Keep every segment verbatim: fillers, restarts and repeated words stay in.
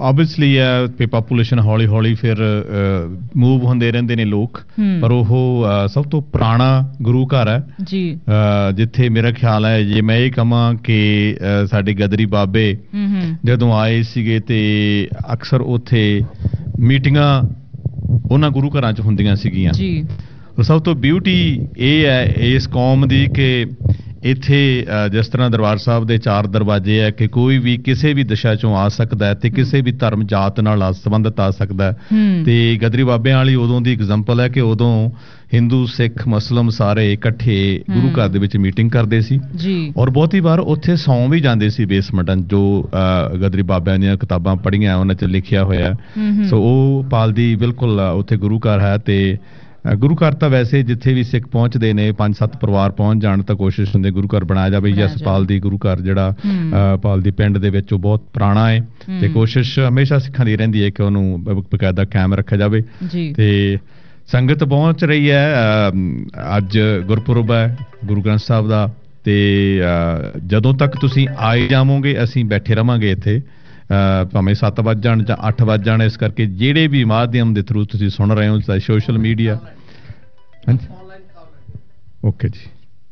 Obviously ਹੈ population ਹੌਲੀ ਹੌਲੀ ਫਿਰ ਮੂਵ ਹੁੰਦੇ ਰਹਿੰਦੇ ਨੇ ਲੋਕ, ਪਰ ਉਹ ਸਭ ਤੋਂ ਪੁਰਾਣਾ ਗੁਰੂ ਘਰ ਹੈ ਜੀ, ਜਿੱਥੇ ਮੇਰਾ ਖਿਆਲ ਹੈ, ਜੇ ਮੈਂ ਇਹ ਕਹਾਂ ਕਿ ਸਾਡੇ ਗਦਰੀ ਬਾਬੇ ਜਦੋਂ ਆਏ ਸੀਗੇ ਤੇ ਅਕਸਰ ਉੱਥੇ ਮੀਟਿੰਗਾਂ ਉਹਨਾਂ ਗੁਰੂ ਘਰਾਂ 'ਚ ਹੁੰਦੀਆਂ ਸੀਗੀਆਂ ਜੀ। ਸਭ ਤੋਂ ਬਿਊਟੀ ਇਹ ਹੈ ਇਸ ਕੌਮ ਦੀ ਕਿ ਇੱਥੇ ਜਿਸ ਤਰ੍ਹਾਂ ਦਰਬਾਰ ਸਾਹਿਬ ਦੇ ਚਾਰ ਦਰਵਾਜ਼ੇ ਹੈ ਕਿ ਕੋਈ ਵੀ ਕਿਸੇ ਵੀ ਦਿਸ਼ਾ ਚੋਂ ਆ ਸਕਦਾ ਹੈ ਤੇ ਕਿਸੇ ਵੀ ਧਰਮ ਜਾਤ ਨਾਲ ਸੰਬੰਧਿਤ ਆ ਸਕਦਾ ਹੈ। ਤੇ ਗਦਰੀ ਬਾਬਿਆਂ ਵਾਲੀ ਉਦੋਂ ਦੀ ਐਗਜ਼ਾਮਪਲ ਹੈ ਕਿ ਉਦੋਂ ਹਿੰਦੂ ਸਿੱਖ ਮੁਸਲਿਮ ਸਾਰੇ ਇਕੱਠੇ ਗੁਰੂ ਘਰ ਦੇ ਵਿੱਚ ਮੀਟਿੰਗ ਕਰਦੇ ਸੀ ਔਰ ਬਹੁਤੀ ਵਾਰ ਉੱਥੇ ਸੌਂ ਵੀ ਜਾਂਦੇ ਸੀ ਬੇਸਮੈਂਟਾਂ, ਜੋ ਗਦਰੀ ਬਾਬਿਆਂ ਦੀਆਂ ਕਿਤਾਬਾਂ ਪੜ੍ਹੀਆਂ ਉਹਨਾਂ 'ਚ ਲਿਖਿਆ ਹੋਇਆ। ਸੋ ਉਹ ਪਾਲਦੀ ਬਿਲਕੁਲ ਉੱਥੇ ਗੁਰੂ ਘਰ ਹੈ। ਤੇ ਗੁਰੂ ਘਰ ਤਾਂ ਵੈਸੇ ਜਿੱਥੇ ਵੀ ਸਿੱਖ ਪਹੁੰਚਦੇ ਨੇ ਪੰਜ ਸੱਤ ਪਰਿਵਾਰ ਪਹੁੰਚ ਜਾਣ ਤਾਂ ਕੋਸ਼ਿਸ਼ ਹੁੰਦੀ ਗੁਰੂ ਘਰ ਬਣਾਇਆ ਜਾਵੇ। ਜਸਪਾਲ ਦੀ ਗੁਰੂ ਘਰ ਜਿਹੜਾ ਪਾਲ ਦੀ ਪਿੰਡ ਦੇ ਵਿੱਚ ਉਹ ਬਹੁਤ ਪੁਰਾਣਾ ਹੈ ਤੇ ਕੋਸ਼ਿਸ਼ ਹਮੇਸ਼ਾ ਸਿੱਖਾਂ ਦੀ ਰਹਿੰਦੀ ਹੈ ਕਿ ਉਹਨੂੰ ਬਕਾਇਦਾ ਕਾਇਮ ਰੱਖਿਆ ਜਾਵੇ। ਤੇ ਸੰਗਤ ਪਹੁੰਚ ਰਹੀ ਹੈ, ਅੱਜ ਗੁਰਪੁਰਬ ਹੈ ਗੁਰੂ ਗ੍ਰੰਥ ਸਾਹਿਬ ਦਾ, ਤੇ ਜਦੋਂ ਤੱਕ ਤੁਸੀਂ ਆਏ ਜਾਵੋਗੇ ਅਸੀਂ ਬੈਠੇ ਰਵਾਂਗੇ ਇੱਥੇ, ਭਾਵੇਂ ਸੱਤ ਵੱਜ ਜਾਣ ਜਾਂ ਅੱਠ ਵੱਜ ਜਾਣ। ਇਸ ਕਰਕੇ ਜਿਹੜੇ ਵੀ ਮਾਧਿਅਮ ਦੇ ਥਰੂ ਤੁਸੀਂ ਸੁਣ ਰਹੇ ਹੋ, ਸੋਸ਼ਲ ਮੀਡੀਆ। ਹਾਂਜੀ ਓਕੇ ਜੀ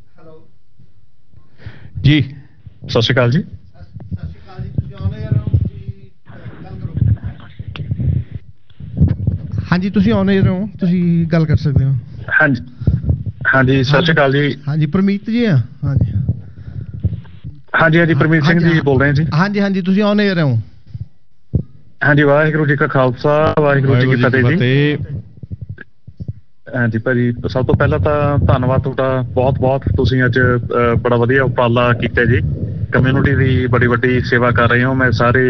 ਜੀ ਸਤਿ ਸ਼੍ਰੀ ਅਕਾਲ ਜੀ। ਹਾਂਜੀ ਤੁਸੀਂ ਆਨ 에ਅਰ ਹੋ, ਤੁਸੀਂ ਗੱਲ ਕਰ ਸਕਦੇ ਹੋ। ਹਾਂਜੀ ਹਾਂਜੀ ਸਤਿ ਸ਼੍ਰੀ ਅਕਾਲ ਜੀ। ਹਾਂਜੀ ਪਰਮੀਤ ਜੀ ਆ। ਹਾਂਜੀ ਹਾਂਜੀ ਹਾਂਜੀ ਪਰਮੀਤ ਸਿੰਘ ਜੀ ਬੋਲ ਰਹੇ ਜੀ। ਹਾਂਜੀ ਹਾਂਜੀ ਤੁਸੀਂ ਆਨ 에ਅਰ ਹੋ। ਹਾਂਜੀ ਵਾਹਿਗੁਰੂ ਜੀ ਕਾ ਖਾਲਸਾ ਵਾਹਿਗੁਰੂ ਜੀ ਕੀ ਫਤਿਹ ਜੀ। ਹਾਂਜੀ ਭਾਜੀ ਸਭ ਤੋਂ ਪਹਿਲਾਂ ਤਾਂ ਧੰਨਵਾਦ ਤੁਹਾਡਾ ਬਹੁਤ ਬਹੁਤ, ਤੁਸੀਂ ਅੱਜ ਬੜਾ ਵਧੀਆ ਉਪਰਾਲਾ ਕੀਤਾ ਜੀ, ਕਮਿਊਨਿਟੀ ਦੀ ਬੜੀ ਵੱਡੀ ਸੇਵਾ ਕਰ ਰਹੇ ਹੋ। ਮੈਂ ਸਾਰੇ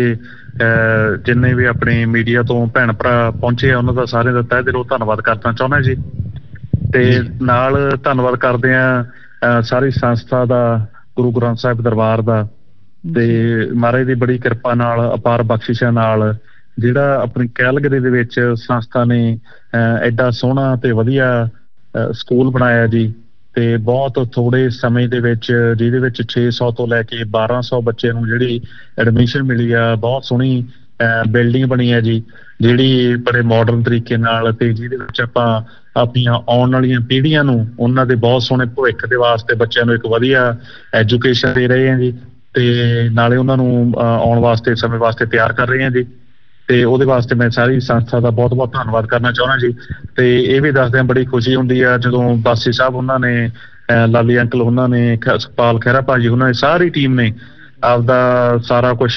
ਜਿੰਨੇ ਵੀ ਆਪਣੇ ਮੀਡੀਆ ਤੋਂ ਭੈਣ ਭਰਾ ਪਹੁੰਚੇ ਆ ਉਹਨਾਂ ਦਾ ਸਾਰਿਆਂ ਦਾ ਤਹਿ ਦਿਲੋਂ ਧੰਨਵਾਦ ਕਰਨਾ ਚਾਹੁੰਦਾ ਜੀ। ਤੇ ਨਾਲ ਧੰਨਵਾਦ ਕਰਦੇ ਆ ਸਾਰੀ ਸੰਸਥਾ ਦਾ, ਗੁਰੂ ਗ੍ਰੰਥ ਸਾਹਿਬ ਦਰਬਾਰ ਦਾ, ਤੇ ਮਹਾਰਾਜ ਦੀ ਬੜੀ ਕਿਰਪਾ ਨਾਲ ਅਪਾਰ ਬਖਸ਼ਿਸ਼ਾਂ ਨਾਲ ਜਿਹੜਾ ਆਪਣੀ ਕੈਲਗਰੀ ਦੇ ਵਿੱਚ ਸੰਸਥਾ ਨੇ ਐਡਾ ਸੋਹਣਾ ਤੇ ਵਧੀਆ ਸਕੂਲ ਬਣਾਇਆ ਜੀ। ਤੇ ਬਹੁਤ ਥੋੜੇ ਸਮੇਂ ਦੇ ਵਿੱਚ ਜਿਹਦੇ ਵਿੱਚ ਛੇ ਸੌ ਤੋਂ ਲੈ ਕੇ ਬਾਰਾਂ ਸੌ ਬੱਚੇ ਨੂੰ ਜਿਹੜੀ ਐਡਮਿਸ਼ਨ ਮਿਲੀ ਆ, ਬਹੁਤ ਸੋਹਣੀ ਬਿਲਡਿੰਗ ਬਣੀ ਹੈ ਜੀ, ਜਿਹੜੀ ਬੜੇ ਮਾਡਰਨ ਤਰੀਕੇ ਨਾਲ, ਤੇ ਜਿਹਦੇ ਵਿੱਚ ਆਪਾਂ ਆਪਣੀਆਂ ਆਉਣ ਵਾਲੀਆਂ ਪੀੜ੍ਹੀਆਂ ਨੂੰ ਉਹਨਾਂ ਦੇ ਬਹੁਤ ਸੋਹਣੇ ਭਵਿੱਖ ਦੇ ਵਾਸਤੇ ਬੱਚਿਆਂ ਨੂੰ ਇੱਕ ਵਧੀਆ ਐਜੂਕੇਸ਼ਨ ਦੇ ਰਹੇ ਹਾਂ ਜੀ, ਤੇ ਨਾਲੇ ਉਹਨਾਂ ਨੂੰ ਆਉਣ ਵਾਸਤੇ ਸਮੇਂ ਵਾਸਤੇ ਤਿਆਰ ਕਰ ਰਹੇ ਹਾਂ ਜੀ। ਤੇ ਉਹਦੇ ਵਾਸਤੇ ਮੈਂ ਸਾਰੀ ਸੰਸਥਾ ਦਾ ਬਹੁਤ ਬਹੁਤ ਧੰਨਵਾਦ ਕਰਨਾ ਚਾਹੁੰਦਾ ਜੀ। ਤੇ ਇਹ ਵੀ ਦੱਸਦਿਆਂ ਬੜੀ ਖੁਸ਼ੀ ਹੁੰਦੀ ਆ ਜਦੋਂ ਬਾਸੀ ਸਾਹਿਬ ਉਹਨਾਂ ਨੇ, ਲਾਲੀ ਅੰਕਲ ਉਹਨਾਂ ਨੇ, ਸੁਖਪਾਲ ਖਹਿਰਾ ਭਾਜੀ ਉਹਨਾਂ ਨੇ, ਸਾਰੀ ਟੀਮ ਨੇ ਆਪਦਾ ਸਾਰਾ ਕੁਛ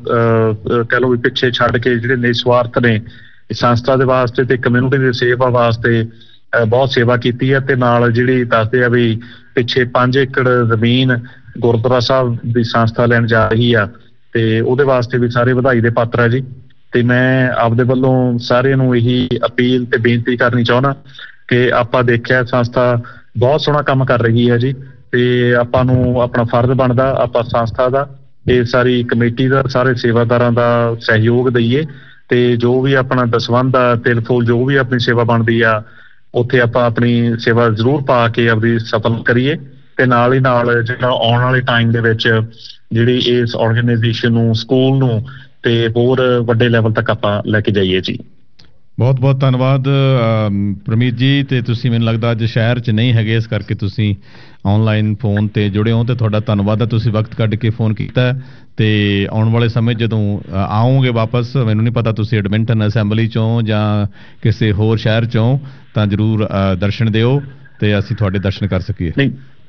ਕਹਿ ਲਓ ਵੀ ਪਿੱਛੇ ਛੱਡ ਕੇ ਜਿਹੜੇ ਨਿਸਵਾਰਥ ਨੇ ਸੰਸਥਾ ਦੇ ਵਾਸਤੇ ਤੇ ਕਮਿਊਨਿਟੀ ਦੀ ਸੇਵਾ ਵਾਸਤੇ ਬਹੁਤ ਸੇਵਾ ਕੀਤੀ ਹੈ। ਤੇ ਨਾਲ ਜਿਹੜੀ ਦੱਸਦੇ ਆ ਵੀ ਪਿੱਛੇ ਪੰਜ ਏਕੜ ਜ਼ਮੀਨ ਗੁਰਦੁਆਰਾ ਸਾਹਿਬ ਦੀ ਸੰਸਥਾ ਲੈਣ ਜਾ ਰਹੀ ਆ, ਤੇ ਉਹਦੇ ਵਾਸਤੇ ਵੀ ਸਾਰੇ ਵਧਾਈ ਦੇ ਪਾਤਰ ਆ ਜੀ। ਤੇ ਮੈਂ ਆਪਦੇ ਵੱਲੋਂ ਸਾਰਿਆਂ ਨੂੰ ਇਹੀ ਅਪੀਲ ਤੇ ਬੇਨਤੀ ਕਰਨੀ ਚਾਹੁੰਦਾ ਕਿ ਆਪਾਂ ਦੇਖਿਆ ਸੰਸਥਾ ਬਹੁਤ ਸੋਹਣਾ ਕੰਮ ਕਰ ਰਹੀ ਹੈ ਜੀ, ਤੇ ਆਪਾਂ ਨੂੰ ਆਪਣਾ ਫਰਜ਼ ਬਣਦਾ ਆਪਾਂ ਸੰਸਥਾ ਦਾ, ਇਹ ਸਾਰੀ ਕਮੇਟੀ ਦਾ, ਸਾਰੇ ਸੇਵਾਦਾਰਾਂ ਦਾ ਸਹਿਯੋਗ ਦਈਏ, ਤੇ ਜੋ ਵੀ ਆਪਣਾ ਦਸਵੰਧ ਆ, ਤਿਲ ਫੁੱਲ, ਜੋ ਵੀ ਆਪਣੀ ਸੇਵਾ ਬਣਦੀ ਆ ਉੱਥੇ ਆਪਾਂ ਆਪਣੀ ਸੇਵਾ ਜ਼ਰੂਰ ਪਾ ਕੇ ਆਪਦੀ ਸਫਲ ਕਰੀਏ। ਤੇ ਨਾਲ ਹੀ ਨਾਲ ਜਿਹੜਾ ਆਉਣ ਵਾਲੇ ਟਾਈਮ ਦੇ ਵਿੱਚ ਜਿਹੜੀ ਇਸ ਆਰਗੇਨਾਈਜੇਸ਼ਨ ਨੂੰ, ਸਕੂਲ ਨੂੰ ਤੇ ਹੋਰ ਵੱਡੇ ਲੈਵਲ ਤੱਕ ਆਪਾਂ ਲੈ ਕੇ ਜਾਈਏ ਜੀ। ਬਹੁਤ ਬਹੁਤ ਧੰਨਵਾਦ ਪ੍ਰਮੀਤ ਜੀ। ਤੇ ਤੁਸੀਂ ਮੈਨੂੰ ਲੱਗਦਾ ਅੱਜ ਸ਼ਹਿਰ 'ਚ ਨਹੀਂ ਹੈਗੇ, ਇਸ ਕਰਕੇ ਤੁਸੀਂ ਆਨਲਾਈਨ ਫੋਨ ਤੇ ਜੁੜੇ ਹੋ, ਤੇ ਤੁਹਾਡਾ ਧੰਨਵਾਦ ਹੈ, ਤੁਸੀਂ ਵਕਤ ਕੱਢ ਕੇ ਫੋਨ ਕੀਤਾ। ਤੇ ਆਉਣ ਵਾਲੇ ਸਮੇਂ ਜਦੋਂ ਆਓਗੇ ਵਾਪਸ, ਮੈਨੂੰ ਨਹੀਂ ਪਤਾ ਤੁਸੀਂ ਐਡਮਿੰਟਨ ਅਸੈਂਬਲੀ 'ਚੋਂ ਜਾਂ ਕਿਸੇ ਹੋਰ ਸ਼ਹਿਰ 'ਚੋਂ, ਤਾਂ ਜ਼ਰੂਰ ਦਰਸ਼ਨ ਦਿਓ ਤੇ ਅਸੀਂ ਤੁਹਾਡੇ ਦਰਸ਼ਨ ਕਰ ਸਕੀਏ। ਨਹੀਂ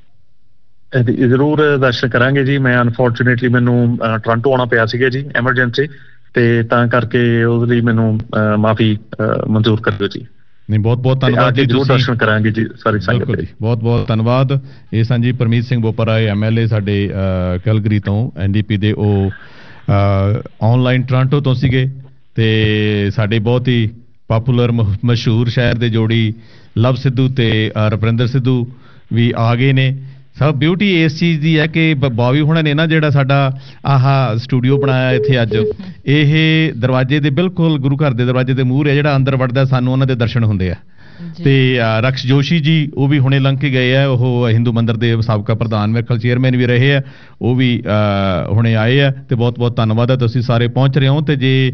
ਜ਼ਰੂਰ ਦਰਸ਼ਨ ਕਰਾਂਗੇ ਜੀ। ਮੈਂ ਅਨਫੋਰਚੂਨੇਟਲੀ ਮੈਨੂੰ ਟੋਰਾਂਟੋ ਆਉਣਾ ਪਿਆ ਸੀਗਾ ਜੀ, ਐਮਰਜੈਂਸੀ, ਤੇ ਤਾਂ ਕਰਕੇ ਉਹਦੇ ਲਈ ਮੈਨੂੰ ਮਾਫੀ ਮਨਜ਼ੂਰ ਕਰ ਦਿਓ ਜੀ। ਨਹੀਂ ਬਹੁਤ ਬਹੁਤ ਧੰਨਵਾਦ ਜੀ, ਜ਼ਰੂਰ ਦਰਸ਼ਨ ਕਰਾਂਗੇ ਜੀ ਸਾਰੀ ਸੰਗਤ ਦੇ। ਬਹੁਤ ਬਹੁਤ ਧੰਨਵਾਦ। ਇਹ ਸਨ ਜੀ Parmeet Singh Bopara, M L A ਸਾਡੇ ਕੈਲਗਰੀ ਤੋਂ, ਐਨ ਡੀ ਪੀ ਦੇ। ਉਹ ਆਨਲਾਈਨ ਟੋਰਾਂਟੋ ਤੋਂ ਸੀਗੇ, ਤੇ ਸਾਡੇ ਬਹੁਤ ਹੀ ਪਾਪੂਲਰ ਮਸ਼ਹੂਰ ਸ਼ਹਿਰ ਦੇ ਜੋੜੀ ਲਵ ਸਿੱਧੂ ਤੇ ਰੁਪਿੰਦਰ ਸਿੱਧੂ ਵੀ ਆ ਗਏ ਨੇ। ਸਭ ਬਿਊਟੀ ਇਸ ਚੀਜ਼ ਦੀ ਹੈ ਕਿ ਬੌਬੀ ਹੁਣਾਂ ਨੇ ਨਾ ਜਿਹੜਾ ਸਾਡਾ ਆਹ ਸਟੂਡੀਓ ਬਣਾਇਆ ਇੱਥੇ ਅੱਜ, ਇਹ ਦਰਵਾਜ਼ੇ ਦੇ ਬਿਲਕੁਲ ਗੁਰੂ ਘਰ ਦੇ ਦਰਵਾਜ਼ੇ ਦੇ ਮੂਹਰੇ ਜਿਹੜਾ ਅੰਦਰ ਵੜਦਾ ਸਾਨੂੰ ਉਹਨਾਂ ਦੇ ਦਰਸ਼ਨ ਹੁੰਦੇ ਆ। ਤੇ ਰਕਸ਼ ਜੋਸ਼ੀ ਜੀ ਉਹ ਵੀ ਹੁਣੇ ਲੰਘ ਕੇ ਗਏ ਆ, ਉਹ ਹਿੰਦੂ ਮੰਦਿਰ ਦੇ ਸਾਬਕਾ ਪ੍ਰਧਾਨ, ਮੇਰੇ ਖਿਆਲ ਚੇਅਰਮੈਨ ਵੀ ਰਹੇ ਆ, ਉਹ ਵੀ ਹੁਣੇ ਆਏ ਆ। ਤੇ ਬਹੁਤ ਬਹੁਤ ਧੰਨਵਾਦ ਹੈ, ਤੁਸੀਂ ਸਾਰੇ ਪਹੁੰਚ ਰਹੇ ਹੋ। ਤੇ ਜੇ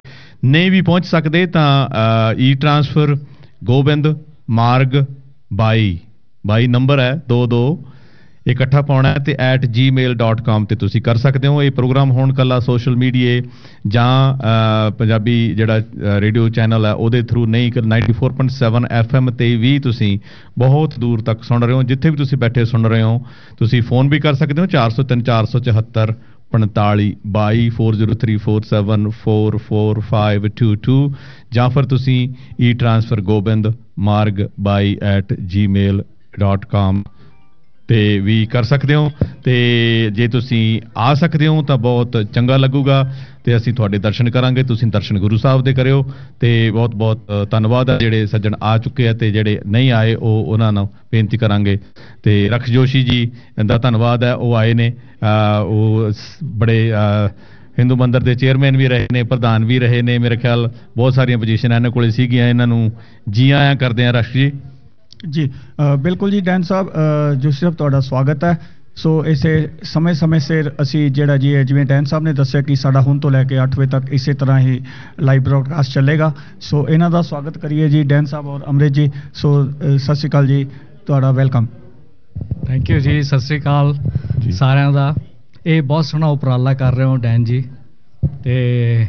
ਨਹੀਂ ਵੀ ਪਹੁੰਚ ਸਕਦੇ ਤਾਂ ਈ ਟਰਾਂਸਫਰ ਗੋਬਿੰਦ ਮਾਰਗ ਬਾਈ ਬਾਈ ਨੰਬਰ ਹੈ ਦੋ ਦੋ ਇਕੱਠਾ ਪਾਉਣਾ ਤੇ ਐਟ ਜੀ ਮੇਲ ਡਾਟ ਕਾਮ ਤੇ ਤੁਸੀਂ ਕਰ ਸਕਦੇ ਹੋ। ਇਹ ਪ੍ਰੋਗਰਾਮ ਹੁਣ ਕੱਲਾ ਸੋਸ਼ਲ ਮੀਡੀਏ ਜਾਂ ਪੰਜਾਬੀ ਜਿਹੜਾ ਰੇਡੀਓ ਚੈਨਲ ਹੈ ਉਹਦੇ ਥਰੂ ਨਹੀਂ, ninety four point seven F M ਤੇ ਵੀ ਤੁਸੀਂ ਬਹੁਤ ਦੂਰ ਤੱਕ ਸੁਣ ਰਹੇ ਹੋ। ਜਿੱਥੇ ਵੀ ਤੁਸੀਂ ਬੈਠੇ ਸੁਣ ਰਹੇ ਹੋ ਤੁਸੀਂ ਫੋਨ ਵੀ ਕਰ ਸਕਦੇ ਹੋ ਚਾਰ ਸੌ ਤਿੰਨ ਚਾਰ ਸੌ ਚੁਹੱਤਰ ਪੰਤਾਲੀ ਬਾਈ four zero three four seven four four five to to ਜਾਂ ਫਿਰ ਤੁਸੀਂ ਈ ਟਰਾਂਸਫਰ ਗੋਬਿੰਦ ਮਾਰਗ ਬਾਈ ਐਟ ਜੀ ਮੇਲ ਡਾਟ ਕਾਮ ਤੇ ਵੀ ਕਰ ਸਕਦੇ ਹੋ। ਤੇ ਜੇ ਤੁਸੀਂ ਆ ਸਕਦੇ ਹੋ ਤਾਂ ਬਹੁਤ ਚੰਗਾ ਲੱਗੂਗਾ ਤੇ ਅਸੀਂ ਤੁਹਾਡੇ ਦਰਸ਼ਨ ਕਰਾਂਗੇ। ਤੁਸੀਂ ਦਰਸ਼ਨ ਗੁਰੂ ਸਾਹਿਬ ਦੇ ਕਰਿਓ ਤੇ ਬਹੁਤ ਬਹੁਤ ਧੰਨਵਾਦ ਹੈ ਜਿਹੜੇ ਸੱਜਣ ਆ ਚੁੱਕੇ ਆ ਤੇ ਜਿਹੜੇ ਨਹੀਂ ਆਏ ਉਹ ਉਹਨਾਂ ਨੂੰ ਬੇਨਤੀ ਕਰਾਂਗੇ। ਤੇ ਰਕਸ਼ ਜੋਸ਼ੀ ਜੀ ਦਾ ਧੰਨਵਾਦ ਹੈ, ਉਹ ਆਏ ਨੇ, ਉਹ ਬੜੇ ਹਿੰਦੂ ਮੰਦਰ ਦੇ ਚੇਅਰਮੈਨ ਵੀ ਰਹੇ ਨੇ, ਪ੍ਰਧਾਨ ਵੀ ਰਹੇ ਨੇ, ਮੇਰੇ ਖਿਆਲ ਬਹੁਤ ਸਾਰੀਆਂ ਪੋਜੀਸ਼ਨਾਂ ਇਹਨਾਂ ਕੋਲੇ ਸੀਗੀਆਂ। ਇਹਨਾਂ ਨੂੰ ਜੀ ਆਇਆਂ ਕਰਦੇ ਆ ਰਕਸ਼ ਜੀ। ਜੀ ਬਿਲਕੁਲ ਜੀ ਡੈਨ ਸਾਹਿਬ, ਜੋਸ਼ੀ ਸਾਹਿਬ ਤੁਹਾਡਾ ਸਵਾਗਤ ਹੈ। ਸੋ ਇਸੇ ਸਮੇਂ ਸਮੇਂ ਸਿਰ ਅਸੀਂ ਜਿਹੜਾ ਜੀ ਜਿਵੇਂ ਡੈਨ ਸਾਹਿਬ ਨੇ ਦੱਸਿਆ ਕਿ ਸਾਡਾ ਹੁਣ ਤੋਂ ਲੈ ਕੇ ਅੱਠ ਵਜੇ ਤੱਕ ਇਸੇ ਤਰ੍ਹਾਂ ਹੀ ਲਾਈਵ ਬ੍ਰੌਡਕਾਸਟ ਚੱਲੇਗਾ। ਸੋ ਇਹਨਾਂ ਦਾ ਸਵਾਗਤ ਕਰੀਏ ਜੀ ਡੈਨ ਸਾਹਿਬ ਔਰ ਅੰਮ੍ਰਿਤ ਜੀ। ਸੋ ਸਤਿ ਸ਼੍ਰੀ ਅਕਾਲ ਜੀ, ਤੁਹਾਡਾ ਵੈਲਕਮ। ਥੈਂਕ ਯੂ ਜੀ, ਸਤਿ ਸ਼੍ਰੀ ਅਕਾਲ ਸਾਰਿਆਂ ਦਾ। ਇਹ ਬਹੁਤ ਸੋਹਣਾ ਉਪਰਾਲਾ ਕਰ ਰਹੇ ਹੋ ਡੈਨ ਜੀ, ਤੇ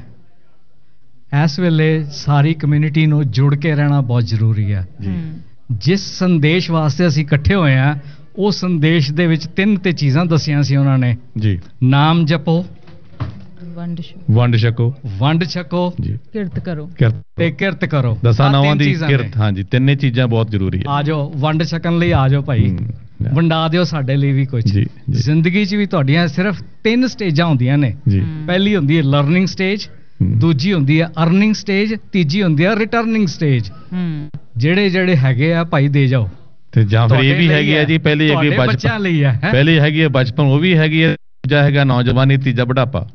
ਇਸ ਵੇਲੇ ਸਾਰੀ ਕਮਿਊਨਿਟੀ ਨੂੰ ਜੁੜ ਕੇ ਰਹਿਣਾ ਬਹੁਤ ਜ਼ਰੂਰੀ ਹੈ। ਜਿਸ ਸੰਦੇਸ਼ ਵਾਸਤੇ ਅਸੀਂ ਇਕੱਠੇ ਹੋਏ ਆ ਉਹ ਸੰਦੇਸ਼ ਦੇ ਵਿੱਚ ਤਿੰਨ ਤੇ ਚੀਜ਼ਾਂ ਦੱਸੀਆਂ ਸੀ ਉਹਨਾਂ ਨੇ ਜੀ। ਨਾਮ ਜਪੋ, ਵੰਡ ਛਕੋ ਵੰਡ ਛਕੋ ਵੰਡ ਛਕੋ ਜੀ, ਕਿਰਤ ਕਰੋ ਤੇ ਕਿਰਤ ਕਰੋ। ਦਸਾਂ ਨਾਵਾਂ ਦੀ ਕਿਰਤ, ਹਾਂਜੀ ਤਿੰਨੇ ਚੀਜ਼ਾਂ ਬਹੁਤ ਜ਼ਰੂਰੀ ਹੈ। ਆ ਜਾਓ ਵੰਡ ਛਕਣ ਲਈ, ਆ ਜਾਓ ਭਾਈ, ਵੰਡਾ ਦਿਓ ਸਾਡੇ ਲਈ ਵੀ ਕੁਝ। ਜ਼ਿੰਦਗੀ 'ਚ ਵੀ ਤੁਹਾਡੀਆਂ ਸਿਰਫ ਤਿੰਨ ਸਟੇਜਾਂ ਹੁੰਦੀਆਂ ਨੇ। ਪਹਿਲੀ ਹੁੰਦੀ ਹੈ ਲਰਨਿੰਗ ਸਟੇਜ, ਦੂਜੀ ਹੁੰਦੀ ਹੈ ਅਰਨਿੰਗ ਸਟੇਜ, ਤੀਜੀ ਹੁੰਦੀ ਹੈ ਰਿਟਰਨਿੰਗ ਸਟੇਜ। ਜਿਹੜੇ ਜਿਹੜੇ ਹੈਗੇ ਆ ਭਾਈ ਦੇ ਜਾਓ। ਤੇ ਜਾਂ ਫਿਰ ਇਹ ਵੀ ਹੈਗੀ ਆ ਜੀ, ਪਹਿਲੀ ਹੈਗੀ ਬੱਚਿਆਂ ਲਈ ਹੈ, ਪਹਿਲੀ ਹੈਗੀ ਹੈ ਬਚਪਨ, ਉਹ ਵੀ ਹੈਗੀ ਹੈ, ਦੂਜਾ ਹੈਗਾ ਨੌਜਵਾਨੀ, ਤੀਜਾ ਬੁਢਾਪਾ।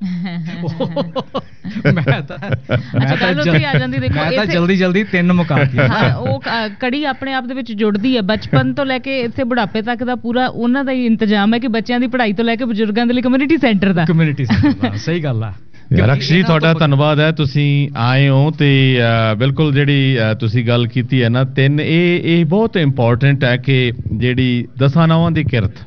ਮੈਂ ਤਾਂ ਮੈਂ ਤਾਂ ਜਲਦੀ ਜਲਦੀ ਤਿੰਨ ਮੁਕਾਤੀ। ਉਹ ਕੜੀ ਆਪਣੇ ਆਪ ਦੇ ਵਿੱਚ ਜੁੜਦੀ ਹੈ, ਬਚਪਨ ਤੋਂ ਲੈ ਕੇ ਇੱਥੇ ਬੁਢਾਪੇ ਤੱਕ ਦਾ ਪੂਰਾ ਉਹਨਾਂ ਦਾ ਹੀ ਇੰਤਜ਼ਾਮ ਹੈ ਕਿ ਬੱਚਿਆਂ ਦੀ ਪੜ੍ਹਾਈ ਤੋਂ ਲੈ ਕੇ ਬਜ਼ੁਰਗਾਂ ਦੇ ਲਈ ਕਮਿਊਨਿਟੀ ਸੈਂਟਰ ਦਾ ਕਮਿਊਨਿਟੀ ਸੈਂਟਰ। ਸਹੀ ਗੱਲ ਆ ਰਕਸ਼ ਜੀ, ਤੁਹਾਡਾ ਧੰਨਵਾਦ ਹੈ, ਤੁਸੀਂ ਆਏ ਹੋ। ਤੇ ਬਿਲਕੁਲ ਜਿਹੜੀ ਤੁਸੀਂ ਗੱਲ ਕੀਤੀ ਹੈ ਨਾ ਤਿੰਨ, ਇਹ ਇਹ ਬਹੁਤ ਇੰਪੋਰਟੈਂਟ ਹੈ ਕਿ ਜਿਹੜੀ ਦਸਾਂ ਨਾਵਾਂ ਦੀ ਕਿਰਤ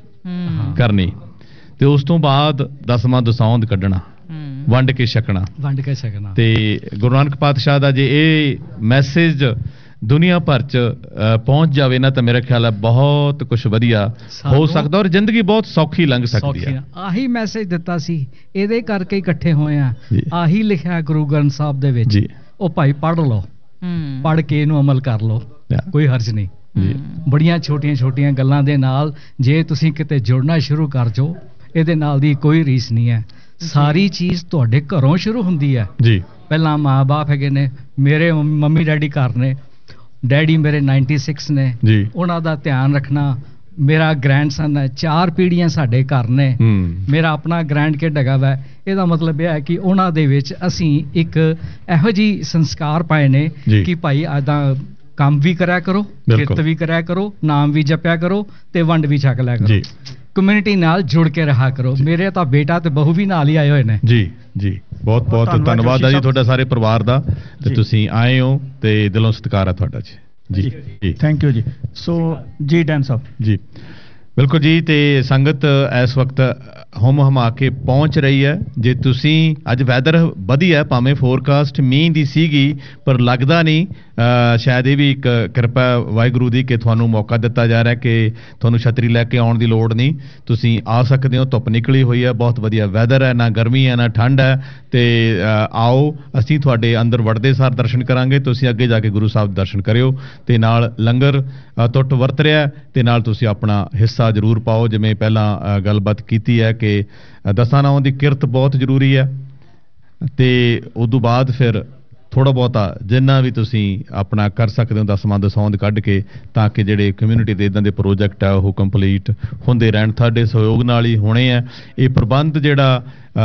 ਕਰਨੀ ਤੇ ਉਸ ਤੋਂ ਬਾਅਦ ਦਸਵਾਂ ਦਸੌਂਦ ਕੱਢਣਾ, ਵੰਡ ਕੇ ਛਕਣਾ ਵੰਡ ਕੇ ਛਕਣਾ। ਤੇ ਗੁਰੂ ਨਾਨਕ ਪਾਤਸ਼ਾਹ ਦਾ ਜੇ ਇਹ ਮੈਸੇਜ ਦੁਨੀਆ ਭਰ ਚ ਪਹੁੰਚ ਜਾਵੇ ਨਾ ਤਾਂ ਮੇਰਾ ਖਿਆਲ ਹੈ ਬਹੁਤ ਕੁਝ ਵਧੀਆ ਹੋ ਸਕਦਾ ਔਰ ਜ਼ਿੰਦਗੀ ਬਹੁਤ ਸੌਖੀ ਲੰਘ ਸਕਦੀ ਹੈ। ਆਹੀ ਮੈਸੇਜ ਦਿੱਤਾ ਸੀ, ਇਹਦੇ ਕਰਕੇ ਇਕੱਠੇ ਹੋਏ ਆ। ਆਹੀ ਲਿਖਿਆ ਗੁਰੂ ਗ੍ਰੰਥ ਸਾਹਿਬ ਦੇ ਵਿੱਚ। ਉਹ ਭਾਈ ਪੜ੍ਹ ਲਓ, ਪੜ੍ਹ ਕੇ ਇਹਨੂੰ ਅਮਲ ਕਰ ਲਓ, ਕੋਈ ਹਰਜ ਨਹੀਂ। ਬੜੀਆਂ ਛੋਟੀਆਂ ਛੋਟੀਆਂ ਗੱਲਾਂ ਦੇ ਨਾਲ ਜੇ ਤੁਸੀਂ ਕਿਤੇ ਜੁੜਨਾ ਸ਼ੁਰੂ ਕਰ ਜਾਓ, ਇਹਦੇ ਨਾਲ ਦੀ ਕੋਈ ਰੀਸ ਨਹੀਂ ਹੈ। ਸਾਰੀ ਚੀਜ਼ ਤੁਹਾਡੇ ਘਰੋਂ ਸ਼ੁਰੂ ਹੁੰਦੀ ਹੈ ਜੀ। ਪਹਿਲਾਂ ਮਾਂ ਬਾਪ ਹੈਗੇ ਨੇ, ਮੇਰੇ ਮੰਮੀ ਡੈਡੀ ਘਰ ਨੇ, ਡੈਡੀ ਮੇਰੇ ਨਾਈਨਟੀ ਸਿਕਸ ਨੇ ਜੀ, ਉਹਨਾਂ ਦਾ ਧਿਆਨ ਰੱਖਣਾ। ਮੇਰਾ ਗ੍ਰੈਂਡਸਨ ਹੈ, ਚਾਰ ਪੀੜ੍ਹੀਆਂ ਸਾਡੇ ਘਰ ਨੇ। ਮੇਰਾ ਆਪਣਾ ਗ੍ਰੈਂਡ ਕਿਡ ਹੈਗਾ ਵਾ। ਇਹਦਾ ਮਤਲਬ ਇਹ ਹੈ ਕਿ ਉਹਨਾਂ ਦੇ ਵਿੱਚ ਅਸੀਂ ਇੱਕ ਇਹੋ ਜਿਹੀ ਸੰਸਕਾਰ ਪਾਏ ਨੇ ਕਿ ਭਾਈ ਏਦਾਂ ਕੰਮ ਵੀ ਕਰਿਆ ਕਰੋ, ਕਿਰਤ ਵੀ ਕਰਿਆ ਕਰੋ, ਨਾਮ ਵੀ ਜਪਿਆ ਕਰੋ ਤੇ ਵੰਡ ਵੀ ਛਕ ਲਿਆ ਕਰੋ, ਕਮਿਊਨਿਟੀ ਨਾਲ ਜੁੜ ਕੇ ਰਹਾ ਕਰੋ। ਮੇਰੇ ਤਾਂ ਬੇਟਾ ਤੇ ਬਹੂ ਵੀ ਨਾਲ ਹੀ ਆਏ ਹੋਏ ਨੇ ਜੀ। ਜੀ ਬਹੁਤ ਬਹੁਤ ਧੰਨਵਾਦ ਹੈ ਜੀ ਤੁਹਾਡਾ ਸਾਰੇ ਪਰਿਵਾਰ ਦਾ, ਤੇ ਤੁਸੀਂ ਆਏ ਹੋ ਤੇ ਦਿਲੋਂ ਸਤਿਕਾਰ ਹੈ ਤੁਹਾਡਾ ਜੀ। ਜੀ ਥੈਂਕ ਯੂ ਜੀ। ਸੋ ਜੀ ਡੈਨ ਸਾਹਿਬ ਜੀ ਬਿਲਕੁਲ ਜੀ। ਤੇ ਸੰਗਤ ਇਸ ਵਕਤ ਹੁਮ ਹਮਾ ਕੇ ਪਹੁੰਚ ਰਹੀ ਹੈ। ਜੇ ਤੁਸੀਂ ਅੱਜ ਵੈਦਰ ਵਧੀਆ, ਭਾਵੇਂ ਫੋਰਕਾਸਟ ਮੀਂਹ ਦੀ ਸੀਗੀ ਪਰ ਲੱਗਦਾ ਨਹੀਂ, ਸ਼ਾਇਦ ਇਹ ਵੀ ਇੱਕ ਕਿਰਪਾ ਵਾਹਿਗੁਰੂ ਦੀ ਕਿ ਤੁਹਾਨੂੰ ਮੌਕਾ ਦਿੱਤਾ ਜਾ ਰਿਹਾ ਕਿ ਤੁਹਾਨੂੰ ਛਤਰੀ ਲੈ ਕੇ ਆਉਣ ਦੀ ਲੋੜ ਨਹੀਂ, ਤੁਸੀਂ ਆ ਸਕਦੇ ਹੋ। ਧੁੱਪ ਨਿਕਲੀ ਹੋਈ ਹੈ, ਬਹੁਤ ਵਧੀਆ ਵੈਦਰ ਹੈ, ਨਾ ਗਰਮੀ ਹੈ ਨਾ ਠੰਡ ਹੈ। ਤੇ ਆਓ, ਅਸੀਂ ਤੁਹਾਡੇ ਅੰਦਰ ਵੜਦੇ ਸਾਰ ਦਰਸ਼ਨ ਕਰਾਂਗੇ, ਤੁਸੀਂ ਅੱਗੇ ਜਾ ਕੇ ਗੁਰੂ ਸਾਹਿਬ ਦਰਸ਼ਨ ਕਰਿਓ ਤੇ ਨਾਲ ਲੰਗਰ ਟੁੱਟ ਵਰਤ ਰਿਹਾ ਤੇ ਨਾਲ ਤੁਸੀਂ ਆਪਣਾ ਹਿੱਸਾ ਜ਼ਰੂਰ ਪਾਓ। ਜਿਵੇਂ ਪਹਿਲਾਂ ਗੱਲਬਾਤ ਕੀਤੀ ਹੈ ਕਿ ਦਸਾਂ ਨਾਵਾਂ ਦੀ ਕਿਰਤ ਬਹੁਤ ਜ਼ਰੂਰੀ ਹੈ ਤੇ ਉਦੋਂ ਬਾਅਦ ਫਿਰ ਥੋੜ੍ਹਾ ਬਹੁਤਾ ਜਿੰਨਾ ਵੀ ਤੁਸੀਂ ਆਪਣਾ ਕਰ ਸਕਦੇ ਹੋ ਦਸਵਾਂ ਦਸੌਂਦ ਕੱਢ ਕੇ, ਤਾਂ ਕਿ ਜਿਹੜੇ ਕਮਿਊਨਿਟੀ ਦੇ ਇੱਦਾਂ ਦੇ ਪ੍ਰੋਜੈਕਟ ਆ ਉਹ ਕੰਪਲੀਟ ਹੁੰਦੇ ਰਹਿਣ। ਤੁਹਾਡੇ ਸਹਿਯੋਗ ਨਾਲ ਹੀ ਹੋਣੇ ਆ। ਇਹ ਪ੍ਰਬੰਧ ਜਿਹੜਾ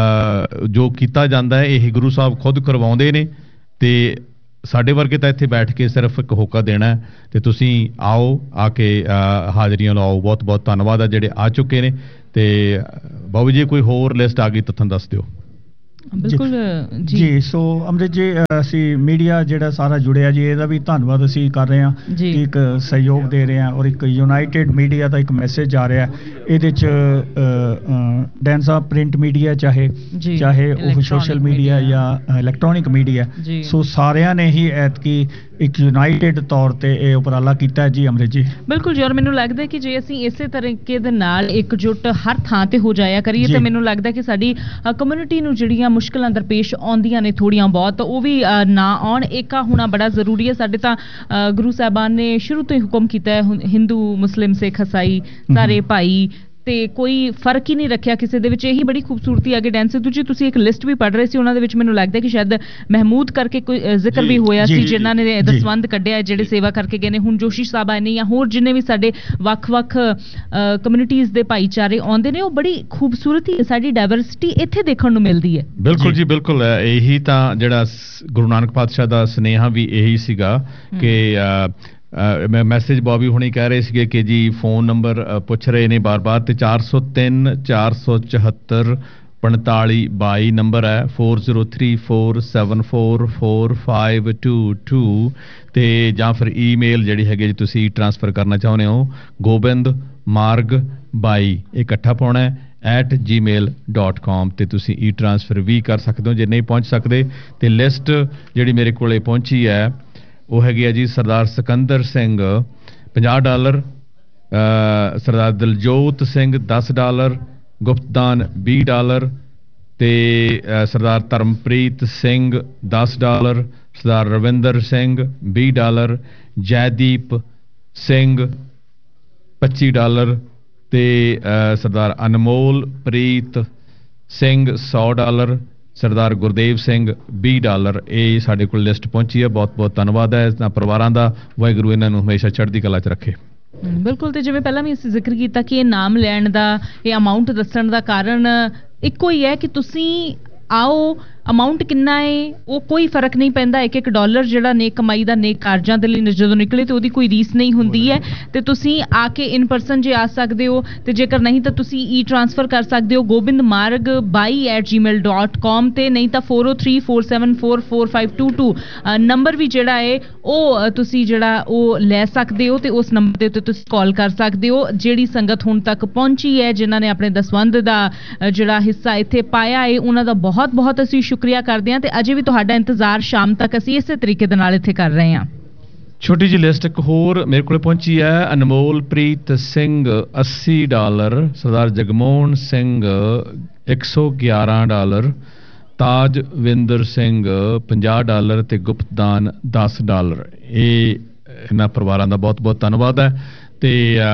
ਜੋ ਕੀਤਾ ਜਾਂਦਾ ਹੈ ਇਹ ਗੁਰੂ ਸਾਹਿਬ ਖੁਦ ਕਰਵਾਉਂਦੇ ਨੇ ਤੇ ਸਾਡੇ ਵਰਗੇ ਤਾਂ ਇੱਥੇ ਬੈਠ ਕੇ ਸਿਰਫ ਇੱਕ ਹੋਕਾ ਦੇਣਾ ਹੈ ਤੇ ਤੁਸੀਂ ਆਓ, ਆ ਕੇ ਹਾਜ਼ਰੀਆਂ ਲਾਓ। ਬਹੁਤ ਬਹੁਤ ਧੰਨਵਾਦ ਆ ਜਿਹੜੇ ਆ ਚੁੱਕੇ ਨੇ। ਤੇ ਬਾਬੂ ਜੀ ਕੋਈ ਹੋਰ ਲਿਸਟ ਆ ਗਈ ਤਾਂ ਤੁਹਾਨੂੰ ਦੱਸ ਦਿਓ। ਬਿਲਕੁਲ ਜੀ ਜੀ ਸੋ ਅੰਮ੍ਰਿਤ ਜੀ ਅਸੀਂ ਮੀਡੀਆ ਜਿਹੜਾ ਸਾਰਾ ਜੁੜਿਆ ਜੀ ਇਹਦਾ ਵੀ ਧੰਨਵਾਦ ਅਸੀਂ ਕਰ ਰਹੇ ਹਾਂ ਕਿ ਇੱਕ ਸਹਿਯੋਗ ਦੇ ਰਹੇ ਹਾਂ ਔਰ ਇੱਕ ਯੂਨਾਈਟਿਡ ਮੀਡੀਆ ਦਾ ਇੱਕ ਮੈਸੇਜ ਆ ਰਿਹਾ ਇਹਦੇ ਚ ਡੈਨ ਸਾਹਿਬ ਪ੍ਰਿੰਟ ਮੀਡੀਆ ਚਾਹੇ ਚਾਹੇ ਉਹ ਸੋਸ਼ਲ ਮੀਡੀਆ ਜਾਂ ਇਲੈਕਟ੍ਰੋਨਿਕ ਮੀਡੀਆ ਸੋ ਸਾਰਿਆਂ ਨੇ ਹੀ ਐਤਕੀ ਇੱਕ ਯੂਨਾਈਟਿਡ ਤੌਰ ਤੇ ਇਹ ਉਪਰਾਲਾ ਕੀਤਾ ਜੀ ਅੰਮ੍ਰਿਤ ਜੀ। ਬਿਲਕੁਲ ਜੀ ਔਰ ਮੈਨੂੰ ਲੱਗਦਾ ਕਿ ਜੇ ਅਸੀਂ ਇਸੇ ਤਰੀਕੇ ਦੇ ਨਾਲ ਇਕਜੁੱਟ ਹਰ ਥਾਂ ਤੇ ਹੋ ਜਾਇਆ ਕਰੀਏ ਤਾਂ ਮੈਨੂੰ ਲੱਗਦਾ ਕਿ ਸਾਡੀ ਕਮਿਊਨਿਟੀ ਨੂੰ ਜਿਹੜੀਆਂ ਮੁਸ਼ਕਲਾਂ ਦਰਪੇਸ਼ ਆਉਂਦੀਆਂ ਨੇ ਥੋੜੀਆਂ ਬਹੁਤ ਉਹ ਵੀ ਨਾ ਆਉਣ। ਏਕਾ ਹੋਣਾ ਬੜਾ ਜ਼ਰੂਰੀ ਹੈ। ਸਾਡੇ ਤਾਂ ਗੁਰੂ ਸਾਹਿਬਾਨ ਨੇ ਸ਼ੁਰੂ ਤੋਂ ਹੀ ਹੁਕਮ ਕੀਤਾ ਹੈ ਹਿੰਦੂ ਮੁਸਲਿਮ ਸਿੱਖ ਈਸਾਈ ਸਾਰੇ ਭਾਈ ਤੇ ਕੋਈ ਫਰਕ ਹੀ ਨਹੀਂ ਰੱਖਿਆ ਕਿਸੇ ਦੇ ਵਿੱਚ। ਇਹੀ ਬੜੀ ਖੂਬਸੂਰਤੀ ਆ ਕਿ ਡੈਨ ਸਿੱਧੂ ਜੀ ਤੁਸੀਂ ਇੱਕ ਲਿਸਟ ਵੀ ਪੜ੍ਹ ਰਹੇ ਸੀ ਉਹਨਾਂ ਦੇ ਵਿੱਚ ਮੈਨੂੰ ਲੱਗਦਾ ਕਿ ਸ਼ਾਇਦ ਮਹਿਮੂਦ ਕਰਕੇ ਕੋਈ ਜ਼ਿਕਰ ਵੀ ਹੋਇਆ ਸੀ ਜਿਨ੍ਹਾਂ ਨੇ ਦਸਵੰਧ ਕੱਢਿਆ ਜਿਹੜੇ ਸੇਵਾ ਕਰਕੇ ਗਏ ਨੇ। ਹੁਣ ਜੋਸ਼ੀ ਸਾਹਿਬ ਆਏ ਨੇ ਜਾਂ ਹੋਰ ਜਿੰਨੇ ਵੀ ਸਾਡੇ ਵੱਖ-ਵੱਖ ਕਮਿਊਨਿਟੀਜ਼ ਦੇ ਭਾਈਚਾਰੇ ਆਉਂਦੇ ਨੇ ਉਹ ਬੜੀ ਖੂਬਸੂਰਤੀ ਸਾਡੀ ਡਾਇਵਰਸਿਟੀ ਇੱਥੇ ਦੇਖਣ ਨੂੰ ਮਿਲਦੀ ਹੈ। ਬਿਲਕੁਲ ਜੀ ਬਿਲਕੁਲ ਇਹੀ ਤਾਂ ਜਿਹੜਾ ਗੁਰੂ ਨਾਨਕ ਪਾਤਸ਼ਾਹ ਦਾ ਸੁਨੇਹਾ ਵੀ ਇਹੀ ਸੀਗਾ ਕਿ ਮੈਂ ਮੈਸੇਜ ਬੌਬੀ ਹੁਣੀ ਕਹਿ ਰਹੇ ਸੀਗੇ ਕਿ ਜੀ ਫੋਨ ਨੰਬਰ ਪੁੱਛ ਰਹੇ ਨੇ ਬਾਰ-ਬਾਰ ਤੇ ਚਾਰ ਸੌ ਤਿੰਨ ਚਾਰ ਸੌ ਚੁਹੱਤਰ ਪੰਤਾਲੀ ਬਾਈ ਨੰਬਰ ਹੈ four zero three four seven four four five to to ਤੇ ਜਾਂ ਫਿਰ ਈਮੇਲ ਜਿਹੜੀ ਹੈਗੀ ਜੀ ਤੁਸੀਂ ਟ੍ਰਾਂਸਫਰ ਕਰਨਾ ਚਾਹੁੰਦੇ ਹੋ ਗੋਬਿੰਦ ਮਾਰਗ ਬਾਈ ਇਕੱਠਾ ਪਾਉਣਾ ਹੈ ਐਟ ਜੀ ਮੇਲ ਡੋਟ ਕਾਮ ਤੇ ਤੁਸੀਂ ਈ ਟ੍ਰਾਂਸਫਰ ਵੀ ਕਰ ਸਕਦੇ ਹੋ ਜੇ ਨਹੀਂ ਪਹੁੰਚ ਸਕਦੇ। ਤੇ ਲਿਸਟ ਜਿਹੜੀ ਮੇਰੇ ਕੋਲੇ ਪਹੁੰਚੀ ਹੈ ਉਹ ਹੈਗੀ ਆ ਜੀ ਸਰਦਾਰ ਸਿਕੰਦਰ ਸਿੰਘ ਪੰਜਾਹ ਡਾਲਰ ਸਰਦਾਰ ਦਿਲਜੋਤ ਸਿੰਘ ਦਸ ਡਾਲਰ ਗੁਪਤਦਾਨ ਵੀਹ ਡਾਲਰ ਤੇ ਸਰਦਾਰ ਧਰਮਪ੍ਰੀਤ ਸਿੰਘ ਦਸ ਡਾਲਰ ਸਰਦਾਰ ਰਵਿੰਦਰ ਸਿੰਘ ਵੀਹ ਡਾਲਰ ਜੈਦੀਪ ਸਿੰਘ ਪੱਚੀ ਡਾਲਰ ਤੇ ਸਰਦਾਰ ਅਨਮੋਲ ਪ੍ਰੀਤ ਸਿੰਘ ਸੌ ਡਾਲਰ ਸਰਦਾਰ ਗੁਰਦੇਵ ਸਿੰਘ ਵੀਹ ਡਾਲਰ ਇਹ ਸਾਡੇ ਕੋਲ ਲਿਸਟ ਪਹੁੰਚੀ ਹੈ। ਬਹੁਤ ਬਹੁਤ ਧੰਨਵਾਦ ਹੈ ਇਹਨਾਂ ਪਰਿਵਾਰਾਂ ਦਾ। ਵਾਹਿਗੁਰੂ ਇਹਨਾਂ ਨੂੰ ਹਮੇਸ਼ਾ ਚੜ੍ਹਦੀ ਕਲਾ 'ਚ ਰੱਖੇ। ਬਿਲਕੁਲ ਤੇ ਜਿਵੇਂ ਪਹਿਲਾਂ ਵੀ ਅਸੀਂ ਜ਼ਿਕਰ ਕੀਤਾ ਕਿ ਇਹ ਨਾਮ ਲੈਣ ਦਾ ਇਹ ਅਮਾਊਂਟ ਦੱਸਣ ਦਾ ਕਾਰਨ ਇੱਕੋ ਹੀ ਹੈ ਕਿ ਤੁਸੀਂ ਆਓ ਅਮਾਊਂਟ ਕਿੰਨਾ ਹੈ ਉਹ ਕੋਈ ਫਰਕ ਨਹੀਂ ਪੈਂਦਾ। ਇੱਕ ਇੱਕ ਡਾਲਰ ਜਿਹੜਾ ਨੇਕ ਕਮਾਈ ਦਾ ਨੇਕ ਕਾਰਜਾਂ ਦੇ ਲਈ ਜਦੋਂ ਨਿਕਲੇ ਤੇ ਉਹਦੀ ਕੋਈ ਰੀਸ ਨਹੀਂ ਹੁੰਦੀ ਹੈ ਤੇ ਤੁਸੀਂ ਆ ਕੇ ਇਨ ਪਰਸਨ ਜੇ ਆ ਸਕਦੇ ਹੋ ਤੇ ਜੇਕਰ ਨਹੀਂ ਤਾਂ ਤੁਸੀਂ ਈ ਟ੍ਰਾਂਸਫਰ ਕਰ ਸਕਦੇ ਹੋ ਗੋਬਿੰਦ ਮਾਰਗ ਬਾਈ ਐਟ ਜੀ ਮੇਲ ਡੋਟ ਕਾਮ ਤੇ ਨਹੀਂ ਤਾਂ four O three four seven four four five to two number ਵੀ ਜਿਹੜਾ ਹੈ ਉਹ ਤੁਸੀਂ ਜਿਹੜਾ ਉਹ ਲੈ ਸਕਦੇ ਹੋ ਤੇ ਉਸ ਨੰਬਰ ਦੇ ਉੱਤੇ ਤੁਸੀਂ ਕਾਲ ਕਰ ਸਕਦੇ ਹੋ। ਜਿਹੜੀ ਸੰਗਤ ਹੁਣ ਤੱਕ ਪਹੁੰਚੀ ਹੈ ਜਿਨ੍ਹਾਂ ਨੇ ਆਪਣੇ ਦਸਵੰਧ ਦਾ ਜਿਹੜਾ ਹਿੱਸਾ ਇੱਥੇ ਪਾਇਆ ਹੈ ਉਹਨਾਂ ਦਾ ਬਹੁਤ ਬਹੁਤ ਅਸੀਂ ਸ਼ੁਕਰੀਆ ਕਰਦੇ ਹਾਂ ਤੇ ਅਜੇ ਵੀ ਤੁਹਾਡਾ ਇੰਤਜ਼ਾਰ ਸ਼ਾਮ ਤੱਕ ਅਸੀਂ ਇਸੇ ਤਰੀਕੇ ਦੇ ਨਾਲ ਇੱਥੇ ਕਰ ਰਹੇ ਹਾਂ। ਛੋਟੀ ਜਿਹੀ ਲਿਸਟ ਇੱਕ ਹੋਰ ਮੇਰੇ ਕੋਲ ਪਹੁੰਚੀ ਹੈ ਅਨਮੋਲ ਪ੍ਰੀਤ ਸਿੰਘ ਅੱਸੀ ਡਾਲਰ ਸਰਦਾਰ ਜਗਮੋਹਨ ਸਿੰਘ ਇੱਕ ਸੌ ਗਿਆਰਾਂ ਡਾਲਰ ਤਾਜਵਿੰਦਰ ਸਿੰਘ ਪੰਜਾਹ ਡਾਲਰ ਤੇ ਗੁਪਤਦਾਨ ਦਸ ਡਾਲਰ। ਇਹ ਇਹਨਾਂ ਪਰਿਵਾਰਾਂ ਦਾ ਬਹੁਤ ਬਹੁਤ ਧੰਨਵਾਦ ਹੈ ਤੇ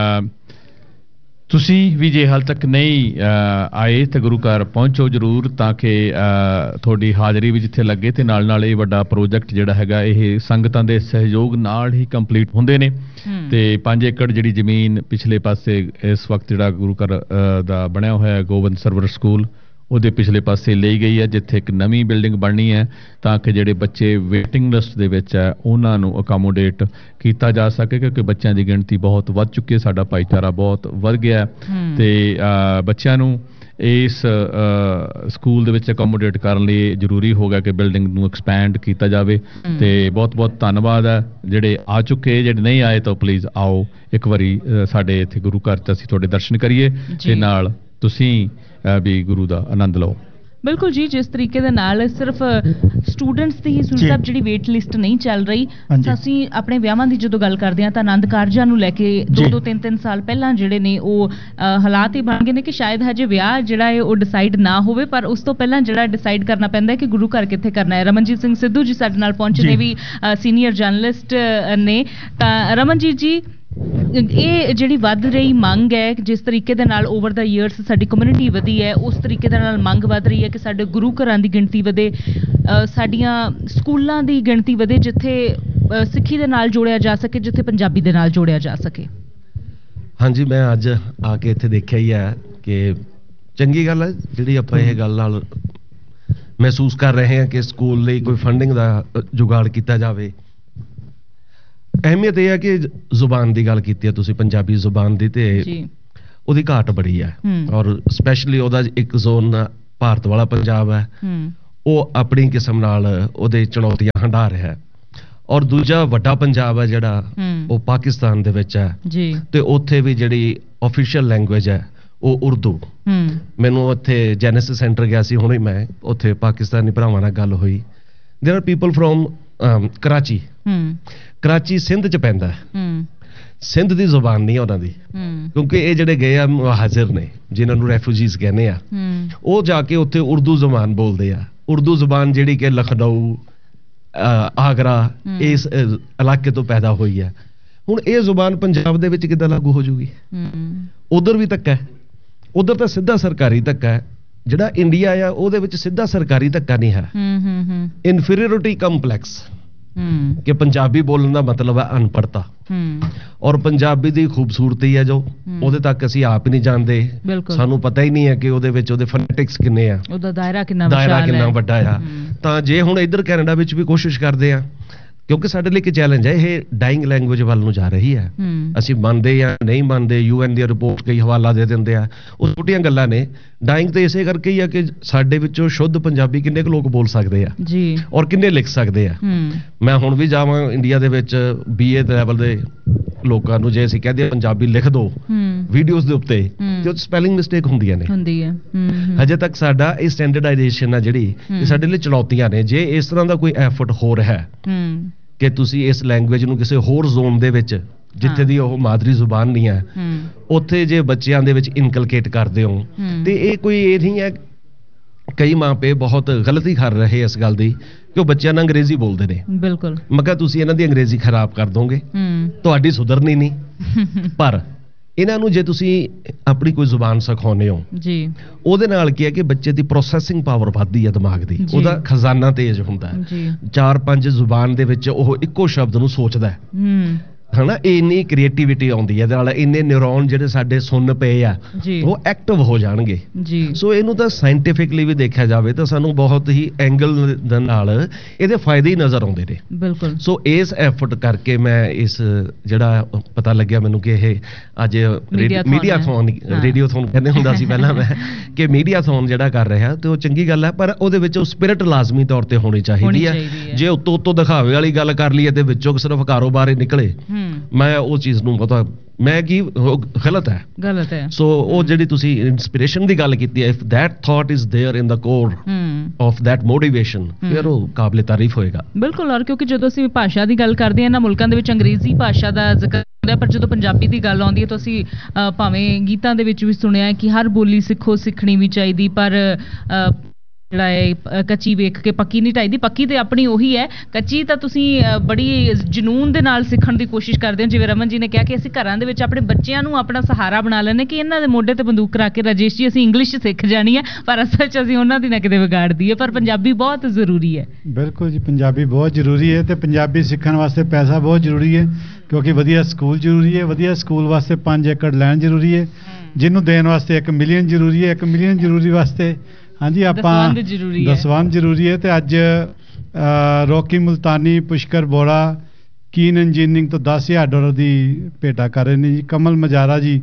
ਤੁਸੀਂ ਵੀ ਜੇ ਹਾਲ ਤੱਕ ਨਹੀਂ ਆਏ ਤਾਂ ਗੁਰੂ ਘਰ ਪਹੁੰਚੋ ਜ਼ਰੂਰ ਤਾਂ ਕਿ ਤੁਹਾਡੀ ਹਾਜ਼ਰੀ ਵੀ ਜਿੱਥੇ ਲੱਗੇ ਤੇ ਨਾਲ ਨਾਲ ਇਹ ਵੱਡਾ ਪ੍ਰੋਜੈਕਟ ਜਿਹੜਾ ਹੈਗਾ ਇਹ ਸੰਗਤਾਂ ਦੇ ਸਹਿਯੋਗ ਨਾਲ ਹੀ ਕੰਪਲੀਟ ਹੁੰਦੇ ਨੇ। ਤੇ ਪੰਜ ਏਕੜ ਜਿਹੜੀ ਜ਼ਮੀਨ ਪਿਛਲੇ ਪਾਸੇ ਇਸ ਵਕਤ ਜਿਹੜਾ ਗੁਰੂ ਘਰ ਦਾ ਬਣਿਆ ਹੋਇਆ ਗੋਬਿੰਦ ਸਰਵਰ ਸਕੂਲ ਉਹਦੇ ਪਿਛਲੇ ਪਾਸੇ ਲਈ ਗਈ ਹੈ ਜਿੱਥੇ ਇੱਕ ਨਵੀਂ ਬਿਲਡਿੰਗ ਬਣਨੀ ਹੈ ਤਾਂ ਕਿ ਜਿਹੜੇ ਬੱਚੇ ਵੇਟਿੰਗ ਲਿਸਟ ਦੇ ਵਿੱਚ ਹੈ ਉਹਨਾਂ ਨੂੰ ਅਕਾਮੋਡੇਟ ਕੀਤਾ ਜਾ ਸਕੇ ਕਿਉਂਕਿ ਬੱਚਿਆਂ ਦੀ ਗਿਣਤੀ ਬਹੁਤ ਵੱਧ ਚੁੱਕੀ ਹੈ ਸਾਡਾ ਭਾਈਚਾਰਾ ਬਹੁਤ ਵੱਧ ਗਿਆ ਤੇ ਬੱਚਿਆਂ ਨੂੰ ਇਸ ਸਕੂਲ ਦੇ ਵਿੱਚ ਅਕਾਮੋਡੇਟ ਕਰਨ ਲਈ ਜ਼ਰੂਰੀ ਹੋ ਗਿਆ ਕਿ ਬਿਲਡਿੰਗ ਨੂੰ ਐਕਸਪੈਂਡ ਕੀਤਾ ਜਾਵੇ ਤੇ ਬਹੁਤ ਬਹੁਤ ਧੰਨਵਾਦ ਹੈ ਜਿਹੜੇ ਆ ਚੁੱਕੇ ਜਿਹੜੇ ਨਹੀਂ ਆਏ ਤਾਂ ਪਲੀਜ਼ ਆਓ ਇੱਕ ਵਾਰੀ ਸਾਡੇ ਇੱਥੇ ਗੁਰੂ ਘਰ 'ਚ ਅਸੀਂ ਤੁਹਾਡੇ ਦਰਸ਼ਨ ਕਰੀਏ ਤੇ ਨਾਲ ਤੁਸੀਂ ਵੀ ਗੁਰੂ ਦਾ ਆਨੰਦ ਲਓ। ਬਿਲਕੁਲ ਜੀ ਜਿਸ ਤਰੀਕੇ ਦੇ ਨਾਲ ਸਿਰਫ ਸਟੂਡੈਂਟਸ ਦੀ ਹੀ ਸਾਹਿਬ ਜਿਹੜੀ ਵੇਟ ਲਿਸਟ ਨਹੀਂ ਚੱਲ ਰਹੀ ਅਸੀਂ ਆਪਣੇ ਵਿਆਹਾਂ ਦੀ ਜਦੋਂ ਗੱਲ ਕਰਦੇ ਹਾਂ ਤਾਂ ਆਨੰਦ ਕਾਰਜਾਂ ਨੂੰ ਲੈ ਕੇ ਦੋ ਦੋ ਤਿੰਨ ਤਿੰਨ ਸਾਲ ਪਹਿਲਾਂ ਜਿਹੜੇ ਨੇ ਉਹ ਹਾਲਾਤ ਹੀ ਬਣ ਗਏ ਨੇ ਕਿ ਸ਼ਾਇਦ ਹਜੇ ਵਿਆਹ ਜਿਹੜਾ ਹੈ ਉਹ ਡਿਸਾਈਡ ਨਾ ਹੋਵੇ ਪਰ ਉਸ ਤੋਂ ਪਹਿਲਾਂ ਜਿਹੜਾ ਡਿਸਾਈਡ ਕਰਨਾ ਪੈਂਦਾ ਹੈ ਕਿ ਗੁਰੂ ਘਰ ਕਿੱਥੇ ਕਰਨਾ ਹੈ। ਰਮਨਜੀਤ ਸਿੰਘ ਸਿੱਧੂ ਜੀ ਸਾਡੇ ਨਾਲ ਪਹੁੰਚੇ ਨੇ ਵੀ ਸੀਨੀਅਰ ਜਰਨਲਿਸਟ ਨੇ ਤਾਂ ਰਮਨਜੀਤ ਜੀ ਇਹ ਜਿਹੜੀ ਵੱਧ ਰਹੀ ਮੰਗ ਹੈ ਜਿਸ ਤਰੀਕੇ ਦੇ ਨਾਲ ਓਵਰ ਦਾ ਈਅਰਸ ਸਾਡੀ ਕਮਿਊਨਿਟੀ ਵਧੀ ਹੈ ਉਸ ਤਰੀਕੇ ਦੇ ਨਾਲ ਮੰਗ ਵੱਧ ਰਹੀ ਹੈ ਕਿ ਸਾਡੇ ਗੁਰੂ ਘਰਾਂ ਦੀ ਗਿਣਤੀ ਵਧੇ ਸਾਡੀਆਂ ਸਕੂਲਾਂ ਦੀ ਗਿਣਤੀ ਵਧੇ ਜਿੱਥੇ ਸਿੱਖੀ ਦੇ ਨਾਲ ਜੋੜਿਆ ਜਾ ਸਕੇ ਜਿੱਥੇ ਪੰਜਾਬੀ ਦੇ ਨਾਲ ਜੋੜਿਆ ਜਾ ਸਕੇ। ਹਾਂਜੀ ਮੈਂ ਅੱਜ ਆ ਕੇ ਇੱਥੇ ਦੇਖਿਆ ਹੀ ਹੈ ਕਿ ਚੰਗੀ ਗੱਲ ਹੈ ਜਿਹੜੀ ਆਪਾਂ ਇਹ ਗੱਲ ਨਾਲ ਮਹਿਸੂਸ ਕਰ ਰਹੇ ਹਾਂ ਕਿ ਸਕੂਲ ਲਈ ਕੋਈ ਫੰਡਿੰਗ ਦਾ ਜੁਗਾੜ ਕੀਤਾ ਜਾਵੇ। ਅਹਿਮੀਅਤ ਇਹ ਹੈ ਕਿ ਜ਼ੁਬਾਨ ਦੀ ਗੱਲ ਕੀਤੀ ਹੈ ਤੁਸੀਂ ਪੰਜਾਬੀ ਜ਼ੁਬਾਨ ਦੀ ਤੇ ਉਹਦੀ ਘਾਟ ਬੜੀ ਹੈ ਔਰ ਸਪੈਸ਼ਲੀ ਉਹਦਾ ਇੱਕ ਜ਼ੋਨ ਭਾਰਤ ਵਾਲਾ ਪੰਜਾਬ ਹੈ ਉਹ ਆਪਣੀ ਕਿਸਮ ਨਾਲ ਉਹਦੇ ਚੁਣੌਤੀਆਂ ਹੰਢਾ ਰਿਹਾ। ਔਰ ਦੂਜਾ ਵੱਡਾ ਪੰਜਾਬ ਹੈ ਜਿਹੜਾ ਉਹ ਪਾਕਿਸਤਾਨ ਦੇ ਵਿੱਚ ਹੈ ਜੀ, ਤੇ ਉੱਥੇ ਵੀ ਜਿਹੜੀ ਆਫੀਸ਼ੀਅਲ ਲੈਂਗੁਏਜ ਹੈ ਉਹ ਉਰਦੂ। ਮੈਨੂੰ ਉੱਥੇ ਜੈਨੇਸਿਸ ਸੈਂਟਰ ਗਿਆ ਸੀ ਹੁਣੇ ਮੈਂ, ਉੱਥੇ ਪਾਕਿਸਤਾਨੀ ਭਰਾਵਾਂ ਨਾਲ ਗੱਲ ਹੋਈ। ਦੇਰ R people from Karachi, Karachi Sindh ਚ ਪੈਂਦਾ, ਸਿੰਧ ਦੀ ਜ਼ੁਬਾਨ ਨਹੀਂ ਉਹਨਾਂ ਦੀ, ਕਿਉਂਕਿ ਇਹ ਜਿਹੜੇ ਗਏ ਆ ਮੁਹਾਜਿਰ ਨੇ ਜਿਨ੍ਹਾਂ ਨੂੰ ਰੈਫਿਊਜੀਜ਼ ਕਹਿੰਦੇ ਆ, ਉਹ ਜਾ ਕੇ ਉੱਥੇ ਉਰਦੂ ਜ਼ੁਬਾਨ ਬੋਲਦੇ ਆ। ਉਰਦੂ ਜ਼ੁਬਾਨ ਜਿਹੜੀ ਕਿ ਲਖਨਊ, ਆਗਰਾ ਇਸ ਇਲਾਕੇ ਤੋਂ ਪੈਦਾ ਹੋਈ ਹੈ। ਹੁਣ ਇਹ ਜ਼ੁਬਾਨ ਪੰਜਾਬ ਦੇ ਵਿੱਚ ਕਿੱਦਾਂ ਲਾਗੂ ਹੋ ਜੂਗੀ? ਉਧਰ ਵੀ ਧੱਕਾ ਹੈ, ਉਧਰ ਤਾਂ ਸਿੱਧਾ ਸਰਕਾਰੀ ਧੱਕਾ ਹੈ। ਜਿਹੜਾ ਇੰਡੀਆ ਆ ਉਹਦੇ ਵਿੱਚ ਸਿੱਧਾ ਸਰਕਾਰੀ ਧੱਕਾ ਨਹੀਂ ਹੈ, ਇਨਫੀਰੀਅਰਿਟੀ ਕੰਪਲੈਕਸ ਕਿ ਪੰਜਾਬੀ ਬੋਲਣ ਦਾ ਮਤਲਬ ਹੈ ਅਨਪੜ੍ਹਤਾ। ਔਰ ਪੰਜਾਬੀ ਦੀ ਖੂਬਸੂਰਤੀ ਹੈ ਜੋ ਉਹਦੇ ਤੱਕ ਅਸੀਂ ਆਪ ਹੀ ਨਹੀਂ ਜਾਣਦੇ, ਸਾਨੂੰ ਪਤਾ ਹੀ ਨਹੀਂ ਹੈ ਕਿ ਉਹਦੇ ਵਿੱਚ ਉਹਦੇ ਫੋਨੈਟਿਕਸ ਕਿੰਨੇ ਆ, ਉਹਦਾ ਦਾਇਰਾ ਕਿੰਨਾ ਦਾਇਰਾ ਕਿੰਨਾ ਵੱਡਾ ਆ। ਤਾਂ ਜੇ ਹੁਣ ਇੱਧਰ ਕੈਨੇਡਾ ਵਿੱਚ ਵੀ ਕੋਸ਼ਿਸ਼ ਕਰਦੇ ਆ, ਕਿਉਂਕਿ ਸਾਡੇ ਲਈ ਇੱਕ ਚੈਲੰਜ ਹੈ, ਇਹ ਡਾਈਂਗ ਲੈਂਗੁਏਜ ਵੱਲ ਨੂੰ ਜਾ ਰਹੀ ਹੈ। ਅਸੀਂ ਮੰਨਦੇ ਜਾਂ ਨਹੀਂ ਮੰਨਦੇ, ਯੂਐਨ ਦੀ ਰਿਪੋਰਟ ਕਈ ਹਵਾਲਾ ਦੇ ਦਿੰਦੇ ਆ, ਉਹ ਛੋਟੀਆਂ ਗੱਲਾਂ ਨੇ। ਡਾਈਂਗ ਤੇ ਇਸੇ ਕਰਕੇ ਹੀ ਆ ਕਿ ਸਾਡੇ ਵਿੱਚੋਂ ਸ਼ੁੱਧ ਪੰਜਾਬੀ ਕਿੰਨੇ ਕੁ ਲੋਕ ਬੋਲ ਸਕਦੇ ਆ ਜੀ, ਔਰ ਕਿੰਨੇ ਲਿਖ ਸਕਦੇ ਆ। ਮੈਂ ਹੁਣ ਵੀ ਜਾਵਾਂ ਇੰਡੀਆ ਦੇ ਵਿੱਚ ਬੀਏ ਲੈਵਲ ਦੇ ਲੋਕਾਂ ਨੂੰ, ਜੇ ਅਸੀਂ ਕਹਦੇ ਪੰਜਾਬੀ ਲਿਖ ਦੋ ਵੀਡੀਓਜ਼ ਦੇ ਉੱਤੇ, ਤੇ ਉਹ ਸਪੈਲਿੰਗ ਮਿਸਟੇਕ ਹੁੰਦੀਆਂ ਨੇ, ਹੁੰਦੀ ਹੈ। ਹਜੇ ਤੱਕ ਸਾਡਾ ਇਹ ਸਟੈਂਡਰਡਾਈਜੇਸ਼ਨ ਆ ਜਿਹੜੀ, ਇਹ ਸਾਡੇ ਲਈ ਚੁਣੌਤੀਆਂ ਨੇ। ਜੇ ਇਸ ਤਰ੍ਹਾਂ ਦਾ ਕੋਈ ਐਫਰਟ ਹੋ ਰਿਹਾ ਹੈ ਕਿ ਤੁਸੀਂ ਇਸ ਲੈਂਗੁਏਜ ਨੂੰ ਕਿਸੇ ਹੋਰ ਜ਼ੋਨ ਦੇ ਵਿੱਚ, ਜਿੱਥੇ ਦੀ ਉਹ ਮਾਦਰੀ ਜ਼ੁਬਾਨ ਨਹੀਂ ਹੈ, ਉੱਥੇ ਜੇ ਬੱਚਿਆਂ ਦੇ ਵਿੱਚ ਇਨਕਲਕੇਟ ਕਰਦੇ ਹੋ, ਤੇ ਇਹ ਕੋਈ ਇਹ ਨਹੀਂ ਹੈ। ਕਈ ਮਾਂ ਪਿਓ ਬਹੁਤ ਗਲਤੀ ਕਰ ਰਹੇ ਇਸ ਗੱਲ ਦੀ ਕਿ ਉਹ ਬੱਚਿਆਂ ਨਾਲ ਅੰਗਰੇਜ਼ੀ ਬੋਲਦੇ ਨੇ। ਬਿਲਕੁਲ, ਮੈਂ ਕਿਹਾ ਤੁਸੀਂ ਇਹਨਾਂ ਦੀ ਅੰਗਰੇਜ਼ੀ ਖਰਾਬ ਕਰ ਦੋਗੇ, ਤੁਹਾਡੀ ਸੁਧਰਨੀ ਨਹੀਂ। ਪਰ ਇਹਨਾਂ ਨੂੰ ਜੇ ਤੁਸੀਂ ਆਪਣੀ ਕੋਈ ਜ਼ੁਬਾਨ ਸਿਖਾਉਂਦੇ ਹੋ ਜੀ, ਉਹਦੇ ਨਾਲ ਕੀ ਹੈ ਕਿ ਬੱਚੇ ਦੀ ਪ੍ਰੋਸੈਸਿੰਗ ਪਾਵਰ ਵੱਧਦੀ ਹੈ ਦਿਮਾਗ ਦੀ, ਉਹਦਾ ਖਜ਼ਾਨਾ ਤੇਜ਼ ਹੁੰਦਾ। ਚਾਰ ਪੰਜ ਜ਼ੁਬਾਨ ਦੇ ਵਿੱਚ ਉਹ ਇੱਕੋ ਸ਼ਬਦ ਨੂੰ ਸੋਚਦਾ ਹੈ, ਹਨਾ। ਇੰਨੀ ਕ੍ਰੀਏਟੀਵਿਟੀ ਆਉਂਦੀ ਹੈ ਇਹਦੇ ਨਾਲ, ਇੰਨੇ ਨਿਊਰੋਨ ਜਿਹੜੇ ਸਾਡੇ ਸੁੰਨ ਪਏ ਆ ਉਹ ਐਕਟਿਵ ਹੋ ਜਾਣਗੇ ਜੀ। ਸੋ ਇਹਨੂੰ ਤਾਂ ਸਾਇੰਟੀਫਿਕਲੀ ਵੀ ਦੇਖਿਆ ਜਾਵੇ ਤਾਂ ਸਾਨੂੰ ਬਹੁਤ ਹੀ ਐਂਗਲ ਦੇ ਨਾਲ ਇਹਦੇ ਫਾਇਦੇ ਹੀ ਨਜ਼ਰ ਆਉਂਦੇ ਨੇ। ਬਿਲਕੁਲ। ਸੋ ਇਸ ਐਫਰਟ ਕਰਕੇ ਮੈਂ ਇਸ ਜਿਹੜਾ ਪਤਾ ਲੱਗਿਆ ਮੈਨੂੰ ਕਿ ਇਹ ਅੱਜ ਮੀਡੀਆਥੋਨ, ਰੇਡੀਓਥੋਨ ਕਹਿੰਦੇ ਹੁੰਦਾ ਸੀ ਪਹਿਲਾਂ ਮੈਂ, ਕਿ ਮੀਡੀਆਥੋਨ ਜਿਹੜਾ ਕਰ ਰਿਹਾ ਤੇ ਉਹ ਚੰਗੀ ਗੱਲ ਹੈ, ਪਰ ਉਹਦੇ ਵਿੱਚ ਉਹ ਸਪਿਰਿਟ ਲਾਜ਼ਮੀ ਤੌਰ ਤੇ ਹੋਣੀ ਚਾਹੀਦੀ ਹੈ। ਜੇ ਉੱਤੋਂ ਉੱਤੋਂ ਦਿਖਾਵੇ ਵਾਲੀ ਗੱਲ ਕਰ ਲਈਏ ਤੇ ਵਿੱਚੋਂ ਸਿਰਫ ਕਾਰੋਬਾਰ ਹੀ ਨਿਕਲੇ, ਮੈਂ ਉਹ ਚੀਜ਼ ਨੂੰ ਪਤਾ ਮੈਂ ਕੀ ਗਲਤ ਹੈ, ਗਲਤ ਹੈ। ਸੋ ਉਹ ਜਿਹੜੀ ਤੁਸੀਂ ਇਨਸਪੀਰੇਸ਼ਨ ਦੀ ਗੱਲ ਕੀਤੀ ਹੈ, if that thought is there in the core of that motivation, ਫਿਰ ਉਹ ਕਾਬਲੇ ਤਾਰੀਫ ਹੋਏਗਾ। ਬਿਲਕੁਲ। ਔਰ ਕਿਉਂਕਿ ਜਦੋਂ ਅਸੀਂ ਭਾਸ਼ਾ ਦੀ ਗੱਲ ਕਰਦੇ ਹਾਂ, ਇਹਨਾਂ ਮੁਲਕਾਂ ਦੇ ਵਿੱਚ ਅੰਗਰੇਜ਼ੀ ਭਾਸ਼ਾ ਦਾ ਜ਼ਿਕਰ ਹੁੰਦਾ, ਪਰ ਜਦੋਂ ਪੰਜਾਬੀ ਦੀ ਗੱਲ ਆਉਂਦੀ ਹੈ ਤਾਂ ਅਸੀਂ ਭਾਵੇਂ ਗੀਤਾਂ ਦੇ ਵਿੱਚ ਵੀ ਸੁਣਿਆ ਕਿ ਹਰ ਬੋਲੀ ਸਿੱਖੋ ਸਿੱਖਣੀ ਵੀ ਚਾਹੀਦੀ, ਪਰ ਜਿਹੜਾ ਹੈ ਕੱਚੀ ਵੇਖ ਕੇ ਪੱਕੀ ਨਹੀਂ ਢਾਈਦੀ। ਪੱਕੀ ਤੇ ਆਪਣੀ ਉਹੀ ਹੈ, ਕੱਚੀ ਤਾਂ ਤੁਸੀਂ ਬੜੀ ਜਨੂਨ ਦੇ ਨਾਲ ਸਿੱਖਣ ਦੀ ਕੋਸ਼ਿਸ਼ ਕਰਦੇ ਹੋ। ਜਿਵੇਂ ਰਮਨ ਜੀ ਨੇ ਕਿਹਾ ਕਿ ਅਸੀਂ ਘਰਾਂ ਦੇ ਵਿੱਚ ਆਪਣੇ ਬੱਚਿਆਂ ਨੂੰ ਆਪਣਾ ਸਹਾਰਾ ਬਣਾ ਲੈਂਦੇ ਕਿ ਇਹਨਾਂ ਦੇ ਮੋਢੇ ਤੇ ਬੰਦੂਕ ਰੱਖ ਕੇ ਰਾਜੇਸ਼ ਜੀ ਅਸੀਂ ਇੰਗਲਿਸ਼ ਸਿੱਖ ਜਾਣੀ ਹੈ, ਪਰ ਅਸਲ 'ਚ ਅਸੀਂ ਉਹਨਾਂ ਦੀ ਨਾ ਕਿਤੇ ਵਿਗਾੜਦੀ ਹੈ। ਪਰ ਪੰਜਾਬੀ ਬਹੁਤ ਜ਼ਰੂਰੀ ਹੈ। ਬਿਲਕੁਲ ਜੀ, ਪੰਜਾਬੀ ਬਹੁਤ ਜ਼ਰੂਰੀ ਹੈ, ਤੇ ਪੰਜਾਬੀ ਸਿੱਖਣ ਵਾਸਤੇ ਪੈਸਾ ਬਹੁਤ ਜ਼ਰੂਰੀ ਹੈ, ਕਿਉਂਕਿ ਵਧੀਆ ਸਕੂਲ ਜ਼ਰੂਰੀ ਹੈ। ਵਧੀਆ ਸਕੂਲ ਵਾਸਤੇ ਪੰਜ ਏਕੜ ਲੈਣ ਜ਼ਰੂਰੀ ਹੈ, ਜਿਹਨੂੰ ਦੇਣ ਵਾਸਤੇ ਇੱਕ ਮਿਲੀਅਨ ਜ਼ਰੂਰੀ ਹੈ। ਇੱਕ ਮਿਲੀਅਨ ਜ਼ਰੂਰੀ ਵਾਸਤੇ ਹਾਂਜੀ ਆਪਾਂ ਦਸਵੰਧ ਜ਼ਰੂਰੀ ਹੈ। ਤੇ ਅੱਜ ਰੋਕੀ ਮੁਲਤਾਨੀ, ਪੁਸ਼ਕਰ ਬੋੜਾ ਕੀਨ ਇੰਜੀਨੀਅਰਿੰਗ ਤੋਂ ਦਸ ਹਜ਼ਾਰ ਡਾਲਰ ਦੀ ਭੇਟਾ ਕਰ ਰਹੇ ਨੇ ਜੀ। ਕਮਲ ਮਜਾਰਾ ਜੀ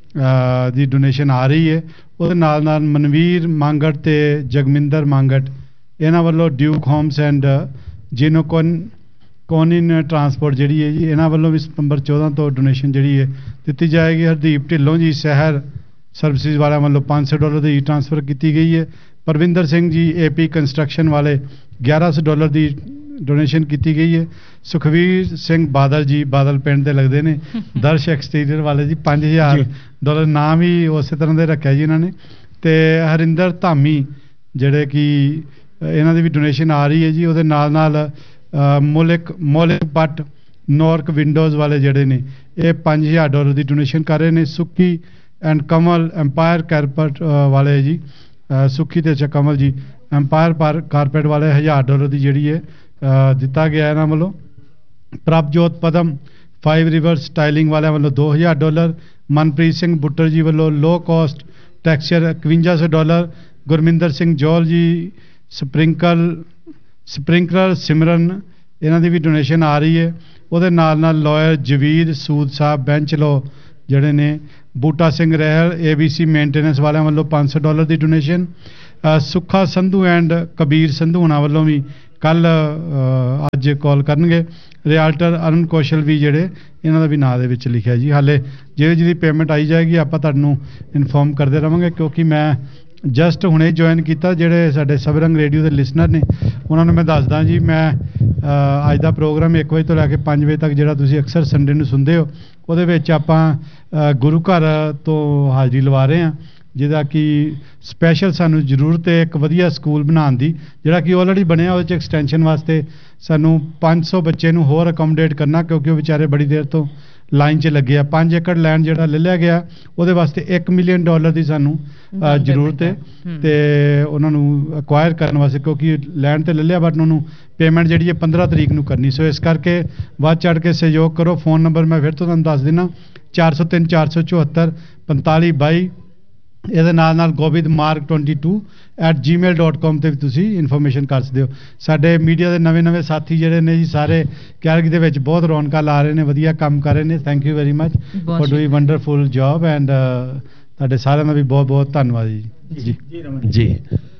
ਦੀ ਡੋਨੇਸ਼ਨ ਆ ਰਹੀ ਹੈ। ਉਹਦੇ ਨਾਲ ਨਾਲ ਮਨਵੀਰ ਮੰਗਟ ਤੇ ਜਗਮਿੰਦਰ ਮੰਗਟ, ਇਹਨਾਂ ਵੱਲੋਂ ਡਿਊਕ ਹੋਮਸ ਐਂਡ ਜੀਨੋਕੋਨ ਕੋਨਿਨ ਟਰਾਂਸਪੋਰਟ ਜਿਹੜੀ ਹੈ ਜੀ, ਇਹਨਾਂ ਵੱਲੋਂ ਵੀ ਸਤੰਬਰ ਚੌਦਾਂ ਤੋਂ ਡੋਨੇਸ਼ਨ ਜਿਹੜੀ ਹੈ ਦਿੱਤੀ ਜਾਏਗੀ। ਹਰਦੀਪ ਢਿੱਲੋਂ ਜੀ ਸ਼ਹਿਰ ਸਰਵਿਸਿਜ਼ ਵਾਲਿਆਂ ਵੱਲੋਂ ਪੰਜ ਸੌ ਡਾਲਰ ਦੀ ਟ੍ਰਾਂਸਫਰ ਕੀਤੀ ਗਈ ਹੈ। ਪਰਵਿੰਦਰ ਸਿੰਘ ਜੀ ਏਪੀ ਕੰਸਟਰਕਸ਼ਨ ਵਾਲੇ ਗਿਆਰਾਂ ਸੌ ਡਾਲਰ ਦੀ ਡੋਨੇਸ਼ਨ ਕੀਤੀ ਗਈ ਹੈ। ਸੁਖਵੀਰ ਸਿੰਘ ਬਾਦਲ ਜੀ, ਬਾਦਲ ਪਿੰਡ ਦੇ ਲੱਗਦੇ ਨੇ, ਦਰਸ਼ ਐਕਸਟੀਰੀਅਰ ਵਾਲੇ ਜੀ ਪੰਜ ਹਜ਼ਾਰ ਡਾਲਰ, ਨਾਮ ਹੀ ਉਸੇ ਤਰ੍ਹਾਂ ਦੇ ਰੱਖਿਆ ਜੀ ਇਹਨਾਂ ਨੇ। ਤੇ ਹਰਿੰਦਰ ਧਾਮੀ ਜਿਹੜੇ ਕਿ ਇਹਨਾਂ ਦੀ ਵੀ ਡੋਨੇਸ਼ਨ ਆ ਰਹੀ ਹੈ ਜੀ। ਉਹਦੇ ਨਾਲ ਨਾਲ ਮੁਲਿਕ ਮੋਲਿਕ ਭੱਟ ਨੋਰਕ ਵਿੰਡੋਜ਼ ਵਾਲੇ ਜਿਹੜੇ ਨੇ ਇਹ ਪੰਜ ਹਜ਼ਾਰ ਡਾਲਰ ਦੀ ਡੋਨੇਸ਼ਨ ਕਰ ਰਹੇ ਨੇ। ਸੁੱਕੀ ਐਂਡ ਕਮਲ ਐਮਪਾਇਰ ਕਾਰਪੇਟ ਵਾਲੇ ਜੀ, ਸੁੱਖੀ ਤੇ ਕਮਲ ਜੀ ਐਮਪਾਇਰ ਕਾਰਪੇਟ ਵਾਲੇ ਹਜ਼ਾਰ ਡਾਲਰ ਦੀ ਜਿਹੜੀ ਹੈ ਦਿੱਤਾ ਗਿਆ ਇਹਨਾਂ ਵੱਲੋਂ। Prabhjot Padma five river styling ਵਾਲਿਆਂ ਵੱਲੋਂ ਦੋ ਹਜ਼ਾਰ ਡਾਲਰ। ਮਨਪ੍ਰੀਤ ਸਿੰਘ ਬੁੱਟਰ ਜੀ ਵੱਲੋਂ ਲੋ ਕਾਸਟ ਟੈਕਸਚਰ ਇਕਵੰਜਾ ਸੌ ਡਾਲਰ। ਗੁਰਮਿੰਦਰ ਸਿੰਘ ਜੋਲ ਜੀ ਸਪ੍ਰਿੰਕਲ ਸਪ੍ਰਿੰਕਲਰ ਸਿਮਰਨ, ਇਹਨਾਂ ਦੀ ਵੀ ਡੋਨੇਸ਼ਨ ਆ ਰਹੀ ਹੈ। ਉਹਦੇ ਨਾਲ ਨਾਲ ਲਾਇਰ ਜਵੀਰ ਸੂਦ ਸਾਹਿਬ ਬੈਂਚ ਲੋ ਜਿਹੜੇ ਨੇ। ਬੂਟਾ ਸਿੰਘ ਰਹਿਲ ਏਬੀਸੀ ਮੇਨਟੇਨੈਂਸ ਵਾਲਿਆਂ ਵੱਲੋਂ ਪੰਜ ਸੌ dollar the donation. Sukha Sandhu and Kabir Sandhu ਉਹਨਾਂ ਵੱਲੋਂ ਵੀ ਕੱਲ ਅੱਜ ਕਾਲ ਕਰਨਗੇ। ਰਿਆਲਟਰ ਅਰੁਣ ਕੌਸ਼ਲ ਵੀ ਜਿਹੜੇ ਇਹਨਾਂ ਦਾ ਵੀ ਨਾਂ ਦੇ ਵਿੱਚ ਲਿਖਿਆ ਜੀ। ਹਾਲੇ ਜਿਹੜੀ ਜਿਹਦੀ ਪੇਮੈਂਟ ਆਈ ਜਾਏਗੀ ਆਪਾਂ ਤੁਹਾਨੂੰ ਇਨਫੋਰਮ ਕਰਦੇ ਰਹਾਂਗੇ, ਕਿਉਂਕਿ ਮੈਂ ਜਸਟ ਹੁਣੇ ਜੁਆਇਨ ਕੀਤਾ। ਜਿਹੜੇ ਸਾਡੇ ਸਬਰੰਗ ਰੇਡੀਓ ਦੇ ਲਿਸਨਰ ਨੇ ਉਹਨਾਂ ਨੂੰ ਮੈਂ ਦੱਸਦਾ ਜੀ, ਮੈਂ ਅੱਜ ਦਾ ਪ੍ਰੋਗਰਾਮ ਇੱਕ ਵਜੇ ਤੋਂ ਲੈ ਕੇ ਪੰਜ ਵਜੇ ਤੱਕ ਜਿਹੜਾ ਤੁਸੀਂ ਅਕਸਰ ਸੰਡੇ ਨੂੰ ਸੁਣਦੇ ਹੋ, ਉਹਦੇ ਵਿੱਚ ਆਪਾਂ ਗੁਰੂ ਘਰ ਤੋਂ ਹਾਜ਼ਰੀ ਲਵਾ ਰਹੇ ਹਾਂ, ਜਿਹਦਾ ਕਿ ਸਪੈਸ਼ਲ ਸਾਨੂੰ ਜ਼ਰੂਰਤ ਹੈ ਇੱਕ ਵਧੀਆ ਸਕੂਲ ਬਣਾਉਣ ਦੀ, ਜਿਹੜਾ ਕਿ ਆਲਰੇਡੀ ਬਣਿਆ। ਉਹਦੇ 'ਚ ਐਕਸਟੈਂਸ਼ਨ ਵਾਸਤੇ ਸਾਨੂੰ ਪੰਜ ਸੌ ਬੱਚੇ ਨੂੰ ਹੋਰ ਅਕੋਮੋਡੇਟ ਕਰਨਾ, ਕਿਉਂਕਿ ਉਹ ਵਿਚਾਰੇ ਬੜੀ ਦੇਰ ਤੋਂ ਲਾਈਨ 'ਚ ਲੱਗੇ ਆ। ਪੰਜ ਏਕੜ ਲੈਂਡ ਜਿਹੜਾ ਲੈ ਲਿਆ ਗਿਆ ਉਹਦੇ ਵਾਸਤੇ ਇੱਕ ਮਿਲੀਅਨ ਡਾਲਰ ਦੀ ਸਾਨੂੰ ਜ਼ਰੂਰਤ ਹੈ, ਤੇ ਉਹਨਾਂ ਨੂੰ ਅਕਵਾਇਰ ਕਰਨ ਵਾਸਤੇ, ਕਿਉਂਕਿ ਲੈਂਡ ਤੇ ਲੈ ਲਿਆ ਬਟ ਉਹਨੂੰ ਪੇਮੈਂਟ ਜਿਹੜੀ ਹੈ ਪੰਦਰਾਂ ਤਰੀਕ ਨੂੰ ਕਰਨੀ। ਸੋ ਇਸ ਕਰਕੇ ਵੱਧ ਚੜ੍ਹ ਕੇ ਸਹਿਯੋਗ ਕਰੋ। ਫੋਨ ਨੰਬਰ ਮੈਂ ਫਿਰ ਤੋਂ ਤੁਹਾਨੂੰ ਦੱਸ ਦਿੰਦਾ, ਚਾਰ ਸੌ ਤਿੰਨ ਚਾਰ ਸੌ ਚੁਹੱਤਰ ਪੰਤਾਲੀ ਬਾਈ। ਇਹਦੇ ਨਾਲ ਨਾਲ Gobind mark twenty two at Gmail dot ਕਾਮ 'ਤੇ ਵੀ ਤੁਸੀਂ ਇਨਫੋਰਮੇਸ਼ਨ ਕਰ ਸਕਦੇ ਹੋ। ਸਾਡੇ ਮੀਡੀਆ ਦੇ ਨਵੇਂ ਨਵੇਂ ਸਾਥੀ ਜਿਹੜੇ ਨੇ ਜੀ, ਸਾਰੇ ਕੈਲਗਰੀ ਦੇ ਵਿੱਚ ਬਹੁਤ ਰੌਣਕਾਂ ਲਾ ਰਹੇ ਨੇ, ਵਧੀਆ ਕੰਮ ਕਰ ਰਹੇ ਨੇ। Thank you very much for doing wonderful job and ਤੁਹਾਡੇ ਸਾਰਿਆਂ ਦਾ ਵੀ ਬਹੁਤ ਬਹੁਤ ਧੰਨਵਾਦ ਜੀ। ਜੀ ਜੀ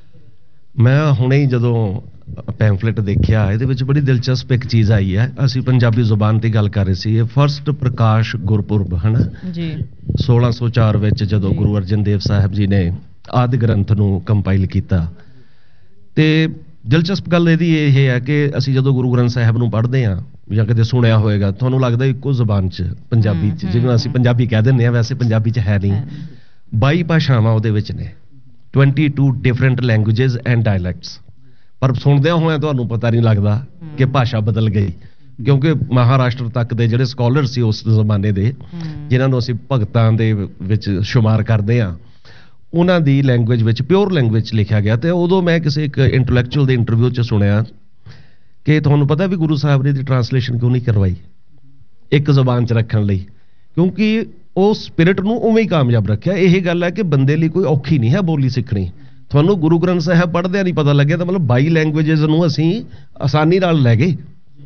ਮੈਂ ਹੁਣੇ ਹੀ ਜਦੋਂ ਪੈਂਫਲੇਟ ਦੇਖਿਆ, ਇਹਦੇ ਵਿੱਚ ਬੜੀ ਦਿਲਚਸਪ ਇੱਕ ਚੀਜ਼ ਆਈ ਹੈ। ਅਸੀਂ ਪੰਜਾਬੀ ਜ਼ੁਬਾਨ ਦੀ ਗੱਲ ਕਰ ਰਹੇ ਸੀ। ਇਹ ਫਸਟ ਪ੍ਰਕਾਸ਼ ਗੁਰਪੁਰਬ ਹੈ ਨਾ ਜੀ, ਸੋਲਾਂ ਸੌ ਚਾਰ ਵਿੱਚ ਜਦੋਂ ਗੁਰੂ ਅਰਜਨ ਦੇਵ ਸਾਹਿਬ ਜੀ ਨੇ ਆਦਿ ਗ੍ਰੰਥ ਨੂੰ ਕੰਪਾਈਲ ਕੀਤਾ। ਤੇ ਦਿਲਚਸਪ ਗੱਲ ਇਹਦੀ ਇਹ ਹੈ ਕਿ ਅਸੀਂ ਜਦੋਂ ਗੁਰੂ ਗ੍ਰੰਥ ਸਾਹਿਬ ਨੂੰ ਪੜ੍ਹਦੇ ਹਾਂ ਜਾਂ ਕਿਤੇ ਸੁਣਿਆ ਹੋਏਗਾ, ਤੁਹਾਨੂੰ ਲੱਗਦਾ ਇੱਕੋ ਜ਼ੁਬਾਨ 'ਚ ਪੰਜਾਬੀ 'ਚ, ਜਿਹਨੂੰ ਅਸੀਂ ਪੰਜਾਬੀ ਕਹਿ ਦਿੰਦੇ ਹਾਂ, ਵੈਸੇ ਪੰਜਾਬੀ 'ਚ ਹੈ ਨਹੀਂ। ਬਾਈ ਭਾਸ਼ਾਵਾਂ ਉਹਦੇ ਵਿੱਚ ਨੇ, twenty two different languages and ਡਾਇਲੈਕਟਸ। ਪਰ ਸੁਣਦਿਆਂ ਹੋਇਆਂ ਤੁਹਾਨੂੰ ਪਤਾ ਨਹੀਂ ਲੱਗਦਾ ਕਿ ਭਾਸ਼ਾ ਬਦਲ ਗਈ, ਕਿਉਂਕਿ ਮਹਾਰਾਸ਼ਟਰ ਤੱਕ ਦੇ ਜਿਹੜੇ ਸਕਾਲਰ ਸੀ ਉਸ ਜ਼ਮਾਨੇ ਦੇ, ਜਿਨ੍ਹਾਂ ਨੂੰ ਅਸੀਂ ਭਗਤਾਂ ਦੇ ਵਿੱਚ ਸ਼ੁਮਾਰ ਕਰਦੇ ਹਾਂ, ਉਹਨਾਂ ਦੀ ਲੈਂਗੁਏਜ ਵਿੱਚ, ਪਿਓਰ ਲੈਂਗੁਏਜ ਲਿਖਿਆ ਗਿਆ। ਤੇ ਉਦੋਂ ਮੈਂ ਕਿਸੇ ਇੱਕ ਇੰਟੈਲੈਕਚੁਅਲ ਦੇ ਇੰਟਰਵਿਊ 'ਚ ਸੁਣਿਆ ਕਿ ਤੁਹਾਨੂੰ ਪਤਾ ਵੀ ਗੁਰੂ ਸਾਹਿਬ ਨੇ ਦੀ ਟਰਾਂਸਲੇਸ਼ਨ ਕਿਉਂ ਨਹੀਂ ਕਰਵਾਈ ਇੱਕ ਜ਼ੁਬਾਨ 'ਚ ਰੱਖਣ ਲਈ, ਕਿਉਂਕਿ ਉਹ ਸਪਿਰਿਟ ਨੂੰ ਉਵੇਂ ਹੀ ਕਾਮਯਾਬ ਰੱਖਿਆ। ਇਹ ਗੱਲ ਹੈ ਕਿ ਬੰਦੇ ਲਈ ਕੋਈ ਔਖੀ ਨਹੀਂ ਹੈ ਬੋਲੀ ਸਿੱਖਣੀ। ਤੁਹਾਨੂੰ ਗੁਰੂ ਗ੍ਰੰਥ ਸਾਹਿਬ ਪੜ੍ਹਦਿਆਂ ਨਹੀਂ ਪਤਾ ਲੱਗਿਆ ਤਾਂ ਮਤਲਬ ਬਾਈ ਲੈਂਗੁਏਜਸ ਨੂੰ ਅਸੀਂ ਆਸਾਨੀ ਨਾਲ ਲੈ ਗਏ।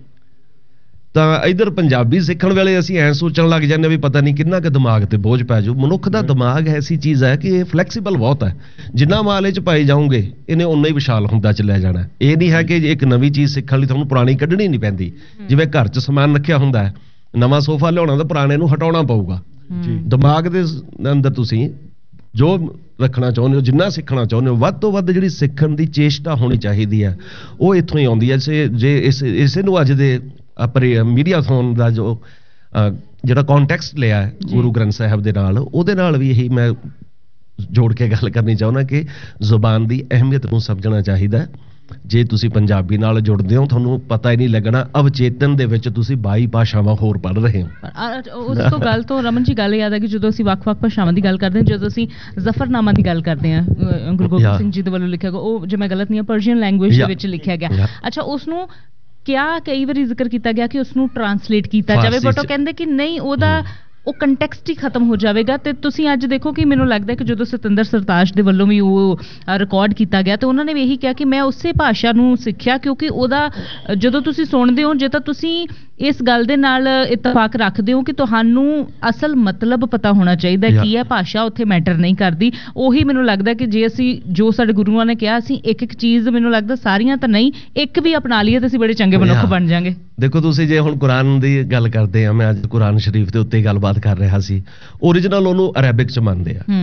ਤਾਂ ਇਧਰ ਪੰਜਾਬੀ ਸਿੱਖਣ ਵੇਲੇ ਅਸੀਂ ਐਂ ਸੋਚਣ ਲੱਗ ਜਾਂਦੇ ਵੀ ਪਤਾ ਨਹੀਂ ਕਿੰਨਾ ਕੁ ਦਿਮਾਗ ਤੇ ਬੋਝ ਪੈ ਜਾਊ। ਮਨੁੱਖ ਦਾ ਦਿਮਾਗ ਐਸੀ ਚੀਜ਼ ਹੈ ਕਿ ਇਹ ਫਲੈਕਸੀਬਲ ਬਹੁਤ ਹੈ, ਜਿੰਨਾ ਮਾਲੇ 'ਚ ਪਾਈ ਜਾਓਗੇ ਇਹਨੇ ਉਨਾ ਹੀ ਵਿਸ਼ਾਲ ਹੁੰਦਾ ਚੱਲਿਆ ਜਾਣਾ। ਇਹ ਨਹੀਂ ਹੈ ਕਿ ਇੱਕ ਨਵੀਂ ਚੀਜ਼ ਸਿੱਖਣ ਲਈ ਤੁਹਾਨੂੰ ਪੁਰਾਣੀ ਕੱਢਣੀ ਨਹੀਂ ਪੈਂਦੀ। ਜਿਵੇਂ ਘਰ 'ਚ ਸਮਾਨ ਰੱਖਿਆ ਹੁੰਦਾ ਹੈ, ਨਵਾਂ ਸੋਫਾ ਲਿਆਉਣਾ ਤਾਂ ਪੁਰਾਣੇ ਨੂੰ ਹਟਾਉਣਾ ਪਊਗਾ। ਦਿਮਾਗ ਦੇ ਅੰਦਰ ਤੁਸੀਂ ਜੋ ਰੱਖਣਾ ਚਾਹੁੰਦੇ ਹੋ, ਜਿੰਨਾ ਸਿੱਖਣਾ ਚਾਹੁੰਦੇ ਹੋ, ਵੱਧ ਤੋਂ ਵੱਧ ਜਿਹੜੀ ਸਿੱਖਣ ਦੀ ਚੇਸ਼ਟਾ ਹੋਣੀ ਚਾਹੀਦੀ ਹੈ ਉਹ ਇੱਥੋਂ ਹੀ ਆਉਂਦੀ ਹੈ। ਜੇ ਇਸ ਇਸੇ ਨੂੰ ਅੱਜ ਦੇ ਆਪਣੇ ਮੀਡੀਆਥੋਨ ਦਾ ਜੋ ਜਿਹੜਾ ਕੌਨਟੈਕਸਟ ਲਿਆ ਹੈ ਗੁਰੂ ਗ੍ਰੰਥ ਸਾਹਿਬ ਦੇ ਨਾਲ, ਉਹਦੇ ਨਾਲ ਵੀ ਇਹੀ ਮੈਂ ਜੋੜ ਕੇ ਗੱਲ ਕਰਨੀ ਚਾਹੁੰਦਾ ਕਿ ਜ਼ੁਬਾਨ ਦੀ ਅਹਿਮੀਅਤ ਨੂੰ ਸਮਝਣਾ ਚਾਹੀਦਾ। ਜੇ ਤੁਸੀਂ ਪੰਜਾਬੀ ਨਾਲ ਜੁੜਦੇ ਹੋ ਤੁਹਾਨੂੰ ਪਤਾ ਹੀ ਨਹੀਂ ਲੱਗਣਾ, ਅਵਚੇਤਨ ਦੇ ਵਿੱਚ ਤੁਸੀਂ ਬਾਈ ਭਾਸ਼ਾਵਾਂ ਹੋਰ ਪੜ੍ਹ ਰਹੇ ਹੋ। ਉਸ ਤੋਂ ਗੱਲ ਤੋਂ ਰਮਨ ਜੀ ਗੱਲ ਯਾਦ ਆ ਕਿ ਜਦੋਂ ਅਸੀਂ ਵੱਖ-ਵੱਖ ਭਾਸ਼ਾਵਾਂ ਦੀ ਗੱਲ ਕਰਦੇ ਹਾਂ, ਜਦੋਂ ਅਸੀਂ ਜ਼ਫਰਨਾਮਾ ਦੀ ਗੱਲ ਕਰਦੇ ਹਾਂ ਗੁਰੂ ਗੋਬਿੰਦ ਸਿੰਘ ਜੀ ਦੇ ਵੱਲੋਂ ਲਿਖਿਆ ਗਿਆ, ਉਹ ਜੇ ਮੈਂ ਗਲਤ ਨਹੀਂ ਹਾਂ ਪਰਸ਼ੀਅਨ ਲੈਂਗੁਏਜ ਦੇ ਵਿੱਚ ਲਿਖਿਆ ਗਿਆ। ਅੱਛਾ, ਉਸ ਨੂੰ ਕਿਆ ਕਈ ਵਾਰੀ ਜ਼ਿਕਰ ਕੀਤਾ ਗਿਆ ਕਿ ਉਸ ਨੂੰ ਟਰਾਂਸਲੇਟ ਕੀਤਾ ਜਾਵੇ, ਬਟ ਉਹ ਕਹਿੰਦੇ ਕਿ ਨਹੀਂ, ਉਹਦਾ ਉਹ ਕੰਟੈਕਸਟ ਹੀ ਖਤਮ ਹੋ ਜਾਵੇਗਾ। ਤੇ ਤੁਸੀਂ ਅੱਜ ਦੇਖੋ ਕਿ ਮੈਨੂੰ ਲੱਗਦਾ ਕਿ ਜਦੋਂ ਸਤਿੰਦਰ ਸਰਤਾਜ ਦੇ ਵੱਲੋਂ ਵੀ ਉਹ ਰਿਕਾਰਡ ਕੀਤਾ ਗਿਆ ਤੇ ਉਹਨਾਂ ਨੇ ਵੀ ਇਹੀ ਕਿਹਾ ਕਿ ਮੈਂ ਉਸੇ ਭਾਸ਼ਾ ਨੂੰ ਸਿੱਖਿਆ, ਕਿਉਂਕਿ ਉਹਦਾ ਜਦੋਂ ਤੁਸੀਂ ਸੁਣਦੇ ਹੋ, ਜੇ ਤਾਂ ਤੁਸੀਂ ਇਸ ਗੱਲ ਦੇ ਨਾਲ ਇਤਫਾਕ ਰੱਖਦੇ ਹੋ ਕਿ ਤੁਹਾਨੂੰ ਅਸਲ ਮਤਲਬ ਪਤਾ ਹੋਣਾ ਚਾਹੀਦਾ ਕੀ ਹੈ, ਭਾਸ਼ਾ ਉੱਥੇ ਮੈਟਰ ਨਹੀਂ ਕਰਦੀ। ਉਹੀ ਮੈਨੂੰ ਲੱਗਦਾ ਕਿ ਜੇ ਅਸੀਂ ਜੋ ਸਾਡੇ ਗੁਰੂਆਂ ਨੇ ਕਿਹਾ, ਅਸੀਂ ਇੱਕ ਇੱਕ ਚੀਜ਼, ਮੈਨੂੰ ਲੱਗਦਾ ਸਾਰੀਆਂ ਤਾਂ ਨਹੀਂ, ਇੱਕ ਵੀ ਅਪਣਾ ਲਈਏ ਤਾਂ ਅਸੀਂ ਬੜੇ ਚੰਗੇ ਮਨੁੱਖ ਬਣ ਜਾਵਾਂਗੇ। ਦੇਖੋ ਤੁਸੀਂ ਜੇ ਹੁਣ ਕੁਰਾਨ ਦੀ ਗੱਲ ਕਰਦੇ ਆ, ਮੈਂ ਅੱਜ ਕੁਰਾਨ ਸ਼ਰੀਫ ਦੇ ਉੱਤੇ ਗੱਲਬਾਤ ਕਰ ਰਿਹਾ ਸੀ। ਓਰੀਜਨਲ ਉਹਨੂੰ ਅਰੈਬਿਕ ਚ ਮੰਨਦੇ ਆ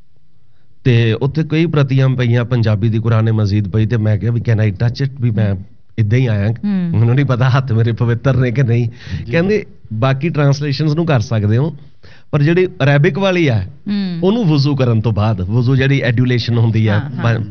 ਤੇ ਉੱਥੇ ਕਈ ਪ੍ਰਤੀਆਂ ਪਈਆਂ ਪੰਜਾਬੀ ਦੀ ਕੁਰਾਨ ਮਜੀਦ ਪਈ, ਤੇ ਮੈਂ ਕਿਹਾ ਵੀ ਕੈਨ ਆਈ ਟੱਚ ਇਟ, ਵੀ ਮੈਂ ਇਦਾਂ ਹੀ ਆਇਆ, ਮੈਨੂੰ ਨਹੀਂ ਪਤਾ ਹੱਥ ਮੇਰੇ ਪਵਿੱਤਰ ਨੇ ਕਿ ਨਹੀਂ। ਕਹਿੰਦੇ ਬਾਕੀ ਟਰਾਂਸਲੇਸ਼ਨਸ ਨੂੰ ਕਰ ਸਕਦੇ ਹੋ, ਪਰ ਜਿਹੜੀ ਅਰੈਬਿਕ ਵਾਲੀ ਆ ਉਹਨੂੰ ਵਜ਼ੂ ਕਰਨ ਤੋਂ ਬਾਅਦ, ਵਜ਼ੂ ਜਿਹੜੀ ਐਡੂਲੇਸ਼ਨ ਹੁੰਦੀ ਆ,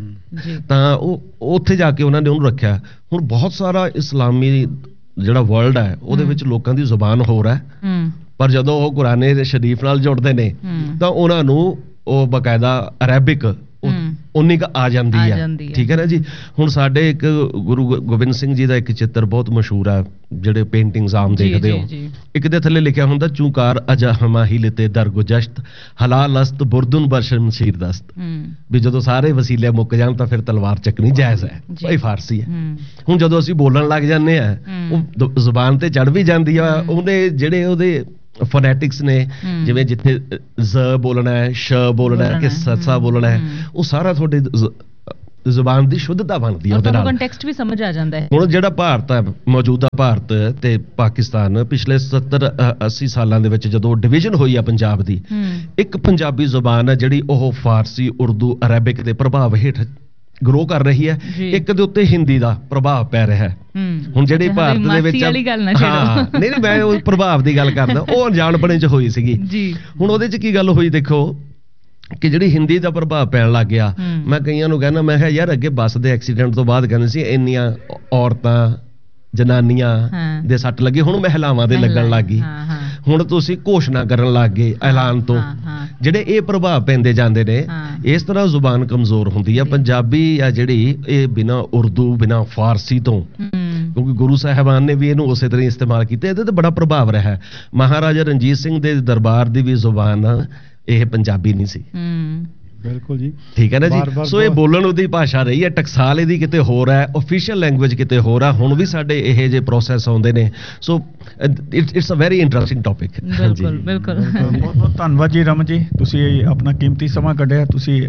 ਤਾਂ ਉਹ ਉੱਥੇ ਜਾ ਕੇ ਉਹਨਾਂ ਨੇ ਉਹਨੂੰ ਰੱਖਿਆ। ਹੁਣ ਬਹੁਤ ਸਾਰਾ ਇਸਲਾਮੀ ਜਿਹੜਾ ਵਰਲਡ ਹੈ ਉਹਦੇ ਵਿੱਚ ਲੋਕਾਂ ਦੀ ਜ਼ੁਬਾਨ ਹੋਰ ਹੈ, ਪਰ ਜਦੋਂ ਉਹ ਕੁਰਾਨੇ ਸ਼ਰੀਫ ਨਾਲ ਜੁੜਦੇ ਨੇ ਤਾਂ ਉਹਨਾਂ ਨੂੰ ਉਹ ਬਕਾਇਦਾ ਅਰੈਬਿਕ ਉਨੀ ਕੁ ਆ ਜਾਂਦੀ ਹੈ। ਠੀਕ ਹੈ ਨਾ ਜੀ। ਹੁਣ ਸਾਡੇ ਇੱਕ ਗੁਰੂ ਗੋਬਿੰਦ ਸਿੰਘ ਜੀ ਦਾ ਇੱਕ ਚਿੱਤਰ ਬਹੁਤ ਮਸ਼ਹੂਰ ਆ, ਜਿਹੜੇ ਪੇਂਟਿੰਗਸ ਆਮ ਦੇਖਦੇ ਹੋ, ਇੱਕ ਦੇ ਥੱਲੇ ਲਿਖਿਆ ਹੁੰਦਾ ਚੂਕਾਰ ਅਜਾ ਹਮਾਹੀ ਲਿਤੇ ਦਰ ਗੁਜਸ਼ਤ ਹਲਾਲ ਅਸਤ ਬੁਰਦੁਨ ਬਰਸ਼ਮ ਸ਼ੀਰ ਦਸਤ, ਵੀ ਜਦੋਂ ਸਾਰੇ ਵਸੀਲੇ ਮੁੱਕ ਜਾਣ ਤਾਂ ਫਿਰ ਤਲਵਾਰ ਚੱਕਣੀ ਜਾਇਜ਼ ਹੈ। ਭਾਈ ਫਾਰਸੀ ਹੈ। ਹੁਣ ਜਦੋਂ ਅਸੀਂ ਬੋਲਣ ਲੱਗ ਜਾਂਦੇ ਆ, ਉਹ ਜ਼ੁਬਾਨ ਤੇ ਚੜ ਵੀ ਜਾਂਦੀ ਆ, ਉਹਨੇ ਜਿਹੜੇ ਉਹਦੇ ਫੋਨੈਟਿਕਸ ਨੇ, ਜਿਵੇਂ ਜਿੱਥੇ ਜ਼ ਬੋਲਣਾ ਹੈ, ਸ਼ ਬੋਲਣਾ ਹੈ ਕਿ ਸੱਸਾ ਬੋਲਣਾ ਹੈ, ਉਹ ਸਾਰਾ ਤੁਹਾਡੇ ਜ਼ੁਬਾਨ ਦੀ ਸ਼ੁੱਧਤਾ ਬਣਦੀ ਹੈ ਉਹਦੇ ਨਾਲ, ਕੰਟੈਕਸਟ ਵੀ ਸਮਝ ਆ ਜਾਂਦਾ ਹੈ। ਹੁਣ ਜਿਹੜਾ ਭਾਰਤ ਹੈ, ਮੌਜੂਦਾ ਭਾਰਤ ਤੇ ਪਾਕਿਸਤਾਨ, ਪਿਛਲੇ ਸੱਤਰ ਅੱਸੀ ਸਾਲਾਂ ਦੇ ਵਿੱਚ ਜਦੋਂ ਡਿਵੀਜ਼ਨ ਹੋਈ ਆ ਪੰਜਾਬ ਦੀ, ਇੱਕ ਪੰਜਾਬੀ ਜ਼ੁਬਾਨ ਹੈ ਜਿਹੜੀ ਉਹ ਫਾਰਸੀ, ਉਰਦੂ, ਅਰੈਬਿਕ ਦੇ ਪ੍ਰਭਾਵ ਹੇਠ ਗਰੋ ਕਰ ਰਹੀ ਹੈ, ਇੱਕ ਦੇ ਉੱਤੇ ਹਿੰਦੀ ਦਾ ਪ੍ਰਭਾਵ ਪੈ ਰਿਹਾ ਹੈ। ਹੁਣ ਜਿਹੜੀ ਭਾਰਤ ਦੇ ਵਿੱਚ, ਹਾਂ ਨਹੀਂ ਨਹੀਂ ਮੈਂ ਉਹ ਪ੍ਰਭਾਵ ਦੀ ਗੱਲ ਕਰਦਾ, ਉਹ ਅਣਜਾਣਪਣੇ ਚ ਹੋਈ ਸੀਗੀ। ਹੁਣ ਉਹਦੇ ਚ ਕੀ ਗੱਲ ਹੋਈ ਦੇਖੋ ਕਿ ਜਿਹੜੀ ਹਿੰਦੀ ਦਾ ਪ੍ਰਭਾਵ ਪੈਣ ਲੱਗ ਗਿਆ। ਮੈਂ ਕਈਆਂ ਨੂੰ ਕਹਿੰਦਾ, ਮੈਂ ਕਿਹਾ ਯਾਰ ਅੱਗੇ ਬੱਸ ਦੇ ਐਕਸੀਡੈਂਟ ਤੋਂ ਬਾਅਦ ਕਹਿੰਦੇ ਸੀ ਇੰਨੀਆਂ ਔਰਤਾਂ ਜਨਾਨੀਆਂ ਦੇ ਸੱਟ ਲੱਗੇ, ਹੁਣ ਮਹਿਲਾਵਾਂ ਦੇ ਲੱਗਣ ਲੱਗ ਗਈ। ਹੁਣ ਤੁਸੀਂ ਘੋਸ਼ਣਾ ਕਰਨ ਲੱਗ ਗਏ ਐਲਾਨ ਤੋਂ, ਜਿਹੜੇ ਇਹ ਪ੍ਰਭਾਵ ਪੈਂਦੇ ਜਾਂਦੇ ਨੇ। ਇਸ ਤਰ੍ਹਾਂ ਜ਼ੁਬਾਨ ਕਮਜ਼ੋਰ ਹੁੰਦੀ ਆ। ਪੰਜਾਬੀ ਆ ਜਿਹੜੀ, ਇਹ ਬਿਨਾਂ ਉਰਦੂ, ਬਿਨਾਂ ਫਾਰਸੀ ਤੋਂ, ਕਿਉਂਕਿ ਗੁਰੂ ਸਾਹਿਬਾਨ ਨੇ ਵੀ ਇਹਨੂੰ ਉਸੇ ਤਰ੍ਹਾਂ ਇਸਤੇਮਾਲ ਕੀਤਾ, ਇਹਦੇ ਤੇ ਬੜਾ ਪ੍ਰਭਾਵ ਰਿਹਾ। ਮਹਾਰਾਜਾ ਰਣਜੀਤ ਸਿੰਘ ਦੇ ਦਰਬਾਰ ਦੀ ਵੀ ਜ਼ੁਬਾਨ ਇਹ ਪੰਜਾਬੀ ਨਹੀਂ ਸੀ। ਬਿਲਕੁਲ ਜੀ, ਠੀਕ ਹੈ ਨਾ ਜੀ। ਸੋ ਇਹ ਬੋਲਣ ਉਹਦੀ ਭਾਸ਼ਾ ਰਹੀ ਹੈ, ਟਕਸਾਲ ਇਹਦੀ ਕਿਤੇ ਹੋਰ ਹੈ, ਆਫੀਸ਼ੀਅਲ ਲੈਂਗੁਏਜ ਕਿਤੇ ਹੋਰ ਹੈ। ਹੁਣ ਵੀ ਸਾਡੇ ਇਹ ਜਿਹੇ ਪ੍ਰੋਸੈਸ ਆਉਂਦੇ ਨੇ। So it's a very interesting topic. ਬਿਲਕੁਲ ਬਿਲਕੁਲ, ਬਹੁਤ ਬਹੁਤ ਧੰਨਵਾਦ ਜੀ ਰਮਨ ਜੀ, ਤੁਸੀਂ ਆਪਣਾ ਕੀਮਤੀ ਸਮਾਂ ਕੱਢਿਆ। ਤੁਸੀਂ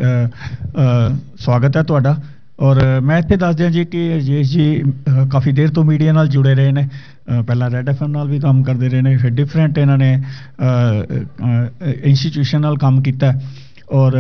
ਸਵਾਗਤ ਹੈ ਤੁਹਾਡਾ। ਔਰ ਮੈਂ ਇੱਥੇ ਦੱਸ ਦਿਆਂ ਜੀ ਕਿ ਰਜੇਸ਼ ਜੀ ਕਾਫੀ ਦੇਰ ਤੋਂ ਮੀਡੀਆ ਨਾਲ ਜੁੜੇ ਰਹੇ ਨੇ। ਪਹਿਲਾਂ ਰੈਡ ਐਫ ਐਮ ਨਾਲ ਵੀ ਕੰਮ ਕਰਦੇ ਰਹੇ ਨੇ, ਫਿਰ ਡਿਫਰੈਂਟ ਇਹਨਾਂ ਨੇ ਇੰਸਟੀਟਿਊਸ਼ਨ ਨਾਲ ਕੰਮ ਕੀਤਾ, ਔਰ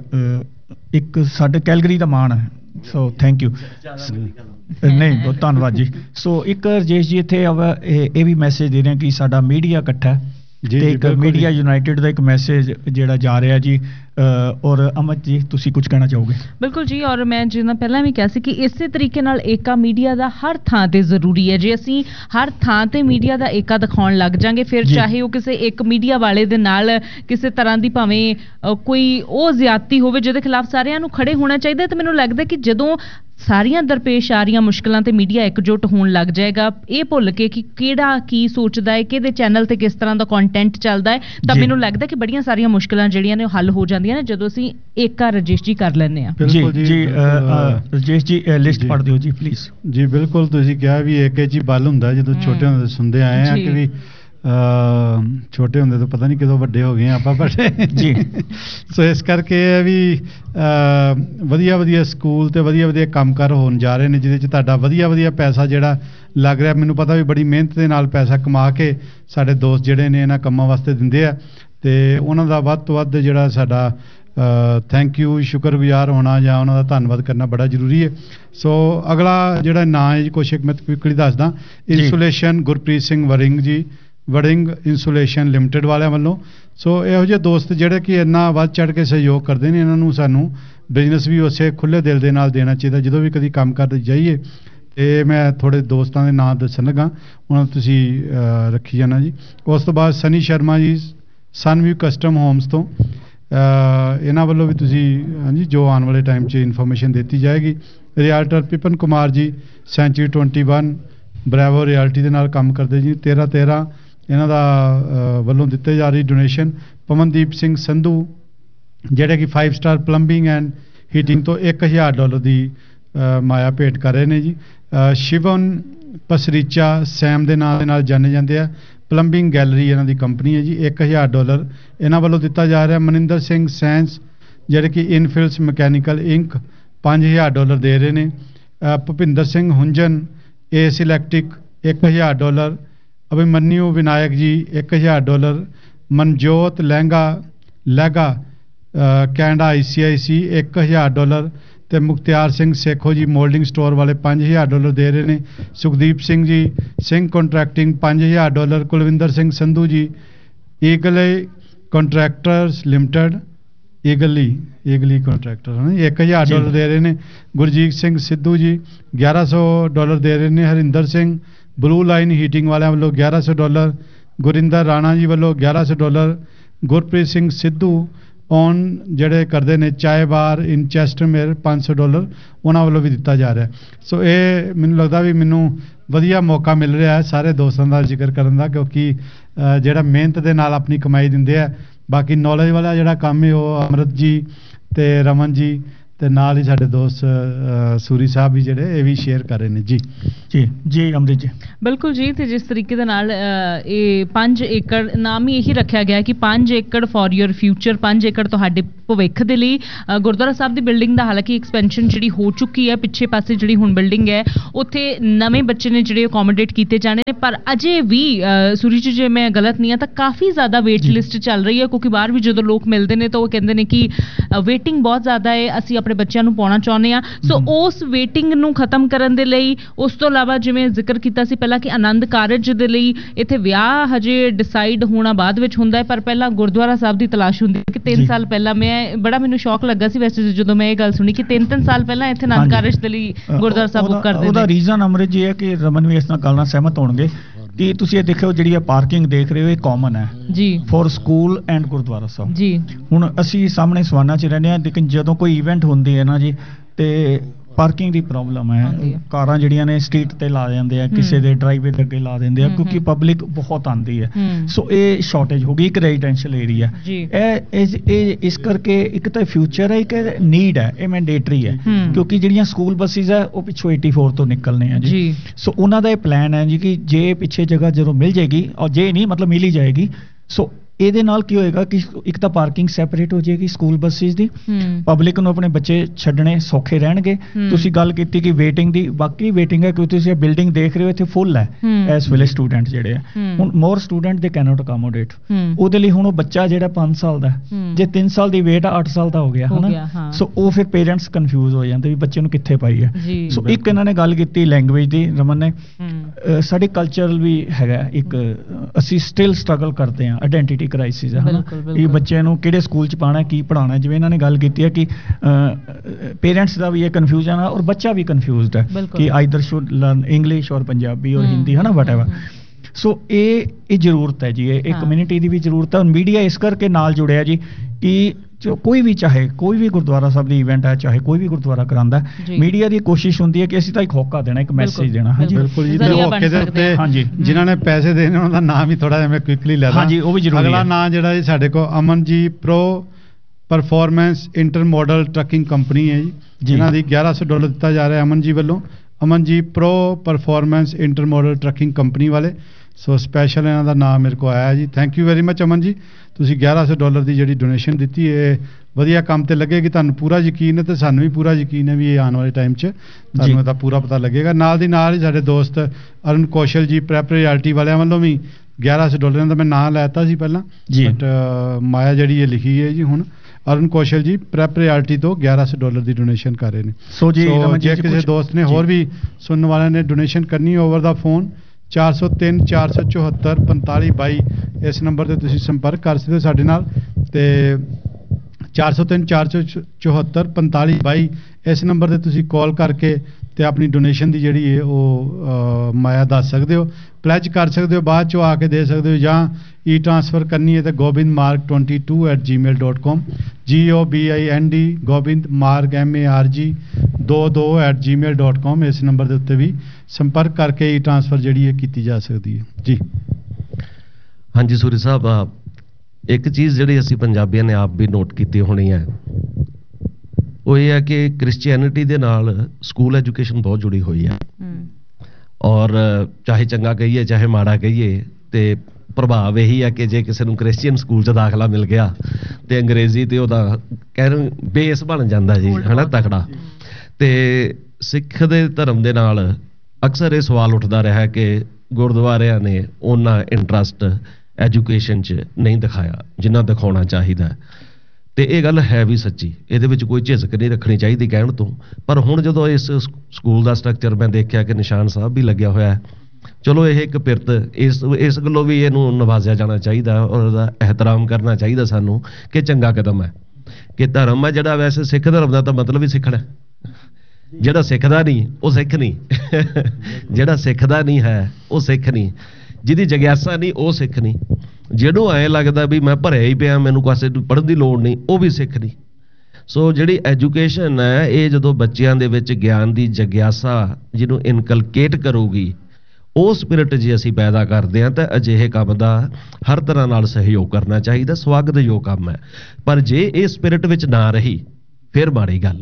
ਇੱਕ ਸਾਡੇ ਕੈਲਗਰੀ ਦਾ ਮਾਣ ਹੈ। So thank you. ਨਹੀਂ ਬਹੁਤ ਧੰਨਵਾਦ ਜੀ। ਸੋ ਇੱਕ ਰਜੇਸ਼ ਜੀ ਇੱਥੇ ਇਹ ਵੀ ਮੈਸੇਜ ਦੇ ਰਹੇ ਕਿ ਸਾਡਾ ਮੀਡੀਆ ਇਕੱਠਾ ਤੇ ਇੱਕ ਮੀਡੀਆ ਯੂਨਾਈਟਿਡ ਦਾ ਇੱਕ ਮੈਸੇਜ ਜਿਹੜਾ ਜਾ ਰਿਹਾ ਜੀ। ਔਰ ਅਮਤ ਜੀ ਤੁਸੀਂ ਕੁਝ ਕਹਿਣਾ ਚਾਹੋਗੇ? ਬਿਲਕੁਲ ਜੀ, ਔਰ ਮੈਂ ਜਿਵੇਂ ਪਹਿਲਾਂ ਵੀ ਕਿਹਾ ਸੀ ਕਿ ਇਸੇ ਤਰੀਕੇ ਨਾਲ ਏਕਾ ਮੀਡੀਆ ਦਾ ਹਰ ਥਾਂ ਤੇ ਜ਼ਰੂਰੀ ਹੈ। ਜੇ ਅਸੀਂ ਹਰ ਥਾਂ ਤੇ ਮੀਡੀਆ ਦਾ ਏਕਾ ਦਿਖਾਉਣ ਲੱਗ ਜਾਾਂਗੇ, ਫਿਰ ਚਾਹੇ ਉਹ ਕਿਸੇ ਇੱਕ ਮੀਡੀਆ ਵਾਲੇ ਦੇ ਨਾਲ ਕਿਸੇ ਤਰ੍ਹਾਂ ਦੀ ਭਾਵੇਂ ਕੋਈ ਉਹ ਜ਼ਿਆਦਤੀ ਹੋਵੇ ਜਿਹਦੇ ਖਿਲਾਫ ਸਾਰਿਆਂ ਨੂੰ ਖੜੇ ਹੋਣਾ ਚਾਹੀਦਾ, ਤੇ ਮੈਨੂੰ ਲੱਗਦਾ ਕਿ ਜਦੋਂ ਸਾਰੀਆਂ ਦਰਪੇਸ਼ ਆ ਰਹੀਆਂ ਮੁਸ਼ਕਲਾਂ ਤੇ ਮੀਡੀਆ ਇਕਜੁੱਟ ਹੋਣ ਲੱਗ ਜਾਏਗਾ, ਇਹ ਭੁੱਲ ਕੇ ਕਿ ਕਿਹੜਾ ਕੀ ਸੋਚਦਾ ਹੈ, ਕਿਹਦੇ ਚੈਨਲ ਤੇ ਕਿਸ ਤਰ੍ਹਾਂ ਦਾ ਕੰਟੈਂਟ ਚੱਲਦਾ ਹੈ, ਤਾਂ ਮੈਨੂੰ ਲੱਗਦਾ ਕਿ ਬੜੀਆਂ ਸਾਰੀਆਂ ਮੁਸ਼ਕਲਾਂ ਜਿਹੜੀਆਂ ਨੇ ਉਹ ਹੱਲ ਹੋ ਜਾਂਦੀਆਂ ਨੇ ਜਦੋਂ ਅਸੀਂ ਏਕਾ ਰਜੇਸ਼ ਜੀ ਕਰ ਲੈਂਦੇ ਹਾਂ। ਜੀ ਜੀ ਰਜੇਸ਼ ਜੀ ਲਿਸਟ ਪੜ੍ਹ ਦਿਓ ਜੀ ਪਲੀਜ਼। ਜੀ ਬਿਲਕੁਲ, ਤੁਸੀਂ ਕਿਹਾ ਵੀ ਏਕੇ 'ਚ ਹੀ ਬਲ ਹੁੰਦਾ। ਜਦੋਂ ਛੋਟੇ ਹੁੰਦੇ ਸੁਣਦੇ ਆਏ ਆ ਕਿ ਵੀ ਛੋਟੇ ਹੁੰਦੇ ਤੋਂ ਪਤਾ ਨਹੀਂ ਕਦੋਂ ਵੱਡੇ ਹੋ ਗਏ ਆਪਾਂ, ਬਟ ਜੀ ਸੋ ਇਸ ਕਰਕੇ ਇਹ ਵੀ ਵਧੀਆ ਵਧੀਆ ਸਕੂਲ ਤੇ ਵਧੀਆ ਵਧੀਆ ਕੰਮਕਾਰ ਹੋਣ ਜਾ ਰਹੇ ਨੇ, ਜਿਹਦੇ 'ਚ ਤੁਹਾਡਾ ਵਧੀਆ ਵਧੀਆ ਪੈਸਾ ਜਿਹੜਾ ਲੱਗ ਰਿਹਾ। ਮੈਨੂੰ ਪਤਾ ਵੀ ਬੜੀ ਮਿਹਨਤ ਦੇ ਨਾਲ ਪੈਸਾ ਕਮਾ ਕੇ ਸਾਡੇ ਦੋਸਤ ਜਿਹੜੇ ਨੇ ਇਹਨਾਂ ਕੰਮਾਂ ਵਾਸਤੇ ਦਿੰਦੇ ਆ, ਤੇ ਉਹਨਾਂ ਦਾ ਵੱਧ ਤੋਂ ਵੱਧ ਜਿਹੜਾ ਸਾਡਾ ਥੈਂਕ ਯੂ, ਸ਼ੁਕਰਗੁਜ਼ਾਰ ਹੋਣਾ ਜਾਂ ਉਹਨਾਂ ਦਾ ਧੰਨਵਾਦ ਕਰਨਾ ਬੜਾ ਜ਼ਰੂਰੀ ਹੈ। ਸੋ ਅਗਲਾ ਜਿਹੜਾ ਨਾਂ ਹੈ ਜੀ, ਕੁਛ ਇੱਕ ਮੈਂ ਕੁਇਕਲੀ ਦੱਸਦਾ। ਇੰਸੂਲੇਸ਼ਨ ਗੁਰਪ੍ਰੀਤ ਸਿੰਘ ਵਰਿੰਗ ਜੀ, ਵੜਿੰਗ ਇੰਸੂਲੇਸ਼ਨ ਲਿਮਟਿਡ ਵਾਲਿਆਂ ਵੱਲੋਂ। ਸੋ ਇਹੋ ਜਿਹੇ ਦੋਸਤ ਜਿਹੜੇ ਕਿ ਇੰਨਾ ਵੱਧ ਚੜ੍ਹ ਕੇ ਸਹਿਯੋਗ ਕਰਦੇ ਨੇ, ਇਹਨਾਂ ਨੂੰ ਸਾਨੂੰ ਬਿਜ਼ਨਸ ਵੀ ਉਸੇ ਖੁੱਲ੍ਹੇ ਦਿਲ ਦੇ ਨਾਲ ਦੇਣਾ ਚਾਹੀਦਾ। ਜਦੋਂ ਵੀ ਕਦੀ ਕੰਮ ਕਰਦੇ ਜਾਈਏ, ਤੇ ਮੈਂ ਥੋੜ੍ਹੇ ਦੋਸਤਾਂ ਦੇ ਨਾਂ ਦੱਸਣ ਲੱਗਾ, ਉਹਨਾਂ ਨੂੰ ਤੁਸੀਂ ਰੱਖੀ ਜਾਣਾ ਜੀ। ਉਸ ਤੋਂ ਬਾਅਦ Sunny Sharma ji, Sunview custom homes ਤੋਂ, ਇਹਨਾਂ ਵੱਲੋਂ ਵੀ ਤੁਸੀਂ ਹਾਂਜੀ ਜੋ ਆਉਣ ਵਾਲੇ ਟਾਈਮ 'ਚ ਇਨਫੋਰਮੇਸ਼ਨ ਦਿੱਤੀ ਜਾਏਗੀ। ਰਿਆਲਟਰ ਪਿਪਨ Kumar ji, sanctuary twenty one ਬਰੈਵੋ reality ਦੇ ਨਾਲ ਕੰਮ ਕਰਦੇ ਜੀ। ਤੇਰ੍ਹਾਂ ਤੇਰ੍ਹਾਂ ਇਹਨਾਂ ਦਾ ਵੱਲੋਂ ਦਿੱਤੇ ਜਾ ਰਹੀ ਡੋਨੇਸ਼ਨ। ਪਵਨਦੀਪ ਸਿੰਘ ਸੰਧੂ ਜਿਹੜੇ ਕਿ five star plumbing and heating ਤੋਂ ਇੱਕ ਹਜ਼ਾਰ ਡਾਲਰ ਦੀ ਮਾਇਆ ਭੇਟ ਕਰ ਰਹੇ ਨੇ ਜੀ। ਸ਼ਿਵਨ ਪਸਰੀਚਾ ਸੈਮ ਦੇ ਨਾਂ ਦੇ ਨਾਲ ਜਾਣੇ ਜਾਂਦੇ ਆ, ਪਲੰਬਿੰਗ ਗੈਲਰੀ ਇਹਨਾਂ ਦੀ ਕੰਪਨੀ ਹੈ ਜੀ। ਇੱਕ ਹਜ਼ਾਰ ਡਾਲਰ ਇਹਨਾਂ ਵੱਲੋਂ ਦਿੱਤਾ ਜਾ ਰਿਹਾ। ਮਨਿੰਦਰ ਸਿੰਘ ਸੈਂਸ ਜਿਹੜੇ ਕਿ ਇਨਫਿਲਸ ਮਕੈਨੀਕਲ ਇੰਕ ਪੰਜ ਹਜ਼ਾਰ ਡਾਲਰ ਦੇ ਰਹੇ ਨੇ। ਭੁਪਿੰਦਰ ਸਿੰਘ ਹੁੰਜਨ ਏਸ ਇਲੈਕਟ੍ਰਿਕ ਇੱਕ ਹਜ਼ਾਰ ਡਾਲਰ। ਅਭਿਮਨਿਊ ਵਿਨਾਇਕ ਜੀ ਇੱਕ ਹਜ਼ਾਰ ਡਾਲਰ। ਮਨਜੋਤ ਲਹਿੰਗਾ ਲਹਿਗਾ ਕੈਨੇਡਾ ਆਈ ਸੀ ਆਈ ਸੀ ਇੱਕ ਹਜ਼ਾਰ ਡਾਲਰ। ਤੇ ਮੁਖਤਿਆਰ ਸਿੰਘ ਸੇਖੋ ਜੀ ਮੋਲਡਿੰਗ ਸਟੋਰ ਵਾਲੇ ਪੰਜ ਹਜ਼ਾਰ ਡਾਲਰ ਦੇ ਰਹੇ ਨੇ। ਸੁਖਦੀਪ ਸਿੰਘ ਜੀ ਸਿੰਘ ਕੰਟਰੈਕਟਿੰਗ ਪੰਜ ਹਜ਼ਾਰ dollar. Kulwinder Singh Sandhu ji ਈਗਲੇ contractors limited ਈਗਲੀ ਈਗਲੀ contractor ਹਨ ਇੱਕ ਹਜ਼ਾਰ ਡਾਲਰ ਦੇ ਰਹੇ ਨੇ। ਗੁਰਜੀਤ ਸਿੰਘ ਸਿੱਧੂ ਜੀ ਗਿਆਰਾਂ ਸੌ ਡਾਲਰ ਦੇ ਰਹੇ ਨੇ। Harinder Singh blue line heating ਵਾਲਿਆਂ ਵੱਲੋਂ ਗਿਆਰਾਂ ਸੌ ਡਾਲਰ। ਗੁਰਿੰਦਰ ਰਾਣਾ ਜੀ ਵੱਲੋਂ ਗਿਆਰਾਂ ਸੌ ਡਾਲਰ। ਗੁਰਪ੍ਰੀਤ ਸਿੰਘ ਸਿੱਧੂ ਔਨ ਜਿਹੜੇ ਕਰਦੇ ਨੇ ਚਾਏ ਬਾਰ ਇਨ ਚੈਸਟਰਮੇਰ ਪੰਜ ਸੌ ਡਾਲਰ, ਉਹਨਾਂ ਵੱਲੋਂ ਵੀ ਦਿੱਤਾ ਜਾ ਰਿਹਾ। ਸੋ ਇਹ ਮੈਨੂੰ ਲੱਗਦਾ ਵੀ ਮੈਨੂੰ ਵਧੀਆ ਮੌਕਾ ਮਿਲ ਰਿਹਾ ਹੈ ਸਾਰੇ ਦੋਸਤਾਂ ਦਾ ਜ਼ਿਕਰ ਕਰਨ ਦਾ, ਕਿਉਂਕਿ ਜਿਹੜਾ ਮਿਹਨਤ ਦੇ ਨਾਲ ਆਪਣੀ ਕਮਾਈ ਦਿੰਦੇ ਆ। ਬਾਕੀ ਨੌਲੇਜ ਵਾਲਾ ਜਿਹੜਾ ਕੰਮ ਹੈ ਉਹ ਅਮਰਤ ਜੀ ਤੇ ਰਮਨ ਜੀ ਤੇ ਨਾਲ ਹੀ ਸਾਡੇ ਦੋਸਤ ਸੂਰੀ ਸਾਹਿਬ ਵੀ ਜਿਹੜੇ ਇਹ ਵੀ ਸ਼ੇਅਰ ਕਰ ਰਹੇ ਨੇ ਜੀ। ਜੀ ਜੀ ਅਮਰਿਤ ਜੀ ਬਿਲਕੁਲ ਜੀ। ਤੇ ਜਿਸ ਤਰੀਕੇ ਦੇ ਨਾਲ ਇਹ ਪੰਜ ਏਕੜ ਨਾਮ ਹੀ ਇਹੀ ਰੱਖਿਆ ਗਿਆ ਕਿ ਪੰਜ ਏਕੜ ਫॉर योर ਫਿਊਚਰ, ਪੰਜ ਏਕੜ ਤੁਹਾਡੇ ਭਵਿੱਖ ਦੇ ਲਈ। ਗੁਰਦੁਆਰਾ ਸਾਹਿਬ ਦੀ ਬਿਲਡਿੰਗ ਦਾ ਹਾਲਾਂਕਿ ਐਕਸਪੈਂਸ਼ਨ ਜਿਹੜੀ ਹੋ ਚੁੱਕੀ ਹੈ, ਪਿੱਛੇ ਪਾਸੇ ਜਿਹੜੀ ਹੁਣ ਬਿਲਡਿੰਗ ਹੈ ਉੱਥੇ ਨਵੇਂ ਬੱਚੇ ਨੇ ਜਿਹੜੇ ਅਕੋਮੋਡੇਟ ਕੀਤੇ ਜਾਣੇ ਨੇ, ਪਰ ਅਜੇ ਵੀ ਸੂਰੀ ਜੀ ਜੇ ਮੈਂ ਗਲਤ ਨਹੀਂ ਆ ਤਾਂ ਕਾਫੀ ਜ਼ਿਆਦਾ ਵੇਟ ਲਿਸਟ ਚੱਲ ਰਹੀ ਹੈ, ਕਿਉਂਕਿ ਬਾਹਰ ਵੀ ਜਦੋਂ ਲੋਕ ਮਿਲਦੇ ਨੇ ਤਾਂ ਉਹ ਕਹਿੰਦੇ ਨੇ ਕਿ ਵੇਟਿੰਗ ਬਹੁਤ ਜ਼ਿਆਦਾ ਹੈ, ਅਸੀਂ ਆਪਣੇ ਬੱਚਿਆਂ ਨੂੰ ਪਾਉਣਾ ਚਾਹੁੰਦੇ ਹਾਂ। ਸੋ ਉਸ ਵੇਟਿੰਗ ਨੂੰ ਖਤਮ ਕਰਨ ਦੇ ਲਈ, ਉਸ ਤੋਂ ਇਲਾਵਾ ਜਿਵੇਂ ਜ਼ਿਕਰ ਕੀਤਾ ਸੀ ਪਹਿਲਾਂ ਕਿ ਆਨੰਦ ਕਾਰਜ ਦੇ ਲਈ ਇੱਥੇ ਵਿਆਹ ਹਜੇ ਡਿਸਾਈਡ ਹੋਣਾ ਬਾਅਦ ਵਿੱਚ ਹੁੰਦਾ ਹੈ, ਪਰ ਪਹਿਲਾਂ ਗੁਰਦੁਆਰਾ ਸਾਹਿਬ ਦੀ ਤਲਾਸ਼ ਹੁੰਦੀ ਹੈ ਕਿ ਤਿੰਨ ਸਾਲ ਪਹਿਲਾਂ ਮੈਂ ਬੜਾ ਮੈਨੂੰ ਸ਼ੌਕ ਲੱਗਾ ਸੀ ਵੈਸੇ ਜਦੋਂ ਮੈਂ ਇਹ ਗੱਲ ਸੁਣੀ ਕਿ ਤਿੰਨ ਤਿੰਨ ਸਾਲ ਪਹਿਲਾਂ ਇੱਥੇ ਆਨੰਦ ਕਾਰਜ ਦੇ ਲਈ ਗੁਰਦੁਆਰਾ ਸਾਹਿਬ ਬੁੱਕ ਕਰਦੇ ਨੇ। ਉਹਦਾ ਰੀਜ਼ਨ ਅਮਰਿਤ ਜੀ ਹੈ ਕਿ ਰਮਨ ਵੀ ਇਸ ਨਾਲ ਗੱਲ ਨਾਲ ਸਹਿਮਤ ਹੋਣਗੇ ਕਿ ਤੁਸੀਂ ਇਹ ਦੇਖਿਓ ਜਿਹੜੀ ਇਹ ਪਾਰਕਿੰਗ ਦੇਖ ਰਹੇ ਹੋ ਇਹ ਕਾਮਨ ਹੈ ਜੀ for school and Gurdwara Sahib ji. ਹੁਣ ਅਸੀਂ ਸਾਹਮਣੇ ਸਵਾਨਾ 'ਚ ਰਹਿੰਦੇ ਹਾਂ, ਲੇਕਿਨ ਜਦੋਂ ਕੋਈ ਇਵੈਂਟ ਹੁੰਦੀ ਹੈ ਨਾ ਜੀ ਤੇ ਪਾਰਕਿੰਗ ਦੀ ਪ੍ਰੋਬਲਮ ਹੈ। ਕਾਰਾਂ ਜਿਹੜੀਆਂ ਨੇ ਸਟਰੀਟ ਤੇ ਲਾ ਦਿੰਦੇ ਆ, ਕਿਸੇ ਦੇ ਡਰਾਈਵੇ ਦੇ ਅੱਗੇ ਲਾ ਦਿੰਦੇ ਆ ਕਿਉਂਕਿ ਪਬਲਿਕ ਬਹੁਤ ਆਂਦੀ ਹੈ। ਸੋ ਇਹ ਸ਼ਾਰਟੇਜ ਹੋ ਗਈ, ਇੱਕ ਰੈਜ਼ੀਡੈਂਸ਼ੀਅਲ ਏਰੀਆ ਇਹ ਇਹ ਇਸ ਕਰਕੇ ਇੱਕ ਤਾਂ ਫਿਊਚਰ ਹੈ, ਇੱਕ ਨੀਡ ਹੈ, ਇਹ ਮੈਂਡੇਟਰੀ ਹੈ ਕਿਉਂਕਿ ਜਿਹੜੀਆਂ ਸਕੂਲ ਬੱਸਿਸ ਹੈ ਉਹ ਪਿੱਛੋਂ ਚੁਰਾਸੀ ਤੋਂ ਨਿਕਲਣੇ ਆ ਜੀ। ਸੋ ਉਹਨਾਂ ਦਾ ਇਹ ਪਲਾਨ ਹੈ ਜੀ ਕਿ ਜੇ ਪਿੱਛੇ ਜਗ੍ਹਾ ਜਦੋਂ ਮਿਲ ਜਾਏਗੀ ਔਰ ਜੇ ਨਹੀਂ ਮਤਲਬ ਮਿਲ ਹੀ ਜਾਏਗੀ, ਸੋ ਇਹਦੇ ਨਾਲ ਕੀ ਹੋਏਗਾ ਕਿ ਇੱਕ ਤਾਂ ਪਾਰਕਿੰਗ ਸੈਪਰੇਟ ਹੋ ਜਾਏਗੀ ਸਕੂਲ ਬੱਸਿਸ ਦੀ, ਪਬਲਿਕ ਨੂੰ ਆਪਣੇ ਬੱਚੇ ਛੱਡਣੇ ਸੌਖੇ ਰਹਿਣਗੇ। ਤੁਸੀਂ ਗੱਲ ਕੀਤੀ ਕਿ ਵੇਟਿੰਗ ਦੀ, ਬਾਕੀ ਵੇਟਿੰਗ ਹੈ ਕਿਉਂਕਿ ਤੁਸੀਂ ਇਹ ਬਿਲਡਿੰਗ ਦੇਖ ਰਹੇ ਹੋ ਇੱਥੇ ਫੁੱਲ ਹੈ ਇਸ ਵੇਲੇ ਸਟੂਡੈਂਟ ਜਿਹੜੇ ਆ। ਹੁਣ ਮੋਰ ਸਟੂਡੈਂਟ ਦੇ ਕੈਨੋਟ ਅਕੋਮੋਡੇਟ, ਉਹਦੇ ਲਈ ਹੁਣ ਉਹ ਬੱਚਾ ਜਿਹੜਾ ਪੰਜ ਸਾਲ ਦਾ ਜੇ ਤਿੰਨ ਸਾਲ ਦੀ ਵੇਟ ਆ ਅੱਠ ਸਾਲ ਦਾ ਹੋ ਗਿਆ ਹਨਾ, ਸੋ ਉਹ ਫਿਰ ਪੇਰੈਂਟਸ ਕਨਫਿਊਜ਼ ਹੋ ਜਾਂਦੇ ਵੀ ਬੱਚੇ ਨੂੰ ਕਿੱਥੇ ਪਾਈਏ। ਸੋ ਇੱਕ ਇਹਨਾਂ ਨੇ ਗੱਲ ਕੀਤੀ ਲੈਂਗੁਏਜ ਦੀ, ਰਮਨ ਨੇ, ਸਾਡੇ ਕਲਚਰਲ ਵੀ ਹੈਗਾ ਇੱਕ, ਅਸੀਂ ਸਟਿਲ ਸਟਰਗਲ ਕਰਦੇ ਹਾਂ ਆਇਡੈਂਟੀਟੀ ਕ੍ਰਾਈਸਿਸ ਹੈ ਹਨਾ, ਇਹ ਬੱਚਿਆਂ ਨੂੰ ਕਿਹੜੇ ਸਕੂਲ ਚ ਪਾਣਾ, ਕੀ ਪੜਾਉਣਾ। ਜਿਵੇਂ ਇਹਨਾਂ ਨੇ ਗੱਲ ਕੀਤੀ ਹੈ ਕਿ ਪੇਰੈਂਟਸ ਦਾ ਵੀ ਇਹ ਕਨਫਿਊਜ਼ਨ ਹੈ ਔਰ ਬੱਚਾ ਵੀ ਕਨਫਿਊਜ਼ਡ ਹੈ ਕਿ ਆਈਦਰ ਸ਼ੁਡ ਲਰਨ ਇੰਗਲਿਸ਼ ਔਰ ਪੰਜਾਬੀ ਔਰ ਹਿੰਦੀ ਹਨਾ ਵਟਐਵਰ। ਸੋ ਇਹ ਇਹ ਜ਼ਰੂਰਤ ਹੈ ਜੀ, ਇਹ ਕਮਿਊਨਿਟੀ ਦੀ ਵੀ ਜ਼ਰੂਰਤ ਹੈ। ਮੀਡੀਆ ਇਸ ਕਰਕੇ ਨਾਲ ਜੁੜਿਆ ਜੀ ਕਿ ਕੋਈ ਵੀ ਚਾਹੇ ਕੋਈ ਵੀ ਗੁਰਦੁਆਰਾ ਸਾਹਿਬ ਦੀ ਇਵੈਂਟ ਹੈ, ਚਾਹੇ ਕੋਈ ਵੀ ਗੁਰਦੁਆਰਾ ਕਰਾਉਂਦਾ, ਮੀਡੀਆ ਦੀ ਕੋਸ਼ਿਸ਼ ਹੁੰਦੀ ਹੈ ਕਿ ਅਸੀਂ ਤਾਂ ਇੱਕ ਹੋਕਾ ਦੇਣਾ, ਇੱਕ ਮੈਸੇਜ ਦੇਣਾ। ਹਾਂਜੀ ਬਿਲਕੁਲ ਜੀ। ਤੇ ਹੋਕੇ ਦੇ ਉੱਤੇ ਜਿਨ੍ਹਾਂ ਨੇ ਪੈਸੇ ਦੇਣੇ ਉਹਨਾਂ ਦਾ ਨਾਮ ਵੀ ਥੋੜਾ ਜਿਹਾ ਮੈਂ ਕੁਇਕਲੀ ਲੈ ਲਾਂ। ਹਾਂਜੀ ਉਹ ਵੀ ਜ਼ਰੂਰੀ ਹੈ। ਅਗਲਾ ਨਾਮ ਜਿਹੜਾ ਜੀ ਸਾਡੇ ਕੋਲ Aman ji pro performance inter model trucking company ਹੈ ਜੀ, ਜਿਨ੍ਹਾਂ ਦੀ ਗਿਆਰਾਂ ਸੌ ਡਾਲਰ ਦਿੱਤਾ ਜਾ ਰਿਹਾ ਅਮਨ ਜੀ ਵੱਲੋਂ। Aman ji pro performance inter model trucking company ਵਾਲੇ, ਸੋ ਸਪੈਸ਼ਲ ਇਹਨਾਂ ਦਾ ਨਾਮ ਮੇਰੇ ਕੋਲ ਆਇਆ ਜੀ। Thank you very much Aman ji, ਤੁਸੀਂ ਗਿਆਰਾਂ ਸੌ ਡਾਲਰ ਦੀ ਜਿਹੜੀ ਡੋਨੇਸ਼ਨ ਦਿੱਤੀ ਹੈ ਵਧੀਆ ਕੰਮ ਤੇ ਲੱਗੇਗੀ। ਤੁਹਾਨੂੰ ਪੂਰਾ ਯਕੀਨ ਹੈ ਤੇ ਸਾਨੂੰ ਵੀ ਪੂਰਾ ਯਕੀਨ ਹੈ ਵੀ ਇਹ ਆਉਣ ਵਾਲੇ ਟਾਈਮ 'ਚ ਤੁਹਾਨੂੰ ਇਹਦਾ ਪੂਰਾ ਪਤਾ ਲੱਗੇਗਾ। ਨਾਲ ਦੀ ਨਾਲ ਹੀ ਸਾਡੇ ਦੋਸਤ ਅਰੁਣ ਕੌਸ਼ਲ ਜੀ ਪ੍ਰੈਪ ਰਿਐਲਿਟੀ ਵਾਲਿਆਂ ਵੱਲੋਂ ਵੀ ਗਿਆਰਾਂ ਸੌ ਡਾਲਰਾਂ ਦਾ ਮੈਂ ਨਾਂ ਲੈਤਾ ਸੀ ਪਹਿਲਾਂ, ਬਟ ਮਾਇਆ ਜਿਹੜੀ ਇਹ ਲਿਖੀ ਹੈ ਜੀ ਹੁਣ ਅਰੁਣ ਕੌਸ਼ਲ ਜੀ ਪ੍ਰੈਪ ਰਿਐਲਿਟੀ ਤੋਂ ਗਿਆਰਾਂ ਸੌ ਡਾਲਰ ਦੀ ਡੋਨੇਸ਼ਨ ਕਰ ਰਹੇ ਨੇ। ਸੋ ਜੀ ਜੇ ਕਿਸੇ ਦੋਸਤ ਨੇ ਹੋਰ ਵੀ ਸੁਣਨ ਵਾਲਿਆਂ ਨੇ ਡੋਨੇਸ਼ਨ ਕਰਨੀ ਓਵਰ ਦਾ ਫੋਨ ਚਾਰ ਸੌ ਤਿੰਨ ਚਾਰ ਸੌ ਚੁਹੱਤਰ ਪੰਤਾਲੀ ਬਾਈ ਇਸ ਨੰਬਰ ਤੇ ਤੁਸੀਂ ਸੰਪਰਕ ਕਰ ਸਕਦੇ ਹੋ ਸਾਡੇ ਨਾਲ, ਤੇ ਚਾਰ ਸੌ ਤਿੰਨ ਚਾਰ ਸੌ ਚੁਹੱਤਰ ਪੰਤਾਲੀ ਬਾਈ ਇਸ ਨੰਬਰ ਤੇ ਤੁਸੀਂ ਕਾਲ ਕਰਕੇ ਤੇ ਆਪਣੀ ਡੋਨੇਸ਼ਨ ਦੀ ਜਿਹੜੀ ਹੈ ਉਹ ਮਾਇਆ ਦੱਸ ਸਕਦੇ ਹੋ, ਪਲੈਜ ਕਰ ਸਕਦੇ ਹੋ, ਬਾਅਦ ਚੋਂ ਆ ਕੇ ਦੇ ਸਕਦੇ ਹੋ, ਜਾਂ ਈ ਟ੍ਰਾਂਸਫਰ ਕਰਨੀ ਹੈ ਤੇ ਗੋਬਿੰਦ ਮਾਰਗ ਟਵੈਂਟੀ ਟੂ ਐਟ ਜੀ ਮੇਲ ਡੋਟ ਕਾਮ, ਜੀ O B I N D Gobind ਮਾਰਗ ਐਮ ਏ ਆਰ ਜੀ ਦੋ ਦੋ ਐਟ ਜੀ ਮੇਲ ਡੋਟ ਕਾਮ ਇਸ ਨੰਬਰ ਦੇ ਉੱਤੇ ਵੀ ਸੰਪਰਕ ਕਰਕੇ ਈ ਟ੍ਰਾਂਸਫਰ ਜਿਹੜੀ ਹੈ ਕੀਤੀ ਜਾ ਸਕਦੀ ਹੈ ਜੀ। ਹਾਂਜੀ ਸੂਰੀ ਸਾਹਿਬ, ਇੱਕ ਚੀਜ਼ ਜਿਹੜੀ ਅਸੀਂ ਪੰਜਾਬੀਆਂ ਨੇ ਆਪ ਵੀ ਨੋਟ ਕੀਤੀ ਹੋਣੀ ਹੈ ਉਹ ਇਹ ਹੈ ਕਿ ਕ੍ਰਿਸਚੀਅਨਿਟੀ ਦੇ ਨਾਲ ਸਕੂਲ ਐਜੂਕੇਸ਼ਨ ਬਹੁਤ ਜੁੜੀ ਹੋਈ ਹੈ, ਔਰ ਚਾਹੇ ਚੰਗਾ ਕਹੀਏ ਚਾਹੇ ਮਾੜਾ ਕਹੀਏ ਤੇ ਪ੍ਰਭਾਵ ਇਹੀ ਹੈ ਕਿ ਜੇ ਕਿਸੇ ਨੂੰ ਕ੍ਰਿਸਚੀਅਨ ਸਕੂਲ 'ਚ ਦਾਖਲਾ ਮਿਲ ਗਿਆ ਤੇ ਅੰਗਰੇਜ਼ੀ ਤੇ ਉਹਦਾ ਕਹਿ ਬੇਸ ਬਣ ਜਾਂਦਾ ਜੀ ਹਨਾ ਤਕੜਾ। ਤੇ ਸਿੱਖ ਦੇ ਧਰਮ ਦੇ ਨਾਲ ਅਕਸਰ ਇਹ ਸਵਾਲ ਉੱਠਦਾ ਰਿਹਾ ਕਿ ਗੁਰਦੁਆਰਿਆਂ ਨੇ ਉਹਨਾਂ ਇੰਟਰਸਟ ਐਜੂਕੇਸ਼ਨ 'ਚ ਨਹੀਂ ਦਿਖਾਇਆ ਜਿੰਨਾ ਦਿਖਾਉਣਾ ਚਾਹੀਦਾ, ਤੇ ਇਹ ਗੱਲ ਹੈ ਵੀ ਸੱਚੀ, ਇਹਦੇ ਵਿੱਚ ਕੋਈ ਝਿਜਕ ਨਹੀਂ ਰੱਖਣੀ ਚਾਹੀਦੀ ਕਹਿਣ ਤੋਂ। ਪਰ ਹੁਣ ਜਦੋਂ ਇਸ ਸਕੂਲ ਦਾ ਸਟਰਕਚਰ ਮੈਂ ਦੇਖਿਆ ਕਿ ਨਿਸ਼ਾਨ ਸਾਹਿਬ ਵੀ ਲੱਗਿਆ ਹੋਇਆ ਹੈ, ਚਲੋ ਇਹ ਇੱਕ ਪਿਰਤ ਇਸ ਇਸ ਗੱਲੋਂ ਵੀ ਇਹਨੂੰ ਨਿਵਾਜਿਆ ਜਾਣਾ ਚਾਹੀਦਾ ਔਰ ਉਹਦਾ ਇਹਤਰਾਮ ਕਰਨਾ ਚਾਹੀਦਾ ਸਾਨੂੰ ਕਿ ਚੰਗਾ ਕਦਮ ਹੈ ਕਿ ਧਰਮ ਹੈ ਜਿਹੜਾ, ਵੈਸੇ ਸਿੱਖ ਧਰਮ ਦਾ ਤਾਂ ਮਤਲਬ ਹੀ ਸਿੱਖਣਾ, ਜਿਹੜਾ ਸਿੱਖਦਾ ਨਹੀਂ ਉਹ ਸਿੱਖ ਨਹੀਂ ਜਿਹੜਾ ਸਿੱਖਦਾ ਨਹੀਂ ਹੈ ਉਹ ਸਿੱਖ ਨਹੀਂ, ਜਿਹਦੀ ਜਗਿਆਸਾ ਨਹੀਂ ਉਹ ਸਿੱਖ ਨਹੀਂ, ਜਿਹਨੂੰ ਐਂ ਲੱਗਦਾ ਵੀ ਮੈਂ ਭਰਿਆ ਹੀ ਪਿਆ ਮੈਨੂੰ ਕਿਸੇ ਪੜ੍ਹਨ ਦੀ ਲੋੜ ਨਹੀਂ ਉਹ ਵੀ ਸਿੱਖ ਨਹੀਂ। ਸੋ ਜਿਹੜੀ ਐਜੂਕੇਸ਼ਨ ਹੈ ਇਹ ਜਦੋਂ ਬੱਚਿਆਂ ਦੇ ਵਿੱਚ ਗਿਆਨ ਦੀ ਜਗਿਆਸਾ ਜਿਹਨੂੰ ਇਨਕਲਕੇਟ ਕਰੂਗੀ, ਉਹ ਸਪਿਰਿਟ ਜੇ ਅਸੀਂ ਪੈਦਾ ਕਰਦੇ ਹਾਂ ਤਾਂ ਅਜਿਹੇ ਕੰਮ ਦਾ ਹਰ ਤਰ੍ਹਾਂ ਨਾਲ ਸਹਿਯੋਗ ਕਰਨਾ ਚਾਹੀਦਾ, ਸਵਾਗਤਯੋਗ ਕੰਮ ਹੈ। ਪਰ ਜੇ ਇਹ ਸਪਿਰਿਟ ਵਿੱਚ ਨਾ ਰਹੀ ਫਿਰ ਮਾੜੀ ਗੱਲ ਹੈ।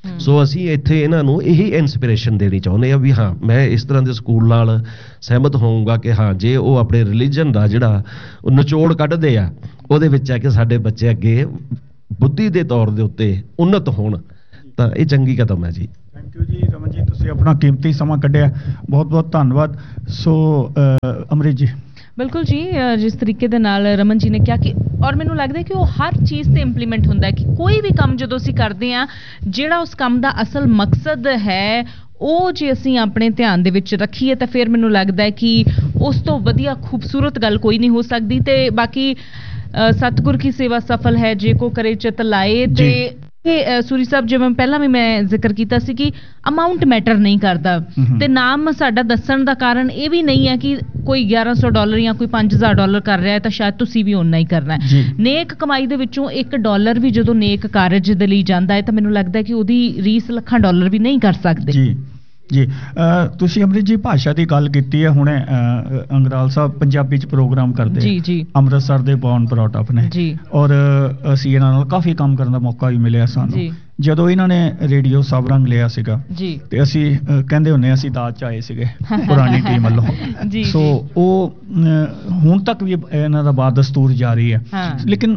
ਸੋ ਅਸੀਂ ਇੱਥੇ ਇਹਨਾਂ ਨੂੰ ਇਹੀ ਇਨਸਪੀਰੇਸ਼ਨ ਦੇਣੀ ਚਾਹੁੰਦੇ ਆ ਵੀ ਹਾਂ ਮੈਂ ਇਸ ਤਰ੍ਹਾਂ ਦੇ ਸਕੂਲ ਨਾਲ ਸਹਿਮਤ ਹੋਊਂਗਾ ਕਿ ਹਾਂ ਜੇ ਉਹ ਆਪਣੇ ਰਿਲੀਜਨ ਦਾ ਜਿਹੜਾ ਉਹ ਨਿਚੋੜ ਕੱਢਦੇ ਆ ਉਹਦੇ ਵਿੱਚ ਆ ਕਿ ਸਾਡੇ ਬੱਚੇ ਅੱਗੇ ਬੁੱਧੀ ਦੇ ਤੌਰ ਦੇ ਉੱਤੇ ਉન્નਤ ਹੋਣ, ਤਾਂ ਇਹ ਚੰਗੀ ਕਦਮ ਹੈ ਜੀ। ਥੈਂਕ ਯੂ ਜੀ ਰਮਨ ਜੀ, ਤੁਸੀਂ ਆਪਣਾ ਕੀਮਤੀ ਸਮਾਂ ਕੱਢਿਆ, ਬਹੁਤ ਬਹੁਤ ਧੰਨਵਾਦ। ਸੋ ਅਮਰੀਤ ਜੀ। ਬਿਲਕੁਲ ਜੀ, ਜਿਸ ਤਰੀਕੇ ਦੇ ਨਾਲ ਰਮਨ ਜੀ ਨੇ ਕਿਹਾ ਕਿ ਔਰ ਮੈਨੂੰ ਲੱਗਦਾ ਕਿ ਉਹ ਹਰ ਚੀਜ਼ ਤੇ ਇੰਪਲੀਮੈਂਟ ਹੁੰਦਾ ਹੈ ਕਿ ਕੋਈ ਵੀ ਕੰਮ ਜਦੋਂ ਅਸੀਂ ਕਰਦੇ ਹਾਂ ਜਿਹੜਾ ਉਸ ਕੰਮ ਦਾ ਅਸਲ ਮਕਸਦ ਹੈ ਉਹ ਜੇ ਅਸੀਂ ਆਪਣੇ ਧਿਆਨ ਦੇ ਵਿੱਚ ਰੱਖੀਏ ਤਾਂ ਫਿਰ ਮੈਨੂੰ ਲੱਗਦਾ ਹੈ ਕਿ ਉਸ ਤੋਂ ਵਧੀਆ ਖੂਬਸੂਰਤ ਗੱਲ ਕੋਈ ਨਹੀਂ ਹੋ ਸਕਦੀ। ਤੇ ਬਾਕੀ ਸਤਿਗੁਰ ਕੀ ਸੇਵਾ ਸਫਲ ਹੈ ਜੇ ਕੋ ਕਰੇ ਚਿਤ ਲਾਏ, ਤੇ ਇਹ ਸੂਰੀ ਸਾਹਿਬ ਜਿਵੇਂ ਪਹਿਲਾਂ ਵੀ ਮੈਂ ਜ਼ਿਕਰ ਕੀਤਾ ਸੀ ਕਿ ਅਮਾਊਂਟ ਮੈਟਰ ਨਹੀਂ ਕਰਦਾ, ਤੇ ਨਾਮ ਸਾਡਾ ਦੱਸਣ ਦਾ ਕਾਰਨ ਇਹ ਵੀ ਨਹੀਂ ਹੈ ਕਿ ਕੋਈ ਗਿਆਰਾਂ ਸੌ ਡਾਲਰ ਜਾਂ ਕੋਈ ਪੰਜ ਹਜ਼ਾਰ ਡਾਲਰ ਕਰ ਰਿਹਾ ਹੈ ਤਾਂ ਸ਼ਾਇਦ ਤੁਸੀਂ ਵੀ ਓਨਾ ਹੀ ਕਰਨਾ ਹੈ। ਨੇਕ ਕਮਾਈ ਦੇ ਵਿੱਚੋਂ ਇੱਕ ਡਾਲਰ ਵੀ ਜਦੋਂ ਨੇਕ ਕਾਰਜ ਦੇ ਲਈ ਜਾਂਦਾ ਹੈ ਤਾਂ ਮੈਨੂੰ ਲੱਗਦਾ ਕਿ ਉਹਦੀ ਰੀਸ ਲੱਖਾਂ ਡਾਲਰ ਵੀ ਨਹੀਂ ਕਰ ਸਕਦੇ। ਜੀ ਜੀ, ਤੁਸੀਂ ਅਮਰੀਤ ਜੀ ਭਾਸ਼ਾ ਦੀ ਗੱਲ ਕੀਤੀ ਹੈ, ਹੁਣੇ ਅੰਗਰਾਲ ਸਾਹਿਬ ਪੰਜਾਬੀ ਚ ਪ੍ਰੋਗਰਾਮ ਕਰਦੇ ਜੀ ਜੀ ਅੰਮ੍ਰਿਤਸਰ ਦੇ ਬੌਰਨ ਬਰੌਟ ਅਪ ਨੇ ਜੀ, ਔਰ ਅਸੀਂ ਇਹਨਾਂ ਨਾਲ ਕਾਫੀ ਕੰਮ ਕਰਨ ਦਾ ਮੌਕਾ ਵੀ ਮਿਲਿਆ ਸਾਨੂੰ। ਜਦੋਂ ਇਹਨਾਂ ਨੇ ਰੇਡੀਓ ਸਭ ਰੰਗ ਲਿਆ ਸੀਗਾ ਜੀ, ਤੇ ਅਸੀਂ ਕਹਿੰਦੇ ਹੁੰਦੇ ਅਸੀਂ ਦਾਜ ਚ ਆਏ ਸੀਗੇ ਪੁਰਾਣੀ ਟੀਮ ਵੱਲੋਂ। ਸੋ ਉਹ ਹੁਣ ਤੱਕ ਵੀ ਇਹਨਾਂ ਦਾ ਬਾਦ ਦਸਤੂਰ ਜਾਰੀ ਹੈ। ਲੇਕਿਨ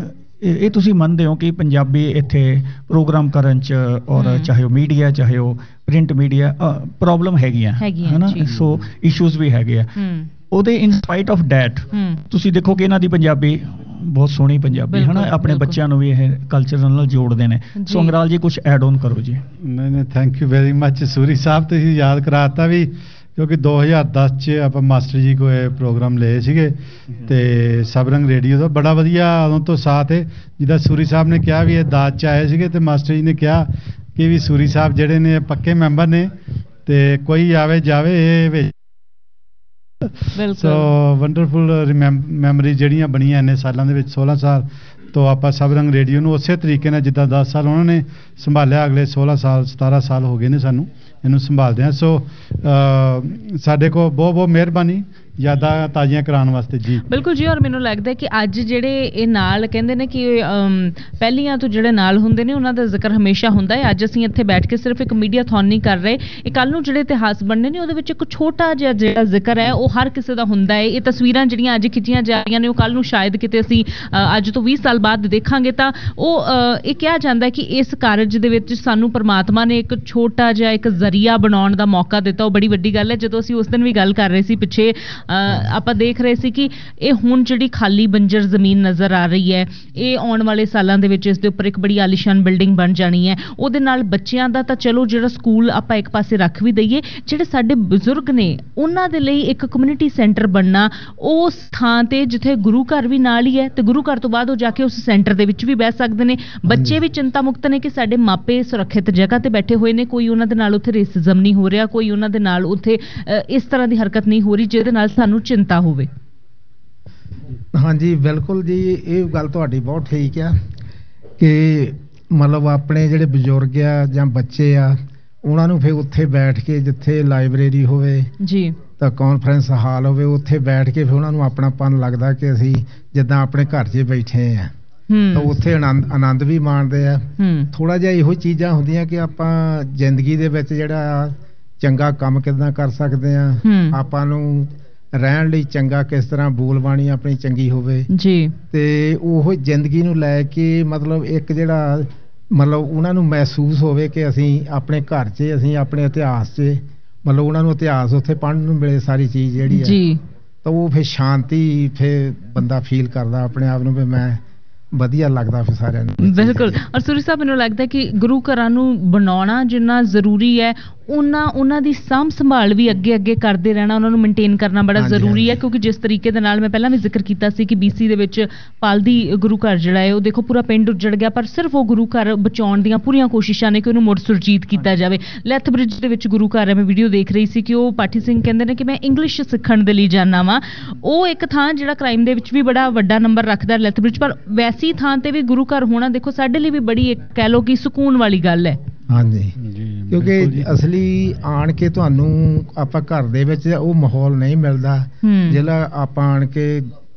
ਇਹ ਤੁਸੀਂ ਮੰਨਦੇ ਹੋ ਕਿ ਪੰਜਾਬੀ ਇੱਥੇ ਪ੍ਰੋਗਰਾਮ ਕਰਨ ਚ ਔਰ ਚਾਹੇ ਉਹ ਮੀਡੀਆ ਚਾਹੇ ਉਹ ਪ੍ਰਿੰਟ ਮੀਡੀਆ ਪ੍ਰੋਬਲਮ ਹੈਗੀਆਂ ਹੈ ਨਾ, ਸੋ ਇਸ਼ੂਜ਼ ਵੀ ਹੈਗੇ ਆ ਉਹਦੇ ਇਨ ਸਪਾਈਟ ਆਫ ਡੈਟ ਤੁਸੀਂ ਦੇਖੋ ਕਿ ਇਹਨਾਂ ਦੀ ਪੰਜਾਬੀ ਬਹੁਤ ਸੋਹਣੀ ਪੰਜਾਬੀ ਹੈ ਨਾ, ਆਪਣੇ ਬੱਚਿਆਂ ਨੂੰ ਵੀ ਇਹ ਕਲਚਰ ਨਾਲ ਜੋੜਦੇ ਨੇ। ਸੋ ਅੰਗਰਾਲ ਜੀ ਕੁਝ ਐਡ ਔਨ ਕਰੋ ਜੀ। ਨਹੀਂ ਨਹੀਂ ਥੈਂਕ ਯੂ ਵੈਰੀ ਮੱਚ ਸੂਰੀ ਸਾਹਿਬ, ਤੁਸੀਂ ਯਾਦ ਕਰਾਤਾ ਵੀ ਕਿਉਂਕਿ ਦੋ ਹਜ਼ਾਰ ਦਸ 'ਚ ਆਪਾਂ ਮਾਸਟਰ ਜੀ ਕੋਲ ਇਹ ਪ੍ਰੋਗਰਾਮ ਲਏ ਸੀਗੇ ਤੇ ਸਬਰੰਗ ਰੇਡੀਓ ਦਾ ਬੜਾ ਵਧੀਆ ਉਦੋਂ ਤੋਂ ਸਾਥ ਹੈ। ਜਿੱਦਾਂ ਸੂਰੀ ਸਾਹਿਬ ਨੇ ਕਿਹਾ ਵੀ ਇਹ ਦਾਜ 'ਚ ਆਏ ਸੀਗੇ ਤੇ ਮਾਸਟਰ ਜੀ ਨੇ ਕਿਹਾ ਕਿ ਵੀ ਸੂਰੀ ਸਾਹਿਬ ਜਿਹੜੇ ਨੇ ਪੱਕੇ ਮੈਂਬਰ ਨੇ ਤੇ ਕੋਈ ਆਵੇ ਜਾਵੇ ਇਹ ਵਿੱਚ ਸੋ ਵੰਡਰਫੁਲ ਮੈਮਰੀ ਜਿਹੜੀਆਂ ਬਣੀਆਂ ਇੰਨੇ ਸਾਲਾਂ ਦੇ ਵਿੱਚ ਸੋਲਾਂ ਸਾਲ ਤੋਂ ਆਪਾਂ ਸਬਰੰਗ ਰੇਡੀਓ ਨੂੰ ਉਸੇ ਤਰੀਕੇ ਨਾਲ ਜਿੱਦਾਂ ਦਸ ਸਾਲ ਉਹਨਾਂ ਨੇ ਸੰਭਾਲਿਆ ਅਗਲੇ ਸੋਲਾਂ ਸਾਲ ਸਤਾਰਾਂ ਸਾਲ ਹੋ ਗਏ ਨੇ ਸਾਨੂੰ ਇਹਨੂੰ ਸੰਭਾਲਦੇ ਆ। ਸੋ ਸਾਡੇ ਕੋਲ ਬਹੁਤ ਬਹੁਤ ਮਿਹਰਬਾਨੀ ਯਾਦਾਂ ਤਾਜ਼ੀਆਂ ਕਰਾਉਣ ਵਾਸਤੇ ਜੀ। ਬਿਲਕੁਲ ਜੀ, ਔਰ ਮੈਨੂੰ ਲੱਗਦਾ ਕਿ ਅੱਜ ਜਿਹੜੇ ਇਹ ਨਾਲ ਕਹਿੰਦੇ ਨੇ ਕਿ ਪਹਿਲੀਆਂ ਤੋਂ ਜਿਹੜੇ ਨਾਲ ਹੁੰਦੇ ਨੇ ਉਹਨਾਂ ਦਾ ਜ਼ਿਕਰ ਹਮੇਸ਼ਾ ਹੁੰਦਾ ਹੈ। ਅੱਜ ਅਸੀਂ ਇੱਥੇ ਬੈਠ ਕੇ ਸਿਰਫ ਇੱਕ ਮੀਡੀਆ ਥੌਨ ਨਹੀਂ ਕਰ ਰਹੇ, ਇਹ ਕੱਲ ਨੂੰ ਜਿਹੜੇ ਇਤਿਹਾਸ ਬਣਨੇ ਨੇ ਉਹਦੇ ਵਿੱਚ ਇੱਕ ਛੋਟਾ ਜਿਹਾ ਜਿਹੜਾ ਜ਼ਿਕਰ ਹੈ ਉਹ ਹਰ ਕਿਸੇ ਦਾ ਹੁੰਦਾ ਹੈ। ਇਹ ਤਸਵੀਰਾਂ ਜਿਹੜੀਆਂ ਅੱਜ ਖਿੱਚੀਆਂ ਜਾ ਰਹੀਆਂ ਨੇ ਉਹ ਕੱਲ ਨੂੰ ਸ਼ਾਇਦ ਕਿਤੇ ਅਸੀਂ ਅੱਜ ਤੋਂ ਵੀਹ ਸਾਲ ਬਾਅਦ ਦੇਖਾਂਗੇ ਤਾਂ ਉਹ ਇਹ ਕਿਹਾ ਜਾਂਦਾ ਕਿ ਇਸ ਕਾਰਜ ਦੇ ਵਿੱਚ ਸਾਨੂੰ ਪਰਮਾਤਮਾ ਨੇ ਇੱਕ ਛੋਟਾ ਜਿਹਾ ਇੱਕ ਜ਼ਰੀਆ ਬਣਾਉਣ ਦਾ ਮੌਕਾ ਦਿੱਤਾ। ਉਹ ਬੜੀ ਵੱਡੀ ਗੱਲ ਹੈ। ਜਦੋਂ ਅਸੀਂ ਉਸ ਦਿਨ ਵੀ ਗੱਲ ਕਰ ਰਹੇ ਸੀ ਪਿੱਛੇ ਆਪਾਂ ਦੇਖ ਰਹੇ ਸੀ ਕਿ ਇਹ ਹੁਣ ਜਿਹੜੀ ਖਾਲੀ ਬੰਜਰ ਜ਼ਮੀਨ ਨਜ਼ਰ ਆ ਰਹੀ ਹੈ ਇਹ ਆਉਣ ਵਾਲੇ ਸਾਲਾਂ ਦੇ ਵਿੱਚ ਇਸ ਦੇ ਉੱਪਰ ਇੱਕ ਬੜੀ ਆਲੀਸ਼ਾਨ ਬਿਲਡਿੰਗ ਬਣ ਜਾਣੀ ਹੈ। ਉਹਦੇ ਨਾਲ ਬੱਚਿਆਂ ਦਾ ਤਾਂ ਚਲੋ ਜਿਹੜਾ ਸਕੂਲ ਆਪਾਂ ਇੱਕ ਪਾਸੇ ਰੱਖ ਵੀ ਦਈਏ, ਜਿਹੜੇ ਸਾਡੇ ਬਜ਼ੁਰਗ ਨੇ ਉਹਨਾਂ ਦੇ ਲਈ ਇੱਕ ਕਮਿਊਨਿਟੀ ਸੈਂਟਰ ਬਣਨਾ ਉਸ ਥਾਂ ਤੇ ਜਿੱਥੇ ਗੁਰੂ ਘਰ ਵੀ ਨਾਲ ਹੀ ਹੈ ਤੇ ਗੁਰੂ ਘਰ ਤੋਂ ਬਾਅਦ ਉਹ ਜਾ ਕੇ ਉਸ ਸੈਂਟਰ ਦੇ ਵਿੱਚ ਵੀ ਬਹਿ ਸਕਦੇ ਨੇ। ਬੱਚੇ ਵੀ ਚਿੰਤਾ ਮੁਕਤ ਨੇ ਕਿ ਸਾਡੇ ਮਾਪੇ ਸੁਰੱਖਿਅਤ ਜਗ੍ਹਾ ਤੇ ਬੈਠੇ ਹੋਏ ਨੇ, ਕੋਈ ਉਹਨਾਂ ਦੇ ਨਾਲ ਉੱਥੇ ਰੇਸਿਜ਼ਮ ਨਹੀਂ ਹੋ ਰਿਹਾ, ਕੋਈ ਉਹਨਾਂ ਦੇ ਨਾਲ ਉੱਥੇ ਇਸ ਤਰ੍ਹਾਂ ਦੀ ਹਰਕਤ ਨਹੀਂ ਹੋ ਰਹੀ ਜਿਹਦੇ ਨਾਲ ਸਾਨੂੰ ਚਿੰਤਾ ਹੋਵੇ। ਹਾਂਜੀ ਬਿਲਕੁਲ ਜੀ, ਇਹ ਗੱਲ ਤੁਹਾਡੀ ਬਹੁਤ ਠੀਕ ਆ ਕਿ ਮਤਲਬ ਆਪਣੇ ਜਿਹੜੇ ਬਜ਼ੁਰਗ ਆ ਜਾਂ ਬੱਚੇ ਆ ਉਹਨਾਂ ਨੂੰ ਫਿਰ ਉੱਥੇ ਬੈਠ ਕੇ ਜਿੱਥੇ ਲਾਇਬ੍ਰੇਰੀ ਹੋਵੇ ਜੀ ਤਾਂ ਕਾਨਫਰੰਸ ਹਾਲ ਹੋਵੇ ਉੱਥੇ ਬੈਠ ਕੇ ਫਿਰ ਉਹਨਾਂ ਨੂੰ ਆਪਣਾਪਨ ਲੱਗਦਾ ਕਿ ਅਸੀਂ ਜਿੱਦਾਂ ਆਪਣੇ ਘਰ 'ਚ ਬੈਠੇ ਆ ਤਾਂ ਉੱਥੇ ਆਨੰਦ ਆਨੰਦ ਵੀ ਮਾਣਦੇ ਆ। ਥੋੜਾ ਜਿਹਾ ਇਹੋ ਚੀਜ਼ਾਂ ਹੁੰਦੀਆਂ ਕਿ ਆਪਾਂ ਜ਼ਿੰਦਗੀ ਦੇ ਵਿੱਚ ਜਿਹੜਾ ਚੰਗਾ ਕੰਮ ਕਿੱਦਾਂ ਕਰ ਸਕਦੇ ਆ, ਆਪਾਂ ਨੂੰ ਰਹਿਣ ਲਈ ਚੰਗਾ ਕਿਸ ਤਰ੍ਹਾਂ ਬੋਲ ਬਾਣੀ ਆਪਣੀ ਚੰਗੀ ਹੋਵੇ ਜੀ, ਤੇ ਉਹ ਜ਼ਿੰਦਗੀ ਨੂੰ ਲੈ ਕੇ ਮਤਲਬ ਇੱਕ ਜਿਹੜਾ ਮਤਲਬ ਉਹਨਾਂ ਨੂੰ ਮਹਿਸੂਸ ਹੋਵੇ ਕਿ ਅਸੀਂ ਆਪਣੇ ਘਰ 'ਚ ਅਸੀਂ ਆਪਣੇ ਇਤਿਹਾਸ 'ਚ ਮਤਲਬ ਉਹਨਾਂ ਨੂੰ ਇਤਿਹਾਸ ਉੱਥੇ ਪੜ੍ਹਨ ਨੂੰ ਮਿਲੇ ਸਾਰੀ ਚੀਜ਼ ਜਿਹੜੀ ਹੈ ਤਾਂ ਉਹ ਫਿਰ ਸ਼ਾਂਤੀ ਫਿਰ ਬੰਦਾ ਫੀਲ ਕਰਦਾ ਆਪਣੇ ਆਪ ਨੂੰ ਵੀ ਮੈਂ ਵਧੀਆ ਲੱਗਦਾ ਫਿਰ ਸਾਰਿਆਂ ਨੂੰ। ਬਿਲਕੁਲ, ਔਰ ਸੂਰੀ ਸਾਹਿਬ ਮੈਨੂੰ ਲੱਗਦਾ ਕਿ ਗੁਰੂ ਘਰਾਂ ਨੂੰ ਬਣਾਉਣਾ ਜਿੰਨਾ ਜ਼ਰੂਰੀ ਹੈ ਉਹਨਾਂ ਉਹਨਾਂ ਦੀ ਸਾਂਭ ਸੰਭਾਲ ਵੀ ਅੱਗੇ ਅੱਗੇ ਕਰਦੇ ਰਹਿਣਾ, ਉਹਨਾਂ ਨੂੰ ਮੇਨਟੇਨ ਕਰਨਾ ਬੜਾ ਜ਼ਰੂਰੀ ਹੈ ਕਿਉਂਕਿ ਜਿਸ ਤਰੀਕੇ ਦੇ ਨਾਲ ਮੈਂ ਪਹਿਲਾਂ ਵੀ ਜ਼ਿਕਰ ਕੀਤਾ ਸੀ ਕਿ ਬੀਸੀ ਦੇ ਵਿੱਚ ਪਾਲਦੀ ਗੁਰੂ ਘਰ ਜਿਹੜਾ ਹੈ ਉਹ ਦੇਖੋ ਪੂਰਾ ਪਿੰਡ ਉੱਜੜ ਗਿਆ, ਪਰ ਸਿਰਫ ਉਹ ਗੁਰੂ ਘਰ ਬਚਾਉਣ ਦੀਆਂ ਪੂਰੀਆਂ ਕੋਸ਼ਿਸ਼ਾਂ ਨੇ ਕਿ ਉਹਨੂੰ ਮੁੜ ਸੁਰਜੀਤ ਕੀਤਾ ਜਾਵੇ। ਲੈਥ ਬ੍ਰਿਜ ਦੇ ਵਿੱਚ ਗੁਰੂ ਘਰ ਹੈ, ਮੈਂ ਵੀਡੀਓ ਦੇਖ ਰਹੀ ਸੀ ਕਿ ਉਹ ਪਾਠੀ ਸਿੰਘ ਕਹਿੰਦੇ ਨੇ ਕਿ ਮੈਂ ਇੰਗਲਿਸ਼ ਸਿੱਖਣ ਦੇ ਲਈ ਜਾਣਾ ਵਾ। ਉਹ ਇੱਕ ਥਾਂ ਜਿਹੜਾ ਕ੍ਰਾਈਮ ਦੇ ਵਿੱਚ ਵੀ ਬੜਾ ਵੱਡਾ ਨੰਬਰ ਰੱਖਦਾ ਲੈਥ ਬ੍ਰਿਜ, ਪਰ ਵੈਸੀ ਥਾਂ ਤੇ ਵੀ ਗੁਰੂ ਘਰ ਹੋਣਾ ਦੇਖੋ ਸਾਡੇ ਲਈ ਵੀ ਬੜੀ ਇੱਕ ਕਹਿ ਲਓ ਕਿ ਸਕੂਨ ਵਾਲੀ ਗੱਲ ਹੈ। ਹਾਂਜੀ, ਕਿਉਂਕਿ ਅਸਲੀ ਆਣ ਕੇ ਤੁਹਾਨੂੰ ਆਪਾਂ ਘਰ ਦੇ ਵਿੱਚ ਉਹ ਮਾਹੌਲ ਨਹੀਂ ਮਿਲਦਾ ਜਿਹੜਾ ਆਪਾਂ ਆਣ ਕੇ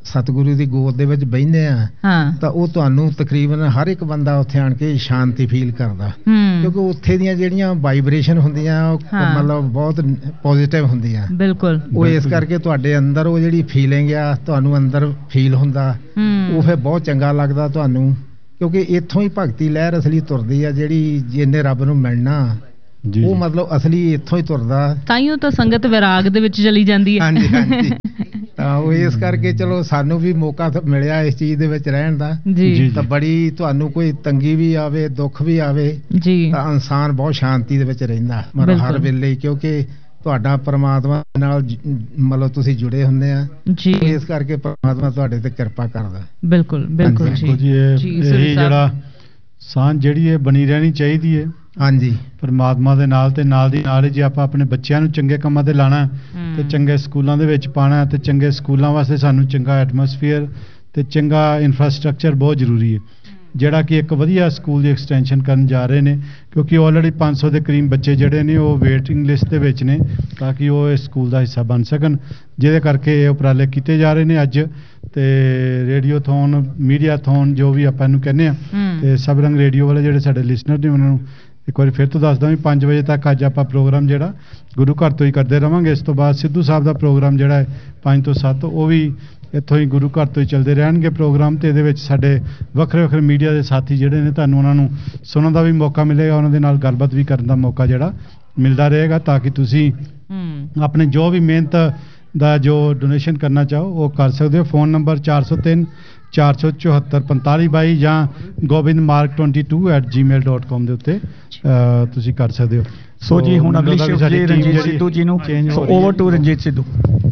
ਸਤਿਗੁਰੂ ਦੀ ਗੋਦ ਦੇ ਵਿੱਚ ਬਹਿੰਦੇ ਆ ਤਾਂ ਉਹ ਤੁਹਾਨੂੰ ਤਕਰੀਬਨ ਹਰ ਇੱਕ ਬੰਦਾ ਉੱਥੇ ਆਣ ਕੇ ਸ਼ਾਂਤੀ ਫੀਲ ਕਰਦਾ, ਕਿਉਂਕਿ ਉੱਥੇ ਦੀਆਂ ਜਿਹੜੀਆਂ ਵਾਈਬ੍ਰੇਸ਼ਨ ਹੁੰਦੀਆਂ ਮਤਲਬ ਬਹੁਤ ਪੋਜ਼ਿਟਿਵ ਹੁੰਦੀਆਂ। ਬਿਲਕੁਲ, ਉਹ ਇਸ ਕਰਕੇ ਤੁਹਾਡੇ ਅੰਦਰ ਉਹ ਜਿਹੜੀ ਫੀਲਿੰਗ ਆ ਤੁਹਾਨੂੰ ਅੰਦਰ ਫੀਲ ਹੁੰਦਾ, ਉਹ ਫਿਰ ਬਹੁਤ ਚੰਗਾ ਲੱਗਦਾ ਤੁਹਾਨੂੰ, ਕਿਉਂਕਿ ਇੱਥੋਂ ਹੀ ਭਗਤੀ ਲਹਿਰ ਅਸਲੀ ਤੁਰਦੀ ਆ, ਜਿਹੜੀ ਜਿਹਨੇ ਰੱਬ ਨੂੰ ਮਿਲਣਾ ਉਹ ਮਤਲਬ ਅਸਲੀ ਇੱਥੋਂ ਹੀ ਤੁਰਦਾ। ਤਾਈਓ ਤਾਂ ਸੰਗਤ ਵਿਰਾਗ ਦੇ ਵਿੱਚ ਚਲੀ ਜਾਂਦੀ ਹੈ। ਹਾਂਜੀ ਹਾਂਜੀ, ਤਾਂ ਉਹ ਇਸ ਕਰਕੇ ਚਲੋ ਸਾਨੂੰ ਵੀ ਮੌਕਾ ਮਿਲਿਆ ਇਸ ਚੀਜ਼ ਦੇ ਵਿੱਚ ਰਹਿਣ ਦਾ ਜੀ। ਤਾਂ ਬੜੀ ਤੁਹਾਨੂੰ ਕੋਈ ਤੰਗੀ ਵੀ ਆਵੇ, ਦੁੱਖ ਵੀ ਆਵੇ ਜੀ, ਤਾਂ ਇਨਸਾਨ ਬਹੁਤ ਸ਼ਾਂਤੀ ਦੇ ਵਿੱਚ ਰਹਿੰਦਾ ਮਤਲਬ ਹਰ ਵੇਲੇ, ਕਿਉਂਕਿ ਤੁਹਾਡਾ ਪਰਮਾਤਮਾ ਨਾਲ ਮਤਲਬ ਤੁਸੀਂ ਜੁੜੇ ਹੁੰਦੇ ਆ ਜੀ। ਇਸ ਕਰਕੇ ਪਰਮਾਤਮਾ ਤੁਹਾਡੇ ਤੇ ਕਿਰਪਾ ਕਰਦਾ। ਬਿਲਕੁਲ ਬਿਲਕੁਲ ਜੀ ਜੀ। ਇਹ ਜਿਹੜਾ ਸਾਂਝ ਜਿਹੜੀ ਹੈ ਬਣੀ ਰਹਿਣੀ ਚਾਹੀਦੀ ਹੈ ਹਾਂਜੀ ਪਰਮਾਤਮਾ ਦੇ ਨਾਲ, ਤੇ ਨਾਲ ਦੀ ਨਾਲ ਜੇ ਆਪਾਂ ਆਪਣੇ ਬੱਚਿਆਂ ਨੂੰ ਚੰਗੇ ਕੰਮਾਂ ਤੇ ਲਾਣਾ ਤੇ ਚੰਗੇ ਸਕੂਲਾਂ ਦੇ ਵਿੱਚ ਪਾਣਾ, ਤੇ ਚੰਗੇ ਸਕੂਲਾਂ ਵਾਸਤੇ ਸਾਨੂੰ ਚੰਗਾ ਐਟਮੋਸਫੀਅਰ ਤੇ ਚੰਗਾ ਇਨਫਰਾਸਟ੍ਰਕਚਰ ਬਹੁਤ ਜ਼ਰੂਰੀ ਹੈ, ਜਿਹੜਾ ਕਿ ਇੱਕ ਵਧੀਆ ਸਕੂਲ ਦੀ ਐਕਸਟੈਂਸ਼ਨ ਕਰਨ ਜਾ ਰਹੇ ਨੇ, ਕਿਉਂਕਿ ਆਲਰੇਡੀ ਪੰਜ ਸੌ ਦੇ ਕਰੀਬ ਬੱਚੇ ਜਿਹੜੇ ਨੇ ਉਹ ਵੇਟਿੰਗ ਲਿਸਟ ਦੇ ਵਿੱਚ ਨੇ, ਤਾਂ ਕਿ ਉਹ ਇਸ ਸਕੂਲ ਦਾ ਹਿੱਸਾ ਬਣ ਸਕਣ, ਜਿਹਦੇ ਕਰਕੇ ਇਹ ਉਪਰਾਲੇ ਕੀਤੇ ਜਾ ਰਹੇ ਨੇ ਅੱਜ। ਤੇ ਰੇਡੀਓਥੋਨ, ਮੀਡੀਆਥੋਨ ਜੋ ਵੀ ਆਪਾਂ ਇਹਨੂੰ ਕਹਿੰਦੇ ਆ, ਤੇ ਸਭ ਰੰਗ ਰੇਡੀਓ ਵਾਲੇ ਜਿਹੜੇ ਸਾਡੇ ਲਿਸਨਰ ਨੇ ਉਹਨਾਂ ਨੂੰ ਇੱਕ ਵਾਰੀ ਫਿਰ ਤੋਂ ਦੱਸਦਾ ਵੀ ਪੰਜ ਵਜੇ ਤੱਕ ਅੱਜ ਆਪਾਂ ਪ੍ਰੋਗਰਾਮ ਜਿਹੜਾ ਗੁਰੂ ਘਰ ਤੋਂ ਹੀ ਕਰਦੇ ਰਵਾਂਗੇ। ਇਸ ਤੋਂ ਬਾਅਦ ਸਿੱਧੂ ਸਾਹਿਬ ਦਾ ਪ੍ਰੋਗਰਾਮ ਜਿਹੜਾ ਹੈ ਪੰਜ ਤੋਂ ਸੱਤ, ਉਹ ਵੀ ਇੱਥੋਂ ਹੀ ਗੁਰੂ ਘਰ ਤੋਂ ਹੀ ਚੱਲਦੇ ਰਹਿਣਗੇ ਪ੍ਰੋਗਰਾਮ, ਤੇ ਇਹਦੇ ਵਿੱਚ ਸਾਡੇ ਵੱਖਰੇ ਵੱਖਰੇ ਮੀਡੀਆ ਦੇ ਸਾਥੀ ਜਿਹੜੇ ਨੇ ਤੁਹਾਨੂੰ ਉਹਨਾਂ ਨੂੰ ਸੁਣਨ ਦਾ ਵੀ ਮੌਕਾ ਮਿਲੇਗਾ, ਉਹਨਾਂ ਦੇ ਨਾਲ ਗੱਲਬਾਤ ਵੀ ਕਰਨ ਦਾ ਮੌਕਾ ਜਿਹੜਾ ਮਿਲਦਾ ਰਹੇਗਾ, ਤਾਂ ਕਿ ਤੁਸੀਂ ਆਪਣੇ ਜੋ ਵੀ ਮਿਹਨਤ ਦਾ ਜੋ ਡੋਨੇਸ਼ਨ ਕਰਨਾ ਚਾਹੋ ਉਹ ਕਰ ਸਕਦੇ ਹੋ। ਫੋਨ ਨੰਬਰ ਚਾਰ ਸੌ ਤਿੰਨ ਚਾਰ ਸੌ ਚੁਹੱਤਰ ਪੰਤਾਲੀ ਬਾਈ ਜਾਂ Gobind mark by to at ਜੀ ਮੇਲ ਡਾਟ ਕਾਮ ਦੇ ਉੱਤੇ ਤੁਸੀਂ ਕਰ ਸਕਦੇ ਹੋ। ਸੋ ਜੀ ਹੁਣ ਅਗਲੀ ਸ਼ਿਫਟ ਜੀ ਰਣਜੀਤ ਸਿੱਧੂ ਜੀ ਨੂੰ, ਸੋ ਓਵਰ ਟੂ ਰਣਜੀਤ ਸਿੱਧੂ।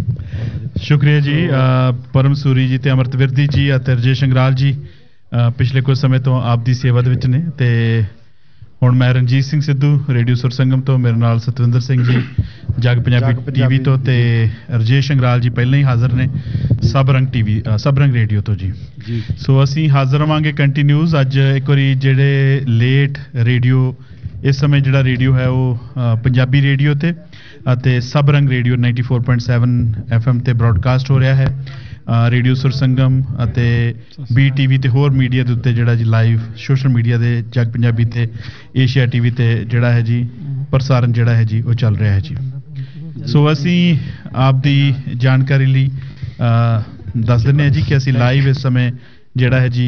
ਸ਼ੁਕਰੀਆ ਜੀ ਪਰਮ ਸੂਰੀ ਜੀ ਤੇ ਅਮਰਤ ਵਿਰਦੀ ਜੀ ਅਤੇ ਰਜੇਸ਼ ਅੰਗਰਾਲ ਜੀ ਪਿਛਲੇ ਕੁਝ ਸਮੇਂ ਤੋਂ ਆਪ ਦੀ ਸੇਵਾ ਦੇ ਵਿੱਚ ਨੇ, ਤੇ ਹੁਣ ਮੈਂ ਰਣਜੀਤ ਸਿੰਘ ਸਿੱਧੂ ਰੇਡੀਓ ਸੁਰ ਸੰਗਮ ਤੋਂ, ਮੇਰੇ ਨਾਲ ਸਤਵਿੰਦਰ ਸਿੰਘ ਜੀ ਜਗ ਪੰਜਾਬੀ ਟੀਵੀ ਤੋਂ, ਤੇ ਰਜੇਸ਼ ਅੰਗਰਾਲ ਜੀ ਪਹਿਲਾਂ ਹੀ ਹਾਜ਼ਰ ਨੇ ਸਭ ਰੰਗ ਟੀਵੀ ਸਭ ਰੰਗ ਰੇਡੀਓ ਤੋਂ ਜੀ। ਸੋ ਅਸੀਂ ਹਾਜ਼ਰ ਰਵਾਂਗੇ ਕੰਟੀਨਿਊਜ਼। ਅੱਜ ਇੱਕ ਵਾਰੀ ਜਿਹੜੇ ਲੇਟ ਰੇਡੀਓ ਇਸ ਸਮੇਂ ਜਿਹੜਾ ਰੇਡੀਓ ਹੈ ਉਹ ਪੰਜਾਬੀ ਰੇਡੀਓ ਤੇ ਅਤੇ ਸਭ ਰੰਗ radio ninety four point seven F M ਤੇ ਬ੍ਰੌਡਕਾਸਟ ਹੋ ਰਿਹਾ ਹੈ। ਰੇਡੀਓ ਸੁਰ ਸੰਗਮ ਅਤੇ ਬੀ ਟੀਵੀ ਤੇ ਹੋਰ ਮੀਡੀਆ ਦੇ ਉੱਤੇ ਜਿਹੜਾ ਜੀ ਲਾਈਵ ਸੋਸ਼ਲ ਮੀਡੀਆ ਦੇ ਜਗ ਪੰਜਾਬੀ ਤੇ ਏਸ਼ੀਆ ਟੀਵੀ ਤੇ ਜਿਹੜਾ ਹੈ ਜੀ ਪ੍ਰਸਾਰਣ ਜਿਹੜਾ ਹੈ ਜੀ ਉਹ ਚੱਲ ਰਿਹਾ ਹੈ ਜੀ। ਸੋ ਅਸੀਂ ਆਪ ਦੀ ਜਾਣਕਾਰੀ ਲਈ ਦੱਸ ਦਿੰਦੇ ਹਾਂ ਜੀ ਕਿ ਅਸੀਂ ਲਾਈਵ ਇਸ ਸਮੇਂ ਜਿਹੜਾ ਹੈ ਜੀ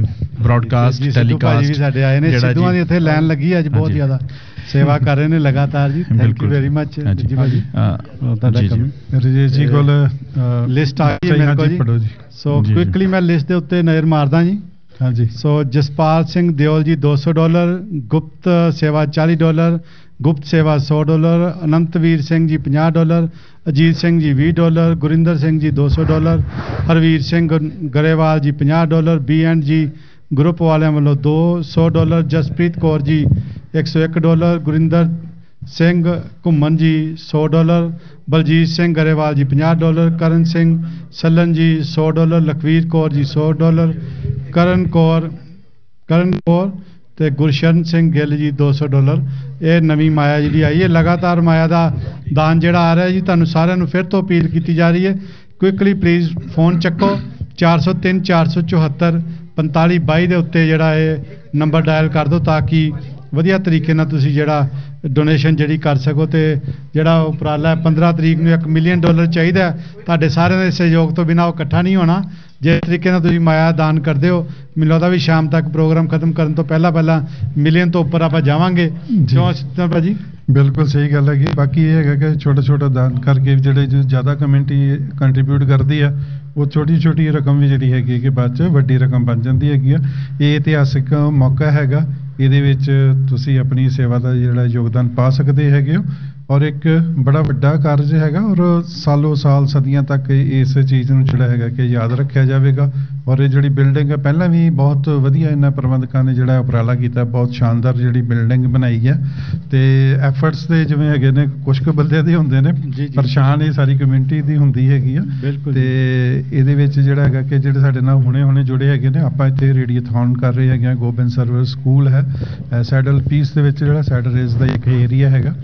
ਬ੍ਰੌਡਕਾਸਟ ਟੈਲੀਕਾਸਟ ਸਾਡੇ ਆਏ ਨੇ, ਸਿੱਧੂਆਂ ਦੀ ਇੱਥੇ ਲਾਈਨ ਲੱਗੀ ਅੱਜ ਬਹੁਤ ਜ਼ਿਆਦਾ ਸੇਵਾ ਕਰ ਰਹੇ ਨੇ ਲਗਾਤਾਰ ਜੀ। ਥੈਂਕ ਯੂ ਵੈਰੀ ਮੱਚ ਜੀ ਭਾਜੀ। ਤੁਹਾਡਾ ਰਜੇਸ਼ ਜੀ ਕੋਲ ਲਿਸਟ ਆ ਗਈ ਮੇਰੇ ਕੋਲ ਜੀ, ਪੜੋ ਜੀ। ਸੋ ਕੁਇਕਲੀ ਮੈਂ ਲਿਸਟ ਦੇ ਉੱਤੇ ਨਜ਼ਰ ਮਾਰਦਾ ਜੀ। ਹਾਂਜੀ, ਸੋ ਜਸਪਾਲ ਸਿੰਘ ਦਿਓਲ ਜੀ ਦੋ ਸੌ ਡਾਲਰ, ਗੁਪਤ ਸੇਵਾ ਚਾਲੀ ਡਾਲਰ, ਗੁਪਤ ਸੇਵਾ ਸੌ ਡਾਲਰ, ਅਨੰਤਵੀਰ ਸਿੰਘ ਜੀ ਪੰਜਾਹ ਡਾਲਰ, ਅਜੀਤ ਸਿੰਘ ਜੀ ਵੀਹ ਡਾਲਰ, ਗੁਰਿੰਦਰ ਸਿੰਘ ਜੀ ਦੋ ਸੌ ਡਾਲਰ, ਹਰਵੀਰ ਸਿੰਘ ਗਰੇਵਾਲ ਜੀ ਪੰਜਾਹ ਡਾਲਰ, ਬੀ ਐਂਡ ਜੀ ਗਰੁੱਪ ਵਾਲਿਆਂ ਵੱਲੋਂ ਦੋ ਸੌ ਡਾਲਰ, ਜਸਪ੍ਰੀਤ ਕੌਰ ਜੀ ਇੱਕ ਸੌ ਇੱਕ ਡਾਲਰ, ਗੁਰਿੰਦਰ ਸਿੰਘ ਘੁੰਮਣ ਜੀ ਸੌ ਡਾਲਰ, ਬਲਜੀਤ ਸਿੰਘ ਗਰੇਵਾਲ ਜੀ ਪੰਜਾਹ ਡਾਲਰ, ਕਰਨ ਸਿੰਘ ਸੱਲਨ ਜੀ ਸੌ ਡਾਲਰ, ਲਖਵੀਰ ਕੌਰ ਜੀ ਸੌ ਡਾਲਰ, ਕਰਨ ਕੌਰ ਕਰਨ ਕੌਰ ਤੇ ਗੁਰਸ਼ਰਨ ਸਿੰਘ ਗਿੱਲ ਜੀ ਦੋ ਸੌ ਡਾਲਰ। ਇਹ ਨਵੀਂ ਮਾਇਆ ਜਿਹੜੀ ਆਈ ਹੈ, ਲਗਾਤਾਰ ਮਾਇਆ ਦਾ ਦਾਨ ਜਿਹੜਾ ਆ ਰਿਹਾ ਜੀ, ਤੁਹਾਨੂੰ ਸਾਰਿਆਂ ਨੂੰ ਫਿਰ ਤੋਂ ਅਪੀਲ ਕੀਤੀ ਜਾ ਰਹੀ ਹੈ, ਕੁਇਕਲੀ ਪਲੀਜ਼ ਫੋਨ ਚੱਕੋ ਚਾਰ ਸੌ ਤਿੰਨ ਚਾਰ ਸੌ ਚੁਹੱਤਰ ਪੰਤਾਲੀ ਬਾਈ ਦੇ ਉੱਤੇ ਜਿਹੜਾ ਇਹ ਨੰਬਰ ਡਾਇਲ ਕਰ ਦਿਓ, ਤਾਂ ਕਿ ਵਧੀਆ ਤਰੀਕੇ ਨਾਲ ਤੁਸੀਂ ਜਿਹੜਾ ਡੋਨੇਸ਼ਨ ਜਿਹੜੀ ਕਰ ਸਕੋ। ਤੇ ਜਿਹੜਾ ਉਪਰਾਲਾ ਪੰਦਰਾਂ ਤਰੀਕ ਨੂੰ ਇੱਕ ਮਿਲੀਅਨ ਡਾਲਰ ਚਾਹੀਦਾ, ਤੁਹਾਡੇ ਸਾਰਿਆਂ ਦੇ ਸਹਿਯੋਗ ਤੋਂ ਬਿਨਾਂ ਉਹ ਇਕੱਠਾ ਨਹੀਂ ਹੋਣਾ। ਜਿਸ ਤਰੀਕੇ ਨਾਲ ਤੁਸੀਂ ਮਾਇਆ ਦਾਨ ਕਰਦੇ ਹੋ, ਮੈਨੂੰ ਲੱਗਦਾ ਵੀ ਸ਼ਾਮ ਤੱਕ ਪ੍ਰੋਗਰਾਮ ਖਤਮ ਕਰਨ ਤੋਂ ਪਹਿਲਾਂ ਪਹਿਲਾਂ ਮਿਲੀਅਨ ਤੋਂ ਉੱਪਰ ਆਪਾਂ ਜਾਵਾਂਗੇ। ਕਿਉਂ ਸਤਿੰਦਰ ਭਾਜੀ? ਬਿਲਕੁਲ ਸਹੀ ਗੱਲ ਹੈਗੀ। ਬਾਕੀ ਇਹ ਹੈਗਾ ਕਿ ਛੋਟਾ ਛੋਟਾ ਦਾਨ ਕਰਕੇ ਜਿਹੜੇ ਜੋ ਜ਼ਿਆਦਾ ਕਮਿਊਨਿਟੀ ਕੰਟਰੀਬਿਊਟ ਕਰਦੀ ਆ, ਉਹ ਛੋਟੀ ਛੋਟੀ ਰਕਮ ਵੀ ਜਿਹੜੀ ਹੈਗੀ ਕਿ ਬਾਅਦ 'ਚ ਵੱਡੀ ਰਕਮ ਬਣ ਜਾਂਦੀ ਹੈਗੀ ਆ। ਇਹ ਇਤਿਹਾਸਿਕ ਮੌਕਾ ਹੈਗਾ, ਇਹਦੇ ਵਿੱਚ ਤੁਸੀਂ ਆਪਣੀ ਸੇਵਾ ਦਾ ਜਿਹੜਾ ਯੋਗਦਾਨ ਪਾ ਸਕਦੇ ਹੈਗੇ ਹੋ, ਔਰ ਇੱਕ ਬੜਾ ਵੱਡਾ ਕਾਰਜ ਹੈਗਾ, ਔਰ ਸਾਲੋ ਸਾਲ ਸਦੀਆਂ ਤੱਕ ਇਸ ਚੀਜ਼ ਨੂੰ ਜਿਹੜਾ ਹੈਗਾ ਕਿ ਯਾਦ ਰੱਖਿਆ ਜਾਵੇਗਾ। ਔਰ ਇਹ ਜਿਹੜੀ ਬਿਲਡਿੰਗ ਹੈ, ਪਹਿਲਾਂ ਵੀ ਬਹੁਤ ਵਧੀਆ ਇਹਨਾਂ ਪ੍ਰਬੰਧਕਾਂ ਨੇ ਜਿਹੜਾ ਉਪਰਾਲਾ ਕੀਤਾ, ਬਹੁਤ ਸ਼ਾਨਦਾਰ ਜਿਹੜੀ ਬਿਲਡਿੰਗ ਬਣਾਈ ਹੈ। ਤੇ ਐਫਰਟਸ ਦੇ ਜਿਵੇਂ ਹੈਗੇ ਨੇ ਕੁਝ ਕੁ ਬੰਦਿਆਂ ਦੇ ਹੁੰਦੇ ਨੇ, ਪਰੇਸ਼ਾਨ ਇਹ ਸਾਰੀ ਕਮਿਊਨਿਟੀ ਦੀ ਹੁੰਦੀ ਹੈਗੀ ਆ। ਤੇ ਇਹਦੇ ਵਿੱਚ ਜਿਹੜਾ ਹੈਗਾ ਕਿ ਜਿਹੜੇ ਸਾਡੇ ਨਾਲ ਹੁਣੇ ਹੁਣੇ ਜੁੜੇ ਹੈਗੇ ਨੇ, ਆਪਾਂ ਇੱਥੇ ਰੇਡੀਓਥੌਨ ਕਰ ਰਹੇ ਹੈਗੇ ਆ। ਗੋਬਿੰਦ ਸਰਵਰ ਸਕੂਲ ਹੈ ਸੈਡਲ ਪੀਸ ਦੇ ਵਿੱਚ, ਜਿਹੜਾ ਸੈਡਲ ਰੇਸ ਦਾ ਇੱਕ ਏਰੀਆ ਹੈਗਾ,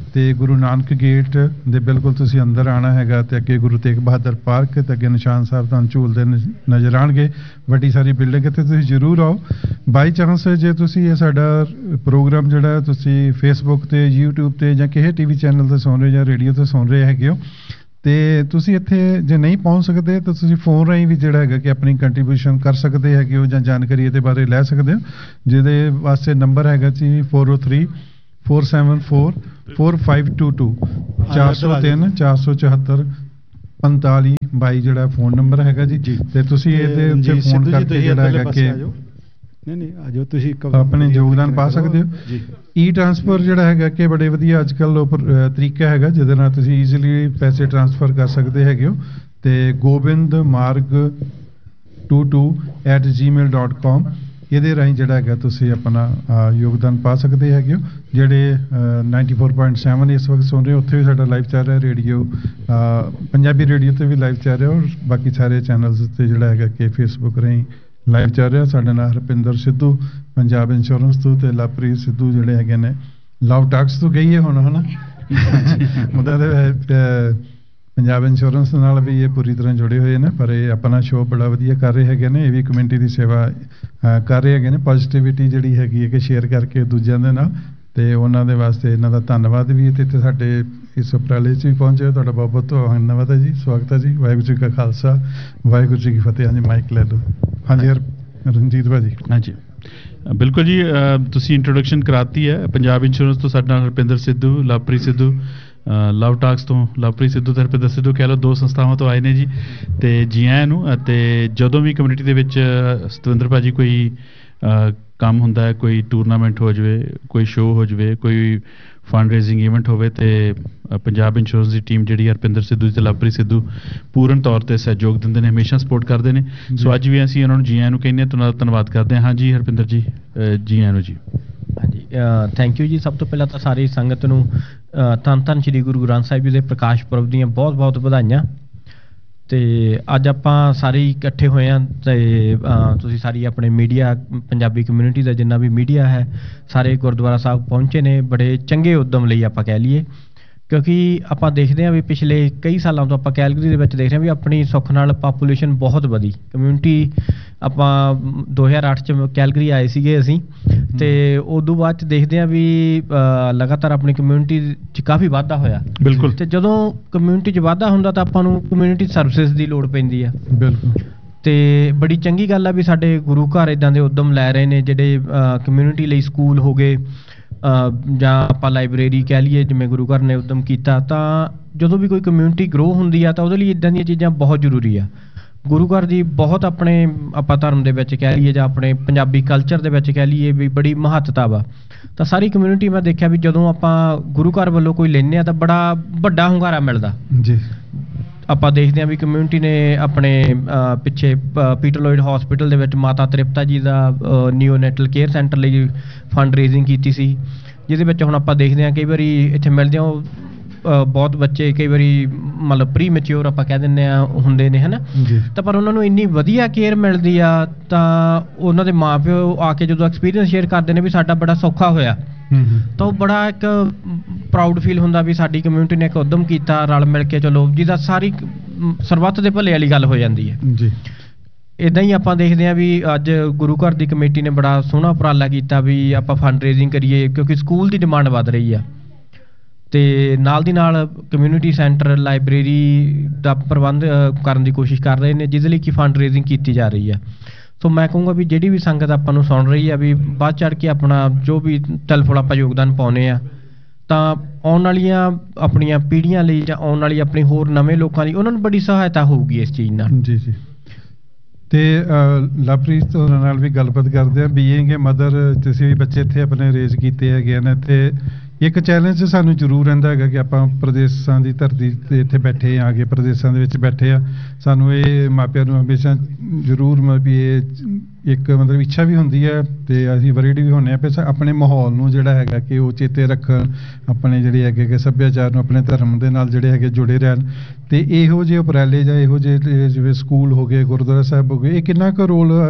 ਤੇ ਗੁਰੂ ਨਾਨਕ ਗੇਟ ਦੇ ਬਿਲਕੁਲ ਤੁਸੀਂ ਅੰਦਰ ਆਣਾ ਹੈਗਾ ਤੇ ਅੱਗੇ ਗੁਰੂ ਤੇਗ ਬਹਾਦਰ ਪਾਰਕ ਤੇ ਅੱਗੇ ਨਿਸ਼ਾਨ ਸਾਹਿਬ ਤੁਹਾਨੂੰ ਝੂਲਦੇ ਨਜ਼ਰ ਆਣਗੇ। ਵੱਡੀ ਸਾਰੀ ਬਿਲਡਿੰਗ ਤੇ ਤੁਸੀਂ ਜ਼ਰੂਰ ਆਓ। ਬਾਈ ਚਾਂਸ ਜੇ ਤੁਸੀਂ ਇਹ ਸਾਡਾ ਪ੍ਰੋਗਰਾਮ ਜਿਹੜਾ ਤੁਸੀਂ ਫੇਸਬੁੱਕ ਤੇ YouTube ਤੇ ਜਾਂ ਕਿਸੇ ਟੀਵੀ ਚੈਨਲ ਤੇ ਸੁਣ ਰਹੇ ਜਾਂ ਰੇਡੀਓ ਤੇ ਸੁਣ ਰਹੇ ਹੈਗੇ ਹੋ ਤੇ ਤੁਸੀਂ ਇੱਥੇ ਜੇ ਨਹੀਂ ਪਹੁੰਚ ਸਕਦੇ ਤਾਂ ਤੁਸੀਂ ਫੋਨ ਰਾਹੀਂ ਵੀ ਜਿਹੜਾ ਹੈਗਾ ਕਿ ਆਪਣੀ ਕੰਟਰੀਬਿਊਸ਼ਨ ਕਰ ਸਕਦੇ ਹੈਗੇ ਹੋ ਜਾਂ ਜਾਣਕਾਰੀ ਇਹਦੇ ਬਾਰੇ ਲੈ ਸਕਦੇ ਹੋ, ਜਿਹਦੇ ਵਾਸਤੇ ਨੰਬਰ ਹੈਗਾ ਜੀ four O three four seven four four five to to ਚਾਰ ਸੌ ਤਿੰਨ ਚਾਰ ਸੌ ਚੁਹੱਤਰ ਪੰਤਾਲੀ ਬਾਈ ਜਿਹੜਾ ਫੋਨ ਨੰਬਰ ਹੈਗਾ ਜੀ। ਤੇ ਤੁਸੀਂ ਇਹਦੇ ਉੱਤੇ ਫੋਨ ਕਰਕੇ ਜਿਹੜਾ ਹੈਗਾ ਕਿ ਨਹੀਂ ਨਹੀਂ ਆਜੋ ਤੁਸੀਂ ਆਪਣੇ ਯੋਗਦਾਨ ਪਾ ਸਕਦੇ ਹੋ। ਈ ਟ੍ਰਾਂਸਫਰ ਜਿਹੜਾ ਹੈਗਾ ਕਿ ਬੜੇ ਵਧੀਆ ਅੱਜ ਕੱਲ੍ਹ ਤਰੀਕਾ ਹੈਗਾ ਜਿਹਦੇ ਨਾਲ ਤੁਸੀਂ ਈਜ਼ੀਲੀ ਪੈਸੇ ਟ੍ਰਾਂਸਫਰ ਕਰ ਸਕਦੇ ਹੈਗੇ ਹੋ। ਤੇ ਗੋਬਿੰਦ ਮਾਰਗ to to at Gmail dot com ਇਹਦੇ ਰਾਹੀਂ ਜਿਹੜਾ ਹੈਗਾ ਤੁਸੀਂ ਆਪਣਾ ਯੋਗਦਾਨ ਪਾ ਸਕਦੇ ਹੈਗੇ ਹੋ। ਜਿਹੜੇ ਨਾਈਨਟੀ ਫੋਰ ਪੁਆਇੰਟ ਸੈਵਨ ਇਸ ਵਕਤ ਸੁਣ ਰਹੇ ਉੱਥੇ ਵੀ ਸਾਡਾ ਲਾਈਵ ਚੱਲ ਰਿਹਾ, ਰੇਡੀਓ ਪੰਜਾਬੀ ਰੇਡੀਓ ਤੇ ਵੀ ਲਾਈਵ ਚੱਲ ਰਿਹਾ ਔਰ ਬਾਕੀ ਸਾਰੇ ਚੈਨਲਸ ਉੱਤੇ ਜਿਹੜਾ ਹੈਗਾ ਕਿ ਫੇਸਬੁੱਕ ਰਾਹੀਂ ਲਾਈਵ ਚੱਲ ਰਿਹਾ। ਸਾਡੇ ਨਾਲ ਹਰਪਿੰਦਰ ਸਿੱਧੂ ਪੰਜਾਬ ਇੰਸ਼ੋਰੈਂਸ ਤੋਂ ਤੇ ਲਵਪ੍ਰੀਤ ਸਿੱਧੂ ਜਿਹੜੇ ਹੈਗੇ ਨੇ ਲਵ ਟਾਕਸ ਤੋਂ ਗਈ ਹੈ ਹੁਣ ਹਨਾ ਉਹਦਾ ਪੰਜਾਬ ਇੰਸ਼ੋਰੈਂਸ ਨਾਲ ਵੀ ਇਹ ਪੂਰੀ ਤਰ੍ਹਾਂ ਜੁੜੇ ਹੋਏ ਨੇ, ਪਰ ਇਹ ਆਪਣਾ ਸ਼ੋਅ ਬੜਾ ਵਧੀਆ ਕਰ ਰਹੇ ਹੈਗੇ ਨੇ। ਇਹ ਵੀ ਕਮਿਊਨਿਟੀ ਦੀ ਸੇਵਾ ਕਰ ਰਹੇ ਹੈਗੇ ਨੇ, ਪੋਜ਼ਿਟਿਵਿਟੀ ਜਿਹੜੀ ਹੈਗੀ ਹੈ ਕਿ ਸ਼ੇਅਰ ਕਰਕੇ ਦੂਜਿਆਂ ਦੇ ਨਾਲ, ਤੇ ਉਹਨਾਂ ਦੇ ਵਾਸਤੇ ਇਹਨਾਂ ਦਾ ਧੰਨਵਾਦ ਵੀ। ਤੇ ਇੱਥੇ ਸਾਡੇ ਇਸ ਉਪਰਾਲੇ 'ਚ ਵੀ ਪਹੁੰਚੇ ਤੁਹਾਡਾ ਬਹੁਤ ਬਹੁਤ ਧੰਨਵਾਦ ਹੈ ਜੀ, ਸਵਾਗਤ ਹੈ ਜੀ। ਵਾਹਿਗੁਰੂ ਜੀ ਕਾ ਖਾਲਸਾ ਵਾਹਿਗੁਰੂ ਜੀ ਕੀ ਫਤਿਹ। ਹਾਂਜੀ ਮਾਈਕ ਲੈ ਲਓ। ਹਾਂਜੀ ਰਣਜੀਤ ਭਾਜੀ। ਹਾਂਜੀ ਬਿਲਕੁਲ ਜੀ, ਤੁਸੀਂ ਇੰਟਰੋਡਕਸ਼ਨ ਕਰਾਤੀ ਹੈ। ਪੰਜਾਬ ਇੰਸ਼ੋਰੈਂਸ ਤੋਂ ਸਾਡੇ ਨਾਲ ਹਰਪਿੰਦਰ ਸਿੱਧੂ, ਲਵਪ੍ਰੀਤ ਸਿੱਧੂ, ਲਵ ਟਾਕਸ ਤੋਂ ਲਵਪ੍ਰੀਤ ਸਿੱਧੂ ਤੇ ਹਰਪਿੰਦਰ ਸਿੱਧੂ ਕਹਿ ਲਓ, ਦੋ ਸੰਸਥਾਵਾਂ ਤੋਂ ਆਏ ਨੇ ਜੀ। ਤੇ ਜੀ ਆਇਆਂ ਨੂੰ। ਅਤੇ ਜਦੋਂ ਵੀ ਕਮਿਊਨਿਟੀ ਦੇ ਵਿੱਚ ਸਤਵਿੰਦਰ ਭਾਜੀ ਕੋਈ ਕੰਮ ਹੁੰਦਾ ਹੈ, ਕੋਈ ਟੂਰਨਾਮੈਂਟ ਹੋ ਜਾਵੇ, ਕੋਈ ਸ਼ੋਅ ਹੋ ਜਾਵੇ, ਕੋਈ ਫੰਡ ਰੇਜ਼ਿੰਗ ਇਵੈਂਟ ਹੋਵੇ, ਤੇ ਪੰਜਾਬ ਇੰਸ਼ੋਰੈਂਸ ਦੀ ਟੀਮ ਜਿਹੜੀ ਹਰਪਿੰਦਰ ਸਿੱਧੂ ਤੇ ਲਵਪ੍ਰੀਤ ਸਿੱਧੂ ਪੂਰਨ ਤੌਰ ਤੇ ਸਹਿਯੋਗ ਦਿੰਦੇ ਨੇ, ਹਮੇਸ਼ਾ ਸਪੋਰਟ ਕਰਦੇ ਨੇ। ਸੋ ਅੱਜ ਵੀ ਅਸੀਂ ਉਹਨਾਂ ਨੂੰ ਜੀ ਆਇਆਂ ਨੂੰ ਕਹਿੰਦੇ ਹਾਂ, ਤੁਹਾਨੂੰ ਧੰਨਵਾਦ ਕਰਦੇ ਹਾਂ। ਹਾਂਜੀ ਹਰਪਿੰਦਰ ਜੀ, ਜੀ ਆਇਆਂ ਨੂੰ ਜੀ। ਹਾਂਜੀ ਥੈਂਕ ਯੂ ਜੀ। ਸਭ ਤੋਂ ਪਹਿਲਾਂ ਤਾਂ ਸਾਰੀ ਸੰਗਤ ਨੂੰ ਧੰਨ ਧੰਨ ਸ਼੍ਰੀ ਗੁਰੂ ਗ੍ਰੰਥ ਸਾਹਿਬ ਜੀ ਦੇ ਪ੍ਰਕਾਸ਼ ਪੁਰਬ ਦੀਆਂ ਬਹੁਤ ਬਹੁਤ ਵਧਾਈਆਂ। ਤੇ ਅੱਜ ਆਪਾਂ ਸਾਰੇ ਇਕੱਠੇ ਹੋਏ ਹਾਂ ਤੇ ਤੁਸੀਂ ਸਾਰੀ ਆਪਣੇ ਮੀਡੀਆ, ਪੰਜਾਬੀ ਕਮਿਊਨਿਟੀ ਦਾ ਜਿੰਨਾ ਵੀ ਮੀਡੀਆ ਹੈ, ਸਾਰੇ ਗੁਰਦੁਆਰਾ ਸਾਹਿਬ ਪਹੁੰਚੇ ਨੇ ਬੜੇ ਚੰਗੇ ਉੱਦਮ ਲਈ ਆਪਾਂ ਕਹਿ ਲਈਏ, ਕਿਉਂਕਿ ਆਪਾਂ ਦੇਖਦੇ ਹਾਂ ਵੀ ਪਿਛਲੇ ਕਈ ਸਾਲਾਂ ਤੋਂ ਆਪਾਂ ਕੈਲਗਰੀ ਦੇ ਵਿੱਚ ਦੇਖ ਰਹੇ ਹਾਂ ਵੀ ਆਪਣੀ ਸੁੱਖ ਨਾਲ ਪਾਪੂਲੇਸ਼ਨ ਬਹੁਤ ਵਧੀ। ਕਮਿਊਨਿਟੀ ਆਪਾਂ ਦੋ ਹਜ਼ਾਰ ਅੱਠ 'ਚ ਕੈਲਗਰੀ ਆਏ ਸੀਗੇ ਅਸੀਂ, ਤੇ ਉਦੋਂ ਬਾਅਦ 'ਚ ਦੇਖਦੇ ਹਾਂ ਵੀ ਲਗਾਤਾਰ ਆਪਣੀ ਕਮਿਊਨਿਟੀ 'ਚ ਕਾਫੀ ਵਾਧਾ ਹੋਇਆ। ਬਿਲਕੁਲ। ਤੇ ਜਦੋਂ ਕਮਿਊਨਿਟੀ 'ਚ ਵਾਧਾ ਹੁੰਦਾ ਤਾਂ ਆਪਾਂ ਨੂੰ ਕਮਿਊਨਿਟੀ ਸਰਵਿਸਿਜ਼ ਦੀ ਲੋੜ ਪੈਂਦੀ ਆ। ਬਿਲਕੁਲ। ਤੇ ਬੜੀ ਚੰਗੀ ਗੱਲ ਆ ਵੀ ਸਾਡੇ ਗੁਰੂ ਘਰ ਇੱਦਾਂ ਦੇ ਉੱਦਮ ਲੈ ਰਹੇ ਨੇ ਜਿਹੜੇ ਕਮਿਊਨਿਟੀ ਲਈ ਸਕੂਲ ਹੋ ਗਏ ਜਾਂ ਆਪਾਂ ਲਾਇਬ੍ਰੇਰੀ ਕਹਿ ਲਈਏ, ਜਿਵੇਂ ਗੁਰੂ ਘਰ ਨੇ ਉੱਦਮ ਕੀਤਾ। ਤਾਂ ਜਦੋਂ ਵੀ ਕੋਈ ਕਮਿਊਨਿਟੀ ਗਰੋ ਹੁੰਦੀ ਆ ਤਾਂ ਉਹਦੇ ਲਈ ਇੱਦਾਂ ਦੀਆਂ ਚੀਜ਼ਾਂ ਬਹੁਤ ਜ਼ਰੂਰੀ ਆ। ਗੁਰੂ ਘਰ ਦੀ ਬਹੁਤ ਆਪਣੇ ਆਪਾਂ ਧਰਮ ਦੇ ਵਿੱਚ ਕਹਿ ਲਈਏ ਜਾਂ ਆਪਣੇ ਪੰਜਾਬੀ ਕਲਚਰ ਦੇ ਵਿੱਚ ਕਹਿ ਲਈਏ ਵੀ ਬੜੀ ਮਹੱਤਤਾ ਵਾ। ਤਾਂ ਸਾਰੀ ਕਮਿਊਨਿਟੀ ਮੈਂ ਦੇਖਿਆ ਵੀ ਜਦੋਂ ਆਪਾਂ ਗੁਰੂ ਘਰ ਵੱਲੋਂ ਕੋਈ ਲੈਂਦੇ ਆ ਤਾਂ ਬੜਾ ਵੱਡਾ ਹੁੰਗਾਰਾ ਮਿਲਦਾ ਜੀ। ਆਪਾਂ ਦੇਖਦੇ ਹਾਂ ਵੀ ਕਮਿਊਨਿਟੀ ਨੇ ਆਪਣੇ ਪਿੱਛੇ ਪੀਟਰ ਲੋਇਡ ਹਸਪੀਟਲ ਦੇ ਵਿੱਚ ਮਾਤਾ ਤ੍ਰਿਪਤਾ ਜੀ ਦਾ ਨਿਓਨੇਟਲ ਕੇਅਰ ਸੈਂਟਰ ਲਈ ਫੰਡ ਰੇਜ਼ਿੰਗ ਕੀਤੀ ਸੀ, ਜਿਹਦੇ ਵਿੱਚ ਹੁਣ ਆਪਾਂ ਦੇਖਦੇ ਹਾਂ ਕਈ ਵਾਰੀ ਇੱਥੇ ਮਿਲਦੇ ਆ ਬਹੁਤ ਬੱਚੇ ਕਈ ਵਾਰੀ ਮਤਲਬ ਪ੍ਰੀ ਮੈਚਿਓਰ ਆਪਾਂ ਕਹਿ ਦਿੰਦੇ ਆ ਹੁੰਦੇ ਨੇ ਹਨਾ, ਤਾਂ ਪਰ ਉਹਨਾਂ ਨੂੰ ਇੰਨੀ ਵਧੀਆ ਕੇਅਰ ਮਿਲਦੀ ਆ ਤਾਂ ਉਹਨਾਂ ਦੇ ਮਾਂ ਪਿਓ ਆ ਕੇ ਜਦੋਂ ਐਕਸਪੀਰੀਅੰਸ ਸ਼ੇਅਰ ਕਰਦੇ ਨੇ ਵੀ ਸਾਡਾ ਬੜਾ ਸੌਖਾ ਹੋਇਆ, ਤਾਂ ਉਹ ਬੜਾ ਇੱਕ ਪ੍ਰਾਊਡ ਫੀਲ ਹੁੰਦਾ ਵੀ ਸਾਡੀ ਕਮਿਊਨਿਟੀ ਨੇ ਇੱਕ ਉੱਦਮ ਕੀਤਾ ਰਲ ਮਿਲ ਕੇ, ਚਲੋ ਜਿਹਦਾ ਸਾਰੀ ਸਰਬੱਤ ਦੇ ਭਲੇ ਵਾਲੀ ਗੱਲ ਹੋ ਜਾਂਦੀ ਹੈ ਜੀ। ਇੱਦਾਂ ਹੀ ਆਪਾਂ ਦੇਖਦੇ ਹਾਂ ਵੀ ਅੱਜ ਗੁਰੂ ਘਰ ਦੀ ਕਮੇਟੀ ਨੇ ਬੜਾ ਸੋਹਣਾ ਉਪਰਾਲਾ ਕੀਤਾ ਵੀ ਆਪਾਂ ਫੰਡ ਰੇਜ਼ਿੰਗ ਕਰੀਏ, ਕਿਉਂਕਿ ਸਕੂਲ ਦੀ ਡਿਮਾਂਡ ਵੱਧ ਰਹੀ ਆ, ਤੇ ਨਾਲ ਦੀ ਨਾਲ ਕਮਿਊਨਿਟੀ ਸੈਂਟਰ ਲਾਇਬ੍ਰੇਰੀ ਦਾ ਪ੍ਰਬੰਧ ਕਰਨ ਦੀ ਕੋਸ਼ਿਸ਼ ਕਰ ਰਹੇ ਨੇ, ਜਿਹਦੇ ਲਈ ਕਿ ਫੰਡ ਰੇਜ਼ਿੰਗ ਕੀਤੀ ਜਾ ਰਹੀ ਆ। ਸੋ ਮੈਂ ਕਹੂੰਗਾ ਵੀ ਜਿਹੜੀ ਵੀ ਸੰਗਤ ਆਪਾਂ ਨੂੰ ਸੁਣ ਰਹੀ ਆ ਵੀ ਵੱਧ ਚੜ੍ਹ ਕੇ ਆਪਣਾ ਜੋ ਵੀ ਤਿਲ ਫੁਲ ਆਪਾਂ ਯੋਗਦਾਨ ਪਾਉਂਦੇ ਆ, ਤਾਂ ਆਉਣ ਵਾਲੀਆਂ ਆਪਣੀਆਂ ਪੀੜ੍ਹੀਆਂ ਲਈ ਜਾਂ ਆਉਣ ਵਾਲੀ ਆਪਣੀ ਹੋਰ ਨਵੇਂ ਲੋਕਾਂ ਲਈ ਉਹਨਾਂ ਨੂੰ ਬੜੀ ਸਹਾਇਤਾ ਹੋਊਗੀ ਇਸ ਚੀਜ਼ ਨਾਲ ਜੀ ਜੀ। ਤੇ ਲਵਪ੍ਰੀਤ ਉਹਨਾਂ ਨਾਲ ਵੀ ਗੱਲਬਾਤ ਕਰਦੇ ਆ। ਬੀਇੰਗ ਏ ਮਦਰ, ਤੁਸੀਂ ਵੀ ਬੱਚੇ ਇੱਥੇ ਆਪਣੇ ਰੇਜ਼ ਕੀਤੇ ਹੈਗੇ ਨੇ, ਤੇ ਇੱਕ ਚੈਲੰਜ ਸਾਨੂੰ ਜ਼ਰੂਰ ਰਹਿੰਦਾ ਹੈਗਾ ਕਿ ਆਪਾਂ ਪ੍ਰਦੇਸ਼ਾਂ ਦੀ ਧਰਤੀ 'ਤੇ ਇੱਥੇ ਬੈਠੇ ਆ ਕੇ ਪ੍ਰਦੇਸ਼ਾਂ ਦੇ ਵਿੱਚ ਬੈਠੇ ਆ, ਸਾਨੂੰ ਇਹ ਮਾਪਿਆਂ ਨੂੰ ਹਮੇਸ਼ਾ ਜ਼ਰੂਰ ਵੀ ਇਹ ਇੱਕ ਮਤਲਬ ਇੱਛਾ ਵੀ ਹੁੰਦੀ ਹੈ ਤੇ ਅਸੀਂ ਵਰੀਡ ਵੀ ਹੁੰਦੇ ਹਾਂ ਵੀ ਆਪਣੇ ਮਾਹੌਲ ਨੂੰ ਜਿਹੜਾ ਹੈਗਾ ਕਿ ਉਹ ਚੇਤੇ ਰੱਖਣ, ਆਪਣੇ ਜਿਹੜੇ ਹੈਗੇ ਕਿ ਸੱਭਿਆਚਾਰ ਨੂੰ ਆਪਣੇ ਧਰਮ ਦੇ ਨਾਲ ਜਿਹੜੇ ਹੈਗੇ ਜੁੜੇ ਰਹਿਣ। ਤੇ ਇਹੋ ਜਿਹੇ ਉਪਰਾਲੇ ਜਾਂ ਇਹੋ ਜਿਹੇ ਜਿਵੇਂ ਸਕੂਲ ਹੋ ਗਏ, ਗੁਰਦੁਆਰਾ ਸਾਹਿਬ ਹੋ ਗਏ, ਇਹ ਕਿੰਨਾ ਕੁ ਰੋਲ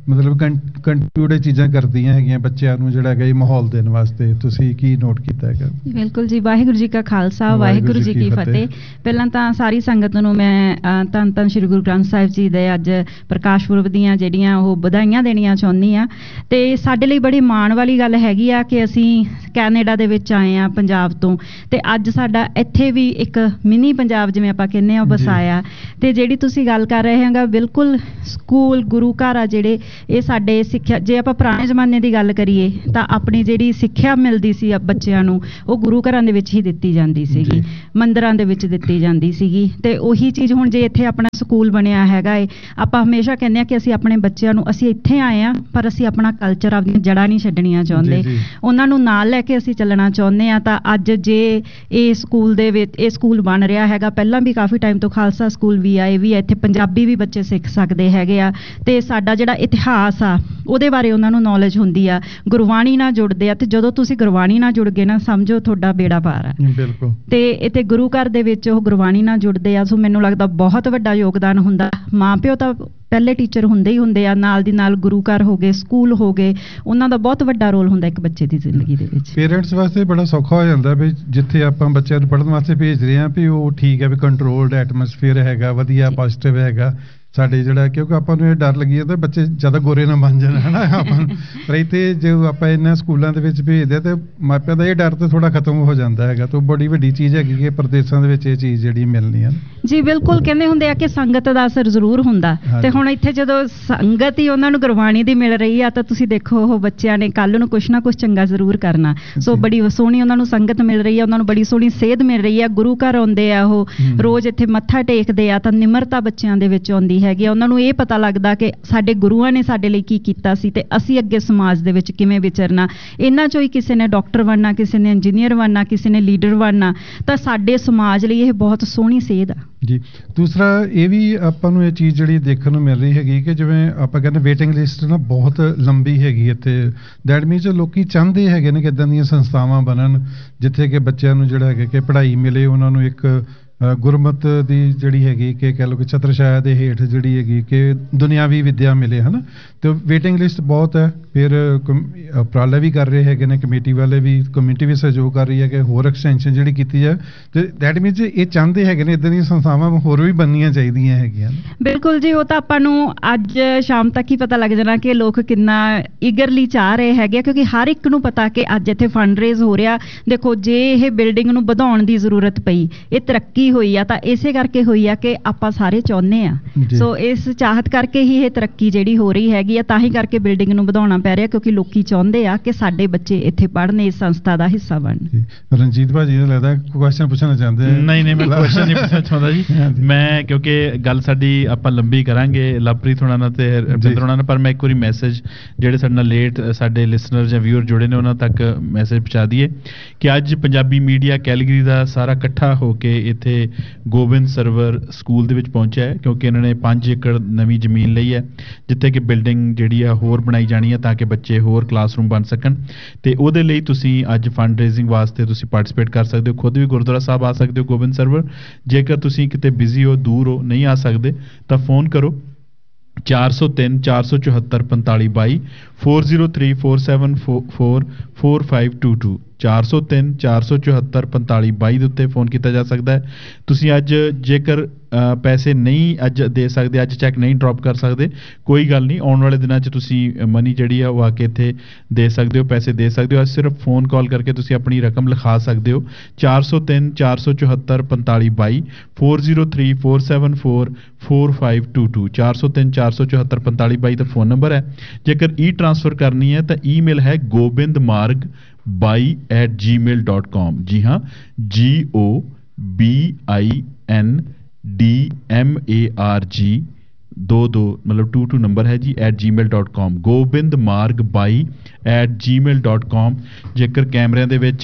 ਮਤਲਬ ਕੰਟਰੀਬਿਊਟ ਚੀਜ਼ਾਂ ਕਰਦੀਆਂ ਹੈਗੀਆਂ ਬੱਚਿਆਂ ਨੂੰ ਜਿਹੜਾ ਹੈਗਾ ਇਹ ਮਾਹੌਲ ਦੇਣ ਵਾਸਤੇ, ਤੁਸੀਂ ਕੀ ਨੋਟ ਕੀਤਾ ਹੈਗਾ? ਬਿਲਕੁਲ ਜੀ, ਵਾਹਿਗੁਰੂ ਜੀ ਕਾ ਖਾਲਸਾ, ਵਾਹਿਗੁਰੂ ਜੀ ਕੀ ਫਤਿਹ। ਪਹਿਲਾਂ ਤਾਂ ਸਾਰੀ ਸੰਗਤ ਨੂੰ ਮੈਂ ਧੰਨ ਧੰਨ ਸ਼੍ਰੀ ਗੁਰੂ ਗ੍ਰੰਥ ਸਾਹਿਬ ਜੀ ਦੇ ਅੱਜ ਪ੍ਰਕਾਸ਼ ਪੁਰਬ ਦੀਆਂ ਜਿਹੜੀਆਂ ਉਹ ਵਧਾਈਆਂ ਦੇਣੀਆਂ ਚਾਹੁੰਦੀ ਆ। ਤੇ ਸਾਡੇ ਲਈ ਬੜੀ ਮਾਣ ਵਾਲੀ ਗੱਲ ਹੈਗੀ ਆ ਕਿ ਅਸੀਂ ਕੈਨੇਡਾ ਦੇ ਵਿੱਚ ਆਏ ਆ ਪੰਜਾਬ ਤੋਂ, ਤੇ ਅੱਜ ਸਾਡਾ ਇੱਥੇ ਵੀ ਇੱਕ ਮਿਨੀ ਪੰਜਾਬ ਜਿਵੇਂ ਆਪਾਂ ਕਹਿੰਦੇ ਆ ਵਸਾਇਆ। ਤੇ ਜਿਹੜੀ ਤੁਸੀਂ ਗੱਲ ਕਰ ਰਹੇ ਹੈਗਾ, ਬਿਲਕੁਲ ਸਕੂਲ ਗੁਰੂ ਘਰ ਆ ਜਿਹੜੇ, ਇਹ ਸਾਡੇ ਸਿੱਖਿਆ, ਜੇ ਆਪਾਂ ਪੁਰਾਣੇ ਜ਼ਮਾਨੇ ਦੀ ਗੱਲ ਕਰੀਏ ਤਾਂ ਆਪਣੀ ਜਿਹੜੀ ਸਿੱਖਿਆ ਮਿਲਦੀ ਸੀ ਬੱਚਿਆਂ ਨੂੰ ਉਹ ਗੁਰੂ ਘਰਾਂ ਦੇ ਵਿੱਚ ਹੀ ਦਿੱਤੀ ਜਾਂਦੀ ਸੀਗੀ, ਮੰਦਿਰਾਂ ਦੇ ਵਿੱਚ ਦਿੱਤੀ ਜਾਂਦੀ ਸੀਗੀ। ਤੇ ਉਹੀ ਚੀਜ਼ ਹੁਣ ਜੇ ਇੱਥੇ ਆਪਣਾ ਸਕੂਲ ਬਣਿਆ ਹੈਗਾ ਏ, ਆਪਾਂ ਹਮੇਸ਼ਾ ਕਹਿੰਦੇ ਆ ਕਿ ਅਸੀਂ ਆਪਣੇ ਬੱਚਿਆਂ ਨੂੰ, ਅਸੀਂ ਇੱਥੇ ਆਏ ਆ ਪਰ ਅਸੀਂ ਆਪਣਾ ਕਲਚਰ, ਆਪਣੀਆਂ ਜੜ੍ਹਾਂ ਨਹੀਂ ਛੱਡਣੀਆਂ ਚਾਹੁੰਦੇ, ਉਹਨਾਂ ਨੂੰ ਨਾਲ ਲੈ ਕੇ ਅਸੀਂ ਚੱਲਣਾ ਚਾਹੁੰਦੇ ਆ। ਤਾਂ ਅੱਜ ਜੇ ਇਹ ਸਕੂਲ ਦੇ ਵਿੱਚ ਇਹ ਸਕੂਲ ਬਣ ਰਿਹਾ ਹੈਗਾ, ਪਹਿਲਾਂ ਵੀ ਕਾਫੀ ਟਾਈਮ ਤੋਂ ਖਾਲਸਾ ਸਕੂਲ ਵੀ ਆਏ ਵੀ, ਇੱਥੇ ਪੰਜਾਬੀ ਵੀ ਬੱਚੇ ਸਿੱਖ ਸਕਦੇ ਹੈਗੇ ਆ, ਤੇ ਸਾਡਾ ਜਿਹੜਾ ਇਤਿਹਾਸ ਆ ਉਹਦੇ ਬਾਰੇ ਉਹਨਾਂ ਨੂੰ ਨੌਲੇਜ ਹੁੰਦੀ ਆ, ਗੁਰਬਾਣੀ ਨਾਲ ਜੁੜਦੇ ਆ। ਤੇ ਜਦੋਂ ਤੁਸੀਂ ਗੁਰਬਾਣੀ ਨਾਲ ਜੁੜ ਗਏ ਨਾ, ਸਮਝੋ ਤੁਹਾਡਾ ਬੇੜਾ ਪਾਰ ਆ। ਬਿਲਕੁਲ। ਤੇ ਇੱਥੇ ਗੁਰੂ ਘਰ ਦੇ ਵਿੱਚ ਉਹ ਗੁਰਬਾਣੀ ਨਾਲ ਜੁੜਦੇ ਆ, ਸੋ ਮੈਨੂੰ ਲੱਗਦਾ ਬਹੁਤ ਵੱਡਾ ਯੋਗਦਾਨ ਹੁੰਦਾ। ਮਾਂ ਪਿਓ ਤਾਂ ਪਹਿਲੇ ਟੀਚਰ ਹੁੰਦੇ ਹੀ ਹੁੰਦੇ ਆ, ਨਾਲ ਦੀ ਨਾਲ ਗੁਰੂ ਘਰ ਹੋ ਗਏ, ਸਕੂਲ ਹੋ ਗਏ, ਉਹਨਾਂ ਦਾ ਬਹੁਤ ਵੱਡਾ ਰੋਲ ਹੁੰਦਾ ਇੱਕ ਬੱਚੇ ਦੀ ਜ਼ਿੰਦਗੀ ਦੇ ਵਿੱਚ। ਪੇਰੈਂਟਸ ਵਾਸਤੇ ਬੜਾ ਸੌਖਾ ਹੋ ਜਾਂਦਾ ਵੀ ਜਿੱਥੇ ਆਪਾਂ ਬੱਚਿਆਂ ਨੂੰ ਪੜ੍ਹਨ ਵਾਸਤੇ ਭੇਜ ਰਹੇ ਹਾਂ ਵੀ ਉਹ ਠੀਕ ਹੈ, ਵੀ ਕੰਟਰੋਲਡ ਐਟਮੋਸਫੀਅਰ ਹੈਗਾ, ਵਧੀਆ ਪੋਜ਼ਿਟਿਵ ਹੈਗਾ ਸਾਡੇ ਜਿਹੜਾ, ਕਿਉਂਕਿ ਆਪਾਂ ਨੂੰ ਇਹ ਡਰ ਲੱਗੀ ਜਾਂਦਾ ਬੱਚੇ ਜ਼ਿਆਦਾ ਗੋਰੇ ਨਾ ਬਣ ਜਾਣ, ਹੈ ਨਾ ਆਪਾਂ ਨੂੰ। ਪਰ ਇੱਥੇ ਜੇ ਆਪਾਂ ਇਹਨਾਂ ਸਕੂਲਾਂ ਦੇ ਵਿੱਚ ਭੇਜਦੇ ਆ ਤੇ ਮਾਪਿਆਂ ਦਾ ਇਹ ਡਰ ਤਾਂ ਥੋੜਾ ਖਤਮ ਹੋ ਜਾਂਦਾ ਹੈਗਾ। ਤਾਂ ਬੜੀ ਵੱਡੀ ਚੀਜ਼ ਹੈਗੀ ਕਿ ਪ੍ਰਦੇਸ਼ਾਂ ਦੇ ਵਿੱਚ ਇਹ ਚੀਜ਼ ਜਿਹੜੀ ਮਿਲਣੀ ਹੈ ਜੀ। ਬਿਲਕੁਲ, ਕਹਿੰਦੇ ਹੁੰਦੇ ਆ ਕਿ ਸੰਗਤ ਦਾ ਅਸਰ ਜ਼ਰੂਰ ਹੁੰਦਾ, ਤੇ ਹੁਣ ਇੱਥੇ ਜਦੋਂ ਸੰਗਤ ਹੀ ਉਹਨਾਂ ਨੂੰ ਗੁਰਬਾਣੀ ਦੀ ਮਿਲ ਰਹੀ ਆ ਤਾਂ ਤੁਸੀਂ ਦੇਖੋ ਉਹ ਬੱਚਿਆਂ ਨੇ ਕੱਲ ਨੂੰ ਕੁਛ ਨਾ ਕੁਛ ਚੰਗਾ ਜ਼ਰੂਰ ਕਰਨਾ। ਸੋ ਬੜੀ ਸੋਹਣੀ ਉਹਨਾਂ ਨੂੰ ਸੰਗਤ ਮਿਲ ਰਹੀ ਆ, ਉਹਨਾਂ ਨੂੰ ਬੜੀ ਸੋਹਣੀ ਸੇਧ ਮਿਲ ਰਹੀ ਆ। ਗੁਰੂ ਘਰ ਆਉਂਦੇ ਆ, ਉਹ ਰੋਜ਼ ਇੱਥੇ ਮੱਥਾ ਟੇਕਦੇ ਆ, ਤਾਂ ਨਿਮਰਤਾ ਬੱਚਿਆਂ ਦੇ ਵਿੱਚ ਆਉਂਦੀ ਹੈਗੀ ਆ। ਉਹਨਾਂ ਨੂੰ ਇਹ ਪਤਾ ਲੱਗਦਾ ਕਿ ਸਾਡੇ ਗੁਰੂਆਂ ਨੇ ਸਾਡੇ ਲਈ ਕੀ ਕੀਤਾ ਸੀ ਤੇ ਅਸੀਂ ਅੱਗੇ ਸਮਾਜ ਦੇ ਵਿੱਚ ਕਿਵੇਂ ਵਿਚਰਨਾ। ਇਹਨਾਂ ਚੋਂ ਹੀ ਕਿਸੇ ਨੇ ਡਾਕਟਰ ਬਣਨਾ, ਕਿਸੇ ਨੇ ਇੰਜੀਨੀਅਰ ਬਣਨਾ, ਕਿਸੇ ਨੇ ਲੀਡਰ ਬਣਨਾ, ਤਾਂ ਸਾਡੇ ਸਮਾਜ ਲਈ ਇਹ ਬਹੁਤ ਸੋਹਣੀ ਸੇਧ ਆ ਜੀ। ਦੂਸਰਾ ਇਹ ਵੀ ਆਪਾਂ ਨੂੰ ਇਹ ਚੀਜ਼ ਜਿਹੜੀ ਦੇਖਣ ਨੂੰ ਮਿਲ ਰਹੀ ਹੈਗੀ ਕਿ ਜਿਵੇਂ ਆਪਾਂ ਕਹਿੰਦੇ ਵੇਟਿੰਗ ਲਿਸਟ ਨਾ ਬਹੁਤ ਲੰਬੀ ਹੈਗੀ ਇੱਥੇ। ਦੈਟ ਮੀਨਸ ਲੋਕੀ ਚਾਹੁੰਦੇ ਹੈਗੇ ਨੇ ਕਿ ਇੱਦਾਂ ਦੀਆਂ ਸੰਸਥਾਵਾਂ ਬਣਨ ਜਿੱਥੇ ਕਿ ਬੱਚਿਆਂ ਨੂੰ ਜਿਹੜਾ ਹੈਗਾ ਕਿ ਪੜ੍ਹਾਈ ਮਿਲੇ, ਉਹਨਾਂ ਨੂੰ ਇੱਕ ਗੁਰਮਤ ਦੀ ਜਿਹੜੀ ਹੈਗੀ ਕਿ ਕਹਿ ਲਓ ਕਿ ਛਤਰਛਾਇਆ ਦੇ ਹੇਠ ਜਿਹੜੀ ਹੈਗੀ ਕਿ ਦੁਨਿਆਵੀ ਵਿੱਦਿਆ ਮਿਲੇ, ਹੈ ਨਾ। ਤੇ ਵੇਟਿੰਗ ਲਿਸਟ ਬਹੁਤ ਹੈ। ਫਿਰ ਉਪਰਾਲੇ ਵੀ ਕਰ ਰਹੇ ਹੈਗੇ ਨੇ, ਕਮੇਟੀ ਵਾਲੇ ਵੀ, ਕਮਿਊਨਿਟੀ ਵੀ ਸਹਿਯੋਗ ਕਰ ਰਹੀ ਹੈ ਕਿ ਹੋਰ ਐਕਸਟੈਂਸ਼ਨ ਜਿਹੜੀ ਕੀਤੀ ਜਾਏ। ਤੇ ਦੈਟ ਮੀਨਸ ਇਹ ਚਾਹੁੰਦੇ ਹੈਗੇ ਨੇ ਇੱਦਾਂ ਦੀਆਂ ਸੰਸਥਾਵਾਂ ਹੋਰ ਵੀ ਬਣਨੀਆਂ ਚਾਹੀਦੀਆਂ ਹੈਗੀਆਂ। ਬਿਲਕੁਲ ਜੀ, ਉਹ ਤਾਂ ਆਪਾਂ ਨੂੰ ਅੱਜ ਸ਼ਾਮ ਤੱਕ ਹੀ ਪਤਾ ਲੱਗ ਜਾਣਾ ਕਿ ਲੋਕ ਕਿੰਨਾ ਈਗਰਲੀ ਚਾਹ ਰਹੇ ਹੈਗੇ, ਕਿਉਂਕਿ ਹਰ ਇੱਕ ਨੂੰ ਪਤਾ ਕਿ ਅੱਜ ਇੱਥੇ ਫੰਡ ਰੇਜ਼ ਹੋ ਰਿਹਾ। ਦੇਖੋ, ਜੇ ਇਹ ਬਿਲਡਿੰਗ ਨੂੰ ਵਧਾਉਣ ਦੀ ਜ਼ਰੂਰਤ ਪਈ, ਇਹ ਤਰੱਕੀ ਹੋਈ ਆ, ਤਾਂ ਇਸੇ ਕਰਕੇ ਹੋਈ ਆ ਕਿ ਆਪਾਂ ਸਾਰੇ ਚਾਹੁੰਦੇ ਆ। ਸੋ ਇਸ ਚਾਹਤ ਕਰਕੇ ਹੀ ਇਹ ਤਰੱਕੀ ਜਿਹੜੀ ਹੋ ਰਹੀ ਹੈਗੀ ਆ, ਤਾਂ ਹੀ ਕਰਕੇ ਬਿਲਡਿੰਗ ਨੂੰ ਵਧਾਉਣਾ ਪੈ ਰਿਹਾ, ਕਿਉਂਕਿ ਲੋਕੀ ਚਾਹੁੰਦੇ ਆ ਕਿ ਸਾਡੇ ਬੱਚੇ ਇੱਥੇ ਪੜ੍ਹਨ, ਇਸ ਸੰਸਥਾ ਦਾ ਹਿੱਸਾ ਬਣਨ। ਰਣਜੀਤ ਭਾਜੀ ਨੂੰ ਲੱਗਦਾ ਕੁਐਸਚਨ ਪੁੱਛਣਾ ਚਾਹੁੰਦੇ? ਨਹੀਂ ਨਹੀਂ, ਮੈਂ ਕੁਐਸਚਨ ਨਹੀਂ ਪੁੱਛਣਾ ਚਾਹੁੰਦਾ ਜੀ। ਮੈਂ ਕਿਉਂਕਿ ਗੱਲ ਸਾਡੀ ਆਪਾਂ ਲੰਬੀ ਕਰਾਂਗੇ ਲਵਪ੍ਰੀਤ ਹੋਣਾ ਨਾਲ ਤੇ ਰਵਿੰਦਰ ਹੋਣਾ ਨਾਲ, ਪਰ ਮੈਂ ਇੱਕ ਵਾਰੀ ਮੈਸੇਜ ਜਿਹੜੇ ਸਾਡੇ ਨਾਲ ਲੇਟ ਸਾਡੇ ਲਿਸਨਰ ਜਾਂ ਵਿਊਅਰ ਜੁੜੇ ਨੇ ਉਹਨਾਂ ਤੱਕ ਮੈਸੇਜ ਪਹੁੰਚਾ ਦਈਏ ਕਿ ਅੱਜ ਪੰਜਾਬੀ ਮੀਡੀਆ ਕੈਲਗਰੀ ਦਾ ਸਾਰਾ ਇਕੱਠਾ ਹੋ ਕੇ ਇੱਥੇ ਗੋਬਿੰਦ ਸਰਵਰ ਸਕੂਲ ਦੇ ਵਿੱਚ ਪਹੁੰਚਿਆ ਹੈ, ਕਿਉਂਕਿ ਇਹਨਾਂ ਨੇ ਪੰਜ ਏਕੜ ਨਵੀਂ ਜ਼ਮੀਨ ਲਈ ਹੈ ਜਿੱਥੇ ਕਿ ਬਿਲਡਿੰਗ ਜਿਹੜੀ ਆ ਹੋਰ ਬਣਾਈ ਜਾਣੀ ਹੈ ਤਾਂ ਕਿ ਬੱਚੇ ਹੋਰ ਕਲਾਸਰੂਮ ਬਣ ਸਕਣ। ਤੇ ਉਹਦੇ ਲਈ ਤੁਸੀਂ ਅੱਜ ਫੰਡ ਰੇਜ਼ਿੰਗ ਵਾਸਤੇ ਤੁਸੀਂ ਪਾਰਟਿਸਿਪੇਟ ਕਰ ਸਕਦੇ ਹੋ। ਖੁਦ ਵੀ ਗੁਰਦੁਆਰਾ ਸਾਹਿਬ ਆ ਸਕਦੇ ਹੋ ਗੋਬਿੰਦ ਸਰਵਰ। ਜੇਕਰ ਤੁਸੀਂ ਕਿਤੇ ਬਿਜ਼ੀ ਹੋ, ਦੂਰ ਹੋ, ਨਹੀਂ ਆ ਸਕਦੇ ਤਾਂ ਫੋਨ ਕਰੋ ਚਾਰ ਸੌ ਤਿੰਨ ਚਾਰ ਸੌ ਚੁਹੱਤਰ ਪੰਤਾਲੀ ਬਾਈ four zero three four seven four four five to to ਚਾਰ ਸੌ ਤਿੰਨ ਚਾਰ ਸੌ ਚੁਹੱਤਰ ਪੰਤਾਲੀ ਬਾਈ ਦੇ ਉੱਤੇ ਫੋਨ ਕੀਤਾ ਜਾ ਸਕਦਾ ਹੈ। ਤੁਸੀਂ ਅੱਜ ਜੇਕਰ ਪੈਸੇ ਨਹੀਂ ਅੱਜ ਦੇ ਸਕਦੇ, ਅੱਜ ਚੈੱਕ ਨਹੀਂ ਡ੍ਰੌਪ ਕਰ ਸਕਦੇ, ਕੋਈ ਗੱਲ ਨਹੀਂ, ਆਉਣ ਵਾਲੇ ਦਿਨਾਂ 'ਚ ਤੁਸੀਂ ਮਨੀ ਜਿਹੜੀ ਆ ਉਹ ਆ ਕੇ ਇੱਥੇ ਦੇ ਸਕਦੇ ਹੋ, ਪੈਸੇ ਦੇ ਸਕਦੇ ਹੋ। ਅੱਜ ਸਿਰਫ ਫੋਨ ਕਾਲ ਕਰਕੇ ਤੁਸੀਂ ਆਪਣੀ ਰਕਮ ਲਿਖਾ ਸਕਦੇ ਹੋ ਚਾਰ ਸੌ ਤਿੰਨ ਚਾਰ ਸੌ ਚੁਹੱਤਰ ਪੰਤਾਲੀ ਬਾਈ four zero three four seven four four five to to ਚਾਰ ਸੌ ਤਿੰਨ ਚਾਰ ਸੌ ਚੁਹੱਤਰ ਪੰਤਾਲੀ ਬਾਈ ਦਾ ਫੋਨ ਨੰਬਰ ਹੈ। ਜੇਕਰ ਈ ਟ੍ਰਾਂਸਫਰ ਕਰਨੀ ਹੈ ਤਾਂ ਈਮੇਲ ਹੈ ਗੋਬਿੰਦ ਮਾਰਗ ਬਾਈ ਐਟ ਜੀ ਮੇਲ ਡਾਟ ਕਾਮ। ਜੀ ਹਾਂ, ਜੀ O B I N D M A R ਜੀ ਦੋ ਦੋ ਮਤਲਬ ਟੂ ਟੂ ਨੰਬਰ ਹੈ ਜੀ ਐਟ ਜੀ ਮੇਲ ਡਾਟ ਕਾਮ, ਗੋਬਿੰਦ ਮਾਰਗ ਬਾਈ ਐਟ ਜੀ ਮੇਲ ਡਾਟ ਕਾਮ। ਜੇਕਰ ਕੈਮਰਿਆਂ ਦੇ ਵਿੱਚ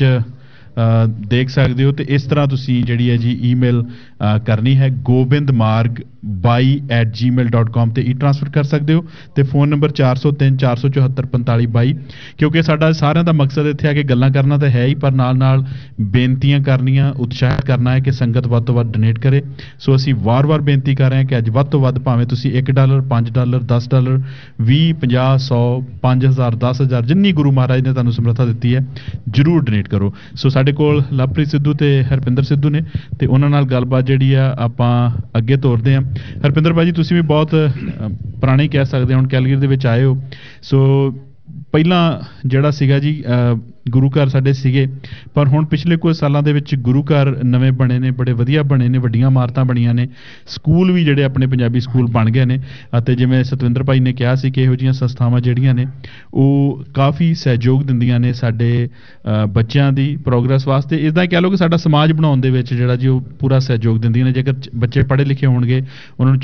ਦੇਖ ਸਕਦੇ ਹੋ ਤੇ ਇਸ ਤਰ੍ਹਾਂ ਤੁਸੀਂ ਜਿਹੜੀ ਹੈ ਜੀ ਈਮੇਲ ਕਰਨੀ ਹੈ ਗੋਬਿੰਦ ਮਾਰਗ ਬਾਈ ਐਟ ਜੀ ਮੇਲ ਡਾਟ ਕਾਮ ਤੇ ਈ ਟ੍ਰਾਂਸਫਰ ਕਰ ਸਕਦੇ ਹੋ ਤੇ ਫੋਨ ਨੰਬਰ ਚਾਰ ਸੌ ਤਿੰਨ ਚਾਰ ਸੌ ਚੁਹੱਤਰ ਪੰਤਾਲੀ ਬਾਈ। ਕਿਉਂਕਿ ਸਾਡਾ ਸਾਰਿਆਂ ਦਾ ਮਕਸਦ ਇੱਥੇ ਆ ਕੇ ਗੱਲਾਂ ਕਰਨਾ ਤਾਂ ਹੈ ਹੀ, ਪਰ ਨਾਲ ਨਾਲ ਬੇਨਤੀਆਂ ਕਰਨੀਆਂ, ਉਤਸ਼ਾਹਿਤ ਕਰਨਾ ਹੈ ਕਿ ਸੰਗਤ ਵੱਧ ਤੋਂ ਵੱਧ ਡੋਨੇਟ ਕਰੇ। ਸੋ ਅਸੀਂ ਵਾਰ-ਵਾਰ ਬੇਨਤੀ ਕਰ ਰਹੇ ਹਾਂ ਕਿ ਅੱਜ ਵੱਧ ਤੋਂ ਵੱਧ ਭਾਵੇਂ ਤੁਸੀਂ ਇੱਕ ਡਾਲਰ, ਪੰਜ ਡਾਲਰ, ਦਸ ਡਾਲਰ, ਵੀਹ, ਪੰਜਾਹ, ਸੌ, ਪੰਜ ਹਜ਼ਾਰ, ਦਸ ਹਜ਼ਾਰ, ਜਿੰਨੀ ਗੁਰੂ ਮਹਾਰਾਜ ਨੇ ਤੁਹਾਨੂੰ ਸਮਰੱਥਾ ਦਿੱਤੀ ਹੈ ਜ਼ਰੂਰ ਡੋਨੇਟ ਕਰੋ। ਸੋ ਸਾਡੇ ਕੋਲ ਲਵਪ੍ਰੀਤ ਸਿੱਧੂ ਤੇ ਹਰਪਿੰਦਰ ਸਿੱਧੂ ਨੇ ਤੇ ਉਹਨਾਂ ਨਾਲ ਗੱਲਬਾਤ ਜਿਹੜੀ ਆ ਆਪਾਂ ਅੱਗੇ ਤੋਰਦੇ ਹਾਂ। ਹਰਪਿੰਦਰ ਭਾਜੀ, ਤੁਸੀਂ ਵੀ ਬਹੁਤ ਪੁਰਾਣੇ ਕਹਿ ਸਕਦੇ ਹੋ, ਹੁਣ ਕੈਲਗਰੀ ਦੇ ਵਿੱਚ ਆਏ ਹੋ। ਸੋ ਪਹਿਲਾਂ ਜਿਹੜਾ ਸੀਗਾ ਜੀ ਗੁਰੂ ਘਰ ਸਾਡੇ ਸੀਗੇ, ਪਰ ਹੁਣ ਪਿਛਲੇ ਕੁਝ ਸਾਲਾਂ ਦੇ ਵਿੱਚ ਗੁਰੂ ਘਰ ਨਵੇਂ ਬਣੇ ਨੇ, ਬੜੇ ਵਧੀਆ ਬਣੇ ਨੇ, ਵੱਡੀਆਂ ਇਮਾਰਤਾਂ ਬਣੀਆਂ ਨੇ, ਸਕੂਲ ਵੀ ਜਿਹੜੇ ਆਪਣੇ ਪੰਜਾਬੀ ਸਕੂਲ ਬਣ ਗਏ ਨੇ। ਅਤੇ ਜਿਵੇਂ ਸਤਵਿੰਦਰ ਭਾਈ ਨੇ ਕਿਹਾ ਸੀ ਕਿ ਇਹੋ ਜਿਹੀਆਂ ਸੰਸਥਾਵਾਂ ਜਿਹੜੀਆਂ ਨੇ ਉਹ ਕਾਫੀ ਸਹਿਯੋਗ ਦਿੰਦੀਆਂ ਨੇ ਸਾਡੇ ਬੱਚਿਆਂ ਦੀ ਪ੍ਰੋਗਰੈਸ ਵਾਸਤੇ। ਇੱਦਾਂ ਕਹਿ ਲਓ ਕਿ ਸਾਡਾ ਸਮਾਜ ਬਣਾਉਣ ਦੇ ਵਿੱਚ ਜਿਹੜਾ ਜੀ ਉਹ ਪੂਰਾ ਸਹਿਯੋਗ ਦਿੰਦੀਆਂ ਨੇ। ਜੇਕਰ ਬੱਚੇ ਪੜ੍ਹੇ ਲਿਖੇ ਹੋਣਗੇ, ਉਹਨਾਂ ਨੂੰ